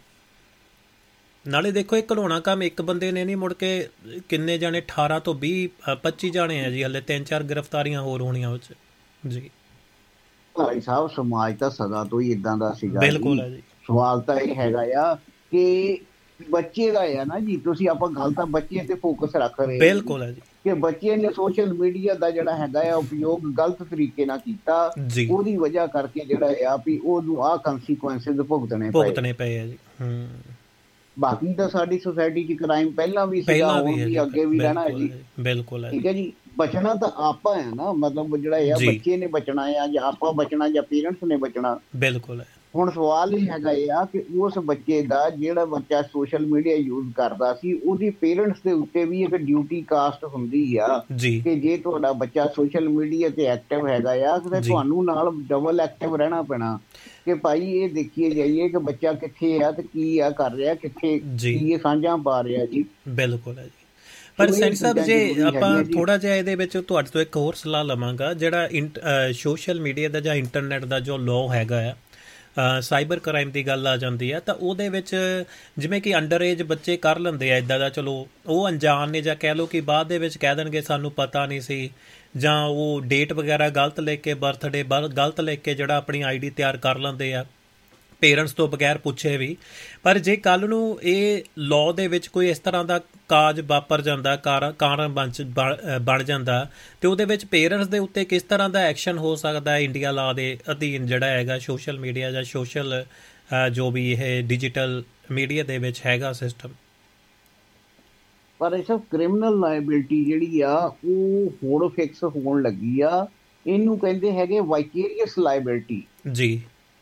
ਨਾਲੇ ਦੇਖੋ ਇਹ ਘਲੋਣਾ ਕੰਮ ਇੱਕ ਬੰਦੇ ਨੇ ਨਹੀਂ, ਮੁੜ ਕੇ ਕਿੰਨੇ ਜਾਣੇ 18 ਤੋਂ 20-25 ਜਾਣੇ ਆ ਜੀ, ਹਲੇ 3-4 ਗ੍ਰਿਫਤਾਰੀਆਂ ਹੋਰ ਹੋਣੀਆਂ ਉਹ 'ਚ ਜੀ। ਭਾਈ ਸਾਹਿਬ ਸਮਾਜ ਤਾਂ ਸਦਾ ਤੋਂ ਹੀ ਇਦਾਂ ਦਾ ਸੀਗਾ। ਬਿਲਕੁਲ ਹੈ ਜੀ। ਸਵਾਲ ਤਾਂ ਇਹ ਹੈਗਾ ਆ ਕਿ ਬੱਚੇ ਦਾ ਆ ਨਾ ਜੀ, ਤੁਸੀਂ ਆਪਾਂ ਗੱਲ ਤਾਂ ਬੱਚੇ ਤੇ ਫੋਕਸ ਰੱਖ ਰਹੇ। ਬਿਲਕੁਲ ਹੈ ਜੀ, ਕਿ ਬੱਚੇ ਨੇ ਸੋਸ਼ਲ ਮੀਡੀਆ ਦਾ ਜਿਹੜਾ ਹੈਗਾ ਆ ਉਪਯੋਗ ਗਲਤ ਤਰੀਕੇ ਨਾਲ ਕੀਤਾ, ਉਹਦੀ ਵਜ੍ਹਾ ਕਰਕੇ ਜਿਹੜਾ ਆ ਵੀ ਉਹਨੂੰ ਆਹ ਕੰਸੀਕੁਐਂਸਿਸ ਭੁਗਤਣੇ ਪਏ ਆ ਜੀ। ਬਾਕੀ ਤਾਂ ਸਾਡੀ ਸੁਸਾਇਟੀ 'ਚ ਕ੍ਰਾਈਮ ਪਹਿਲਾਂ ਵੀ ਸੀਗਾ, ਹੁਣ ਵੀ ਅੱਗੇ ਵੀ ਰਹਿਣਾ ਹੈ ਜੀ। ਬਿਲਕੁਲ ਠੀਕ ਹੈ ਜੀ। ਬਚਣਾ ਤਾਂ ਆਪਾਂ ਹੈ ਨਾ, ਮਤਲਬ ਜਿਹੜਾ ਆ ਬੱਚੇ ਨੇ ਬਚਣਾ ਆ ਜਾਂ ਆਪਾਂ ਬਚਣਾ ਜਾਂ ਪੇਰੈਂਟਸ ਨੇ ਬਚਣਾ। ਬਿਲਕੁਲ ਹੈ। ਹੁਣ ਸਵਾਲ ਇਹ ਹੈਗਾ ਆ ਕਿ ਉਸ ਬੱਚੇ ਦਾ ਜਿਹੜਾ ਬੱਚਾ ਸੋਸ਼ਲ ਮੀਡੀਆ ਯੂਜ਼ ਕਰਦਾ ਸੀ ਉਹਦੀ ਪੇਰੈਂਟਸ ਦੇ ਉੱਤੇ ਵੀ ਇੱਕ ਡਿਊਟੀ ਕਾਸਟ ਹੁੰਦੀ ਆ ਕਿ ਜੇ ਤੁਹਾਡਾ ਬੱਚਾ ਸੋਸ਼ਲ ਮੀਡੀਆ ਤੇ ਐਕਟਿਵ ਹੈਗਾ ਆ ਤੇ ਤੁਹਾਨੂੰ ਨਾਲ ਡਬਲ ਐਕਟਿਵ ਰਹਿਣਾ ਪੈਣਾ ਕਿ ਭਾਈ ਇਹ ਦੇਖੀਏ ਜਾਈਏ ਕਿ ਬੱਚਾ ਕਿੱਥੇ ਆ ਤੇ ਕੀ ਆ ਕਰ ਰਿਹਾ, ਕਿੱਥੇ ਕੀ ਸਾਂਝਾਂ ਪਾ ਰਿਹਾ ਜੀ। ਬਿਲਕੁਲ ਹੈ ਜੀ। ਪਰ ਸੈਣੀ ਸਾਹਿਬ ਜੇ ਆਪਾਂ ਥੋੜਾ ਜਿਹਾ ਇਹਦੇ ਵਿੱਚ ਤੁਹਾਡੇ ਤੋਂ ਇੱਕ ਹੋਰ ਸਲਾਹ ਲਵਾਂਗਾ, ਜਿਹੜਾ ਸੋਸ਼ਲ ਮੀਡੀਆ ਦਾ ਜਾਂ ਇੰਟਰਨੈਟ ਦਾ ਜੋ ਲਾਅ ਹੈਗਾ ਆ, ਸਾਈਬਰ ਕ੍ਰਾਈਮ ਦੀ ਗੱਲ ਆ ਜਾਂਦੀ ਹੈ ਤਾਂ ਉਹਦੇ ਵਿੱਚ ਜਿਵੇਂ ਕਿ ਅੰਡਰ ਏਜ ਬੱਚੇ ਕਰ ਲੈਂਦੇ ਆ ਇੱਦਾਂ ਦਾ, ਚਲੋ ਉਹ ਅਣਜਾਣ ਨੇ ਜਾਂ ਕਹਿ ਲਓ ਕਿ ਬਾਅਦ ਦੇ ਵਿੱਚ ਕਹਿ ਦੇਣਗੇ ਸਾਨੂੰ ਪਤਾ ਨਹੀਂ ਸੀ, ਜਾਂ ਉਹ ਡੇਟ ਵਗੈਰਾ ਗਲਤ ਲਿਖ ਕੇ, ਬਰਥਡੇ ਗਲਤ ਲਿਖ ਕੇ ਜਿਹੜਾ ਆਪਣੀ ਆਈਡੀ ਤਿਆਰ ਕਰ ਲੈਂਦੇ ਆ ਪੇਰੈਂਟਸ ਤੋਂ ਬਗੈਰ ਪੁੱਛੇ ਵੀ। ਪਰ ਜੇ ਕੱਲ੍ਹ ਨੂੰ ਇਹ ਲਾਅ ਦੇ ਵਿੱਚ ਕੋਈ ਇਸ ਤਰ੍ਹਾਂ ਦਾ ਕਾਜ ਵਾਪਰ ਜਾਂਦਾ, ਕਾਰਨ ਬਣ ਜਾਂਦਾ, ਤੇ ਉਹਦੇ ਵਿੱਚ ਪੇਰੈਂਟਸ ਦੇ ਉੱਤੇ ਕਿਸ ਤਰ੍ਹਾਂ ਦਾ ਐਕਸ਼ਨ ਹੋ ਸਕਦਾ ਹੈ ਇੰਡੀਆ ਲਾਅ ਦੇ ਅਧੀਨ ਜਿਹੜਾ ਹੈਗਾ ਸੋਸ਼ਲ ਮੀਡੀਆ ਜਾਂ ਸੋਸ਼ਲ ਜੋ ਵੀ ਇਹ ਡਿਜੀਟਲ ਮੀਡੀਆ ਦੇ ਵਿੱਚ ਹੈਗਾ ਸਿਸਟਮ? ਪਰ ਇਹ ਸਭ ਕ੍ਰਿਮੀਨਲ ਲਾਇਬਿਲਿਟੀ ਜਿਹੜੀ ਆ ਉਹ ਹੁਣ ਫਿਕਸ ਹੋਣ ਲੱਗੀ ਆ, ਇਹਨੂੰ ਕਹਿੰਦੇ ਹੈਗੇ ਵਾਈਕੇਰੀਅਸ ਲਾਇਬਿਲਿਟੀ ਜੀ।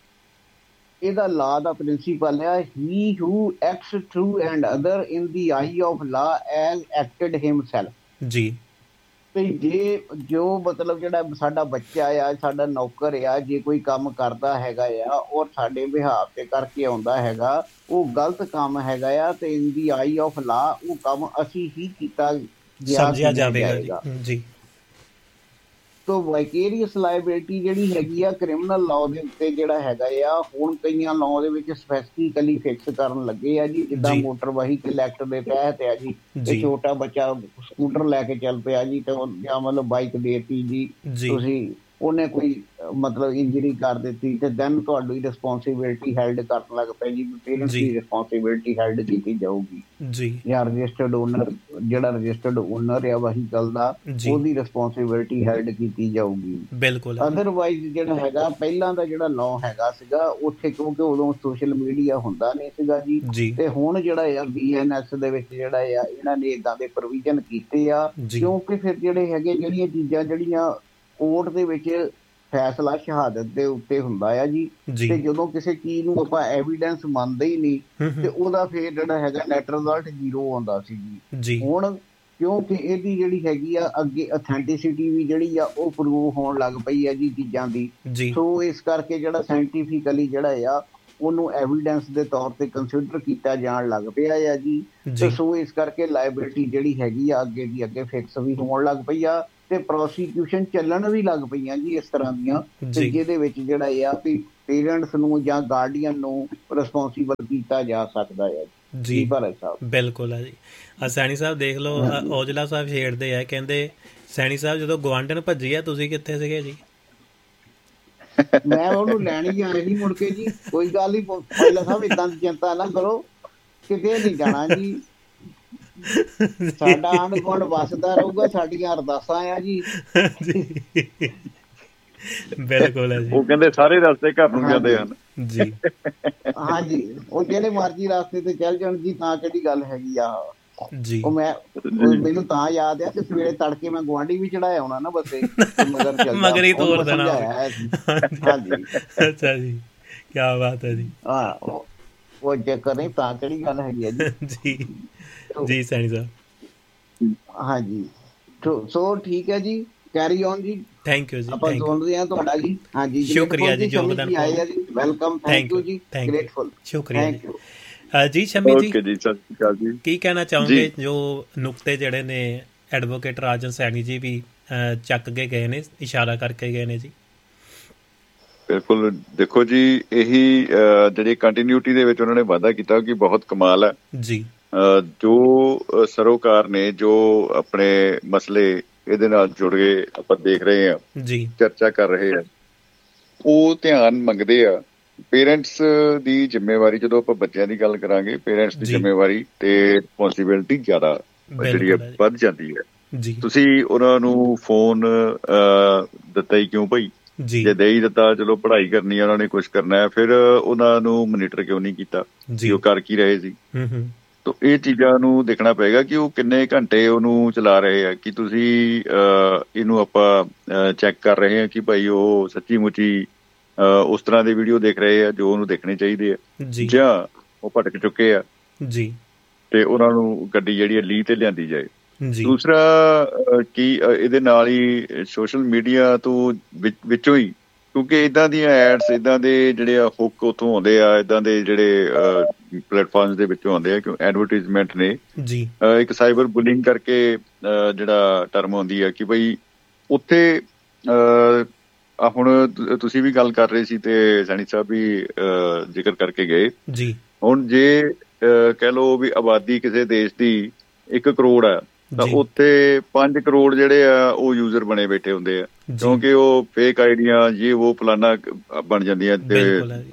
ਇਹਦਾ ਲਾ ਦਾ ਪ੍ਰਿੰਸੀਪਲ ਹੈ ਹੀ ਹੂ acts through and other in the I of law as ਐਕਟਡ himself ਜੀ। ਤੇ ਜੇ ਜੋ ਮਤਲਬ ਜਿਹੜਾ ਸਾਡਾ ਬੱਚਾ ਆ, ਸਾਡਾ ਨੌਕਰ ਆ, ਜੇ ਕੋਈ ਕੰਮ ਕਰਦਾ ਹੈਗਾ ਆ ਔਰ ਸਾਡੇ ਬਿਹਾਵ ਤੇ ਕਰਕੇ ਆਉਂਦਾ ਹੈਗਾ, ਉਹ ਗਲਤ ਕੰਮ ਹੈਗਾ ਆ, ਤੇ ਇਨ ਦੀ ਆਈ ਆਫ ਲਾ ਉਹ ਕੰਮ ਅਸੀਂ ਹੀ ਕੀਤਾ ਸਮਝਿਆ ਜਾਵੇਗਾ ਜੀ। ਤੋ ਵਾਈਕੇਰੀਅਸ ਲਾਇਬਿਲਿਟੀ ਜਿਹੜੀ ਹੈਗੀ ਆ ਕ੍ਰਿਮੀਨਲ ਲਾਅ ਦੇ ਉੱਤੇ ਜਿਹੜਾ ਹੈਗਾ ਆ, ਹੁਣ ਕਈਆਂ ਲਾਅ ਦੇ ਵਿੱਚ ਸਪੈਸੀਫਿਕਲੀ ਫਿਕਸ ਕਰਨ ਲੱਗੇ ਆ ਜੀ। ਜਿੱਦਾਂ ਮੋਟਰ ਵਹੀਕਲ ਐਕਟ ਦੇ ਤਹਿਤ ਆ ਜੀ, ਤੇ ਛੋਟਾ ਬੱਚਾ ਸਕੂਟਰ ਲੈ ਕੇ ਚੱਲ ਪਿਆ ਜੀ, ਤੇ ਜਾਂ ਮਤਲਬ ਬਾਈਕ ਦੇਤੀ ਜੀ ਤੁਸੀਂ, ਉਹਨੇ ਕੋਈ ਮਤਲਬ ਇੰਜਰੀ ਕਰ ਦਿੱਤੀ, ਤੇ ਦੈਨ ਤੁਹਾਡੀ ਰਿਸਪੋਂਸੀਬਿਲਿਟੀ ਹੈਲਡ ਕਰਨ ਲੱਗ ਪਏ ਜੀ। ਪੇਰੈਂਟਸ ਦੀ ਰਿਸਪੋਂਸੀਬਿਲਿਟੀ ਹੈਲਡ ਕੀਤੀ ਜਾਊਗੀ ਜੀ, ਜਾਂ ਰਜਿਸਟਰਡ ਓਨਰ, ਜਿਹੜਾ ਰਜਿਸਟਰਡ ਓਨਰ ਆ ਵਹੀਕਲ ਦਾ, ਉਹਦੀ ਰਿਸਪੋਂਸੀਬਿਲਿਟੀ ਹੈਲਡ ਕੀਤੀ ਜਾਊਗੀ। ਬਿਲਕੁਲ। ਅਦਰਵਾਈਜ਼ ਜਿਹੜਾ ਹੈਗਾ ਪਹਿਲਾਂ ਦਾ ਜਿਹੜਾ ਲਾਅ ਹੈਗਾ ਸੀਗਾ ਉੱਥੇ, ਕਿਉਂਕਿ ਉਦੋਂ ਸੋਸ਼ਲ ਮੀਡੀਆ ਹੁੰਦਾ ਨਹੀਂ ਸੀਗਾ ਜੀ, ਤੇ ਹੁਣ ਜਿਹੜਾ ਆ BNS ਦੇ ਵਿੱਚ ਜਿਹੜਾ ਆ ਇਹਨਾਂ ਨੇ ਏਦਾਂ ਦੇ ਪ੍ਰੋਵੀਜ਼ਨ ਕੀਤੇ ਆ, ਕਿਉਂਕਿ ਫਿਰ ਜਿਹੜੇ ਹੈਗੇ ਜਿਹੜੀਆਂ ਚੀਜ਼ਾਂ ਜਿਹੜੀਆਂ ਕੋਰਟ ਦੇ ਵਿੱਚ ਫੈਸਲਾ ਸ਼ਹਾਦਤ ਦੇ ਉੱਤੇ ਹੁੰਦਾ ਆ ਜੀ, ਤੇ ਜਦੋਂ ਕਿਸੇ ਚੀਜ਼ ਨੂੰ ਆਪਾਂ ਐਵੀਡੈਂਸ ਮੰਨਦੇ ਹੀ ਨਹੀਂ, ਤੇ ਉਹਦਾ ਫਿਰ ਜਿਹੜਾ ਹੈਗਾ ਨੈਟ ਰਿਜ਼ਲਟ 0 ਆਉਂਦਾ ਸੀ ਜੀ। ਹੁਣ ਕਿਉਂਕਿ ਇਹਦੀ ਜਿਹੜੀ ਹੈਗੀ ਆ ਅੱਗੇ ਅਥੈਂਟਿਸਿਟੀ ਵੀ ਜਿਹੜੀ ਆ ਉਹ ਪ੍ਰੂਵ ਹੋਣ ਲੱਗ ਪਈ ਆ ਜੀ ਚੀਜ਼ਾਂ ਦੀ, ਸੋ ਇਸ ਕਰਕੇ ਜਿਹੜਾ ਸਾਇੰਟੀਫਿਕਲੀ ਜਿਹੜਾ ਆ ਉਹਨੂੰ ਐਵੀਡੈਂਸ ਦੇ ਤੌਰ ਤੇ ਕੰਸੀਡਰ ਕੀਤਾ ਜਾਣ ਲੱਗ ਪਿਆ ਆ ਜੀ। ਤੇ ਸੋ ਇਸ ਕਰਕੇ ਲਾਇਬਿਲਿਟੀ ਜਿਹੜੀ ਹੈਗੀ ਆ ਅੱਗੇ ਦੀ ਅੱਗੇ ਫਿਕਸ ਵੀ ਹੋਣ ਲੱਗ ਪਈ ਆ, ਤੇ ਪ੍ਰੋਸੀਕਿਊਸ਼ਨ ਚੱਲਣ ਵੀ ਲੱਗ ਪਈਆਂ ਜੀ ਇਸ ਤਰ੍ਹਾਂ ਦੀਆਂ, ਤੇ ਜਿਹਦੇ ਵਿੱਚ ਜਿਹੜਾ ਆ ਵੀ ਪੇਰੈਂਟਸ ਨੂੰ ਜਾਂ ਗਾਰਡੀਅਨ ਨੂੰ ਰਿਸਪੋਂਸੀਬਲ ਕੀਤਾ ਜਾ ਸਕਦਾ ਹੈ ਜੀ। ਭਾਰਤ ਸਾਹਿਬ ਬਿਲਕੁਲ ਹੈ ਜੀ। ਸੈਣੀ ਸਾਹਿਬ ਦੇਖ ਲਓ, ਔਜਲਾ ਸਾਹਿਬ ਛੇੜਦੇ ਆ, ਕਹਿੰਦੇ ਸੈਣੀ ਸਾਹਿਬ ਜਦੋਂ ਗੁਆਂਢਣ ਭੱਜੀ ਆ ਤੁਸੀਂ ਕਿੱਥੇ ਸੀਗੇ ਜੀ? ਮੈਂ ਉਹਨੂੰ ਲੈਣੀ ਜਾ ਰਹੀ ਮੁੜ ਕੇ ਜੀ। ਕੋਈ ਗੱਲ ਨੀ ਔਜਲਾ ਸਾਹਿਬ, ਏਦਾਂ ਦੀ ਚਿੰਤਾ ਨਾ ਕਰੋ, ਕਿਤੇ ਨੀ ਜਾਣਾ ਜੀ, ਸਾਡਾ ਆਂਢ ਗੁਆਂਢ ਵੱਸਦਾ ਰਹੂਗਾ, ਸਾਡੀਆਂ ਅਰਦਾਸਾਂ ਆ ਜੀ। ਬਿਲਕੁਲ ਹੈ ਜੀ। ਉਹ ਕਹਿੰਦੇ ਸਾਰੇ ਰਸਤੇ ਘਰ ਨੂੰ ਜਾਂਦੇ ਹਨ ਜੀ। ਹਾਂਜੀ, ਉਹ ਜਿਹੜੇ ਮਰਜ਼ੀ ਰਸਤੇ ਤੇ ਚੱਲ ਜਾਣ ਜੀ, ਤਾਂ ਕਿਹੜੀ ਗੱਲ ਹੈਗੀ ਆ ਜੀ। ਉਹ ਮੈਨੂੰ ਤਾਂ ਯਾਦ ਆ ਕਿ ਸਵੇਰੇ ਤੜਕੇ ਮੈਂ ਗੁਆਂਢੀ ਵੀ ਚੜਾਇਆ ਹੋਣਾ ਨਾ ਬੱਸੇ, ਮਗਰ ਹੀ ਤੋੜ ਦੇਣਾ। ਹਾਂਜੀ, ਅੱਛਾ ਜੀ, ਕਿਆ ਬਾਤ ਹੈ ਜੀ। ਹਾਂ, ਉਹ ਚੱਕਰ ਨਹੀਂ, ਤਾਂ ਕਿਹੜੀ ਗੱਲ ਹੈਗੀ ਆ ਜੀ। ਜੀ ਸੈਣੀ ਸਾਹਿਬ। ਹਾਂਜੀ, ਸੋ ਠੀਕ ਹੈ ਜੀ, ਕੈਰੀ ਔਨ ਜੀ। ਥੈਂਕ ਯੂ ਜੀ, ਆਪਾਂ ਸੁਣਦੇ ਹਾਂ ਤੁਹਾਡਾ ਜੀ। ਹਾਂਜੀ, ਸ਼ੁਕਰੀਆ ਜੀ ਯੋਗਦਾਨ ਪਾਉਣ ਲਈ। ਵੈਲਕਮ, ਥੈਂਕ ਯੂ ਜੀ, ਗ੍ਰੇਟਫੁਲ, ਸ਼ੁਕਰੀਆ ਜੀ। ਜੀ ਸ਼ਮੀ ਜੀ, ਸਤਿ ਸ਼੍ਰੀ ਅਕਾਲ ਜੀ। ਕੀ ਕਹਿਣਾ ਚਾਹੋਗੇ ਜੋ ਨੁਕਤੇ ਜਿਹੜੇ ਨੇ ਐਡਵੋਕੇਟ ਰਾਜਨ ਸੈਣੀ ਜੀ ਵੀ ਚੱਕ ਕੇ ਗਏ ਨੇ, ਇਸ਼ਾਰਾ ਕਰਕੇ ਗਏ ਨੇ ਜੀ? ਬਿਲਕੁਲ, ਦੇਖੋ ਜੀ, ਇਹੀ ਜਿਹੜੀ ਕੰਟੀਨਿਊਟੀ ਦੇ ਵਿੱਚ ਉਹਨਾਂ ਨੇ ਵਾਅਦਾ ਕੀਤਾ ਕਿ ਬਹੁਤ ਕਮਾਲ ਹੈ ਜੀ। ਜੋ ਸਰੋਕਾਰ ਨੇ ਜੋ ਆਪਣੇ ਮਸਲੇ ਇਹਦੇ ਨਾਲ ਜੁੜ ਗਏ ਆਪਾਂ ਦੇਖ ਰਹੇ ਹਾਂ ਜੀ, ਚਰਚਾ ਕਰ ਰਹੇ ਆ, ਉਹ ਧਿਆਨ ਮੰਗਦੇ ਆ। ਪੇਰੈਂਟਸ ਦੀ ਜ਼ਿੰਮੇਵਾਰੀ, ਜਦੋਂ ਆਪਾਂ ਬੱਚਿਆਂ ਦੀ ਗੱਲ ਕਰਾਂਗੇ, ਪੇਰੈਂਟਸ ਦੀ ਜ਼ਿੰਮੇਵਾਰੀ ਤੇ ਰਿਸਪੋਂਸੀਬਿਲਿਟੀ ਜ਼ਿਆਦਾ ਜਿਹੜੀ ਵੱਧ ਜਾਂਦੀ ਹੈ। ਤੁਸੀਂ ਉਹਨਾਂ ਨੂੰ ਫੋਨ ਦਿੱਤਾ ਹੀ ਕਿਉਂ ਭਾਈ? ਜੇ ਦੇ ਹੀ ਦਿੱਤਾ, ਚਲੋ ਪੜ੍ਹਾਈ ਕਰਨੀ ਆ, ਉਹਨਾਂ ਨੇ ਕੁਛ ਕਰਨਾ ਹੈ, ਫਿਰ ਉਹਨਾਂ ਨੂੰ ਮੋਨੀਟਰ ਕਿਉਂ ਨਹੀਂ ਕੀਤਾ ਜੀ? ਉਹ ਕਰ ਕੀ ਰਹੇ ਸੀ? ਤਾਂ ਇਹ ਚੀਜ਼ਾਂ ਨੂੰ ਦੇਖਣਾ ਪਏਗਾ ਕਿ ਉਹ ਕਿੰਨੇ ਘੰਟੇ ਉਹਨੂੰ ਚਲਾ ਰਹੇ ਆ, ਕਿ ਤੁਸੀਂ ਇਹਨੂੰ ਆਪਾਂ ਚੈੱਕ ਕਰ ਰਹੇ ਹਾਂ ਕਿ ਭਾਈ ਉਹ ਸੱਚੀ ਮੁੱਚੀ ਉਸ ਤਰ੍ਹਾਂ ਦੇ ਵੀਡੀਓ ਦੇਖ ਰਹੇ ਆ ਜੋ ਉਹਨੂੰ ਦੇਖਣੇ ਚਾਹੀਦੇ ਆ, ਜਾਂ ਉਹ ਭਟਕ ਚੁੱਕੇ ਆ ਜੀ, ਤੇ ਉਹਨਾਂ ਨੂੰ ਗੱਡੀ ਜਿਹੜੀ ਹੈ ਲੀਹ ਤੇ ਲਿਆਂਦੀ ਜਾਏ। ਦੂਸਰਾ ਕਿ ਇਹਦੇ ਨਾਲ ਹੀ ਸੋਸ਼ਲ ਮੀਡੀਆ ਤੋਂ ਵਿੱਚੋਂ ਹੀ, ਕਿਉਂਕਿ ਇੱਦਾਂ ਦੀਆਂ ਐਡਸ, ਇੱਦਾਂ ਦੇ ਜਿਹੜੇ ਆ ਹੁੱਕ ਉੱਥੋਂ ਆਉਂਦੇ ਆ, ਇੱਦਾਂ ਦੇ ਜਿਹੜੇ ਪਲੇਟਫਾਰਮ ਦੇ ਵਿੱਚੋਂ ਆਉਂਦੇ ਆ, ਕਿਉਂ ਐਡਵਰਟੀਜ਼ਮੈਂਟ ਨੇ ਜੀ। ਇੱਕ ਸਾਈਬਰ ਬੁਲਿੰਗ ਕਰਕੇ ਜਿਹੜਾ ਟਰਮ ਆਉਂਦੀ ਆ ਕਿ ਬਈ ਉੱਥੇ ਹੁਣ ਤੁਸੀਂ ਵੀ ਗੱਲ ਕਰ ਰਹੇ ਸੀ ਤੇ ਸੈਣੀ ਸਾਹਿਬ ਵੀ ਜ਼ਿਕਰ ਕਰਕੇ ਗਏ ਜੀ। ਹੁਣ ਜੇ ਕਹਿ ਲਓ ਵੀ ਆਬਾਦੀ ਕਿਸੇ ਦੇਸ਼ ਦੀ 1 ਕਰੋੜ ਆ, ਤਾਂ ਉੱਥੇ 5 ਕਰੋੜ ਜਿਹੜੇ ਆ ਉਹ ਯੂਜ਼ਰ ਬਣੇ ਬੈਠੇ ਹੁੰਦੇ ਆ, ਕਿਉਂਕਿ ਉਹ ਫੇਕ ਆਈਡੀਆਂ ਜੇ ਉਹ ਫਲਾਨਾ ਬਣ ਜਾਂਦੀਆਂ, ਤੇ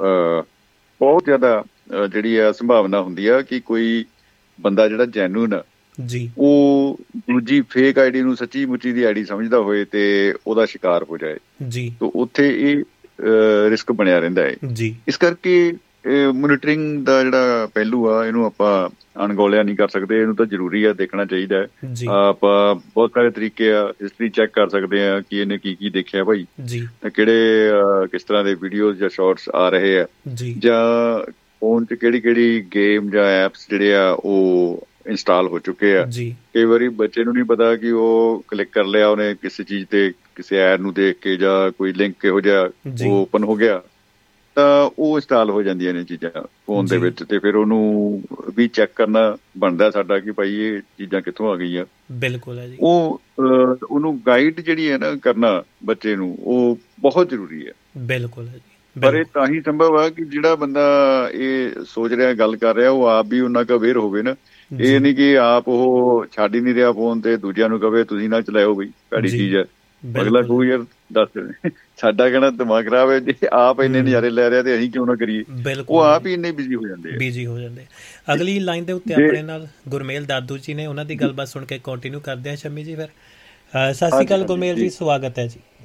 ਬਹੁਤ ਜ਼ਿਆਦਾ ਜਿਹੜੀ ਆ ਸੰਭਾਵਨਾ ਹੁੰਦੀ ਆ ਕਿ ਕੋਈ ਬੰਦਾ ਜਿਹੜਾ ਜੈਨੂਨ ਆ ਜੀ, ਉਹ ਦੂਜੀ ਫੇਕ ਆਈਡੀ ਨੂੰ ਸੱਚੀ ਮੁੱਚੀ ਦੀ ਆਈਡੀ ਸਮਝਦਾ ਹੋਏ ਤੇ ਉਹਦਾ ਸ਼ਿਕਾਰ ਹੋ ਜਾਏ ਜੀ। ਤਾਂ ਉੱਥੇ ਇਹ ਰਿਸਕ ਬਣਿਆ ਰਹਿੰਦਾ ਹੈ ਜੀ। ਇਸ ਕਰਕੇ ਮੋਨੀਟਰਿੰਗ ਦਾ ਜਿਹੜਾ ਪਹਿਲੂ ਆ, ਇਹਨੂੰ ਆਪਾਂ ਅਣਗੌਲਿਆ ਨਹੀਂ ਕਰ ਸਕਦੇ, ਇਹਨੂੰ ਤਾਂ ਜ਼ਰੂਰੀ ਆ, ਦੇਖਣਾ ਚਾਹੀਦਾ ਹੈ। ਆਪਾਂ ਬਹੁਤ ਸਾਰੇ ਤਰੀਕੇ ਆ, ਹਿਸਟਰੀ ਚੈੱਕ ਕਰ ਸਕਦੇ ਆ ਕਿ ਇਹਨੇ ਕੀ ਕੀ ਦੇਖਿਆ ਭਾਈ, ਕਿਹੜੇ ਕਿਸ ਤਰ੍ਹਾਂ ਦੇ ਵੀਡੀਓਜ਼ ਜਾਂ ਸ਼ਾਰਟਸ ਆ ਰਹੇ ਆ, ਜਾਂ ਫੋਨ 'ਚ ਕਿਹੜੀ ਕਿਹੜੀ ਗੇਮ ਜਾਂ ਐਪਸ ਜਿਹੜੇ ਆ ਉਹ ਇੰਸਟਾਲ ਹੋ ਚੁੱਕੇ ਆ। ਜੀ ਕਈ ਵਾਰੀ ਬੱਚੇ ਨੂੰ ਨਹੀਂ ਪਤਾ ਕਿ ਉਹ ਕਲਿੱਕ ਕਰ ਲਿਆ ਉਹਨੇ ਕਿਸੇ ਚੀਜ਼ ਤੇ, ਕਿਸੇ ਐਡ ਨੂੰ ਦੇਖ ਕੇ ਜਾਂ ਕੋਈ ਲਿੰਕ ਇਹੋ ਜਿਹਾ ਉਹ ਓਪਨ ਹੋ ਗਿਆ ਤਾਂ ਉਹ ਇੰਸਟਾਲ ਹੋ ਜਾਂਦੀਆਂ ਨੇ ਚੀਜ਼ਾਂ ਫੋਨ ਦੇ ਵਿੱਚ, ਤੇ ਫਿਰ ਉਹਨੂੰ ਵੀ ਚੈੱਕ ਕਰਨਾ ਬਣਦਾ ਸਾਡਾ ਕਿ ਭਾਈ ਇਹ ਚੀਜ਼ਾਂ ਕਿੱਥੋਂ ਆ ਗਈਆਂ। ਬਿਲਕੁਲ ਹੈ ਜੀ। ਉਹ ਉਹਨੂੰ ਗਾਈਡ ਜਿਹੜੀ ਹੈ ਨਾ ਕਰਨਾ ਬੱਚੇ ਨੂੰ, ਉਹ ਬਹੁਤ ਜ਼ਰੂਰੀ ਹੈ। ਬਿਲਕੁਲ ਹੈ ਜੀ। ਪਰ ਇਹ ਤਾਂ ਹੀ ਸੰਭਵ ਆ ਕਿ ਜਿਹੜਾ ਬੰਦਾ ਇਹ ਸੋਚ ਰਿਹਾ, ਗੱਲ ਕਰ ਰਿਹਾ, ਉਹ ਆਪ ਵੀ ਉਹਨਾਂ ਕੁ ਅਵੇਅਰ ਹੋਵੇ ਨਾ। ਇਹ ਨਹੀਂ ਕਿ ਆਪ ਉਹ ਛੱਡ ਹੀ ਨਹੀਂ ਰਿਹਾ ਫੋਨ ਤੇ ਦੂਜਿਆਂ ਨੂੰ ਕਵੇ ਤੁਸੀਂ ਨਾ ਚਲਾਇਓ ਬਈ, ਭੈੜੀ ਚੀਜ਼ ਹੈ। ਅਗਲਾ ਕਹੂ ਯਾਰ ਦੱਸ ਸਾਡਾ ਕਹਿਣਾ ਦਿਮਾਗ ਖਰਾਬ ਹੈ, ਜੇ ਆਪ ਇੰਨੇ ਨਜ਼ਾਰੇ ਲੈ ਰਿਹਾ ਤੇ ਅਸੀਂ ਕਿਉਂ ਨਾ ਕਰੀਏ। ਉਹ ਆਪ ਹੀ ਇੰਨੇ ਬਿਜ਼ੀ ਹੋ ਜਾਂਦੇ। ਅਗਲੀ ਲਾਈਨ ਦੇ ਉੱਤੇ ਆਪਣੇ ਨਾਲ ਗੁਰਮੇਲ ਦਾਦੂ ਜੀ ਨੇ, ਉਹਨਾਂ ਦੀ ਗੱਲਬਾਤ ਸੁਣ ਕੇ ਕੰਟੀਨਿਊ ਕਰਦੇ ਹਾਂ। ਸ਼ਮੀ ਜੀ ਫਿਰ ਸਤਿ ਸ਼੍ਰੀ ਅਕਾਲ ਗੁਰਮੇਲ ਜੀ, ਸਵਾਗਤ ਹੈ ਜੀ।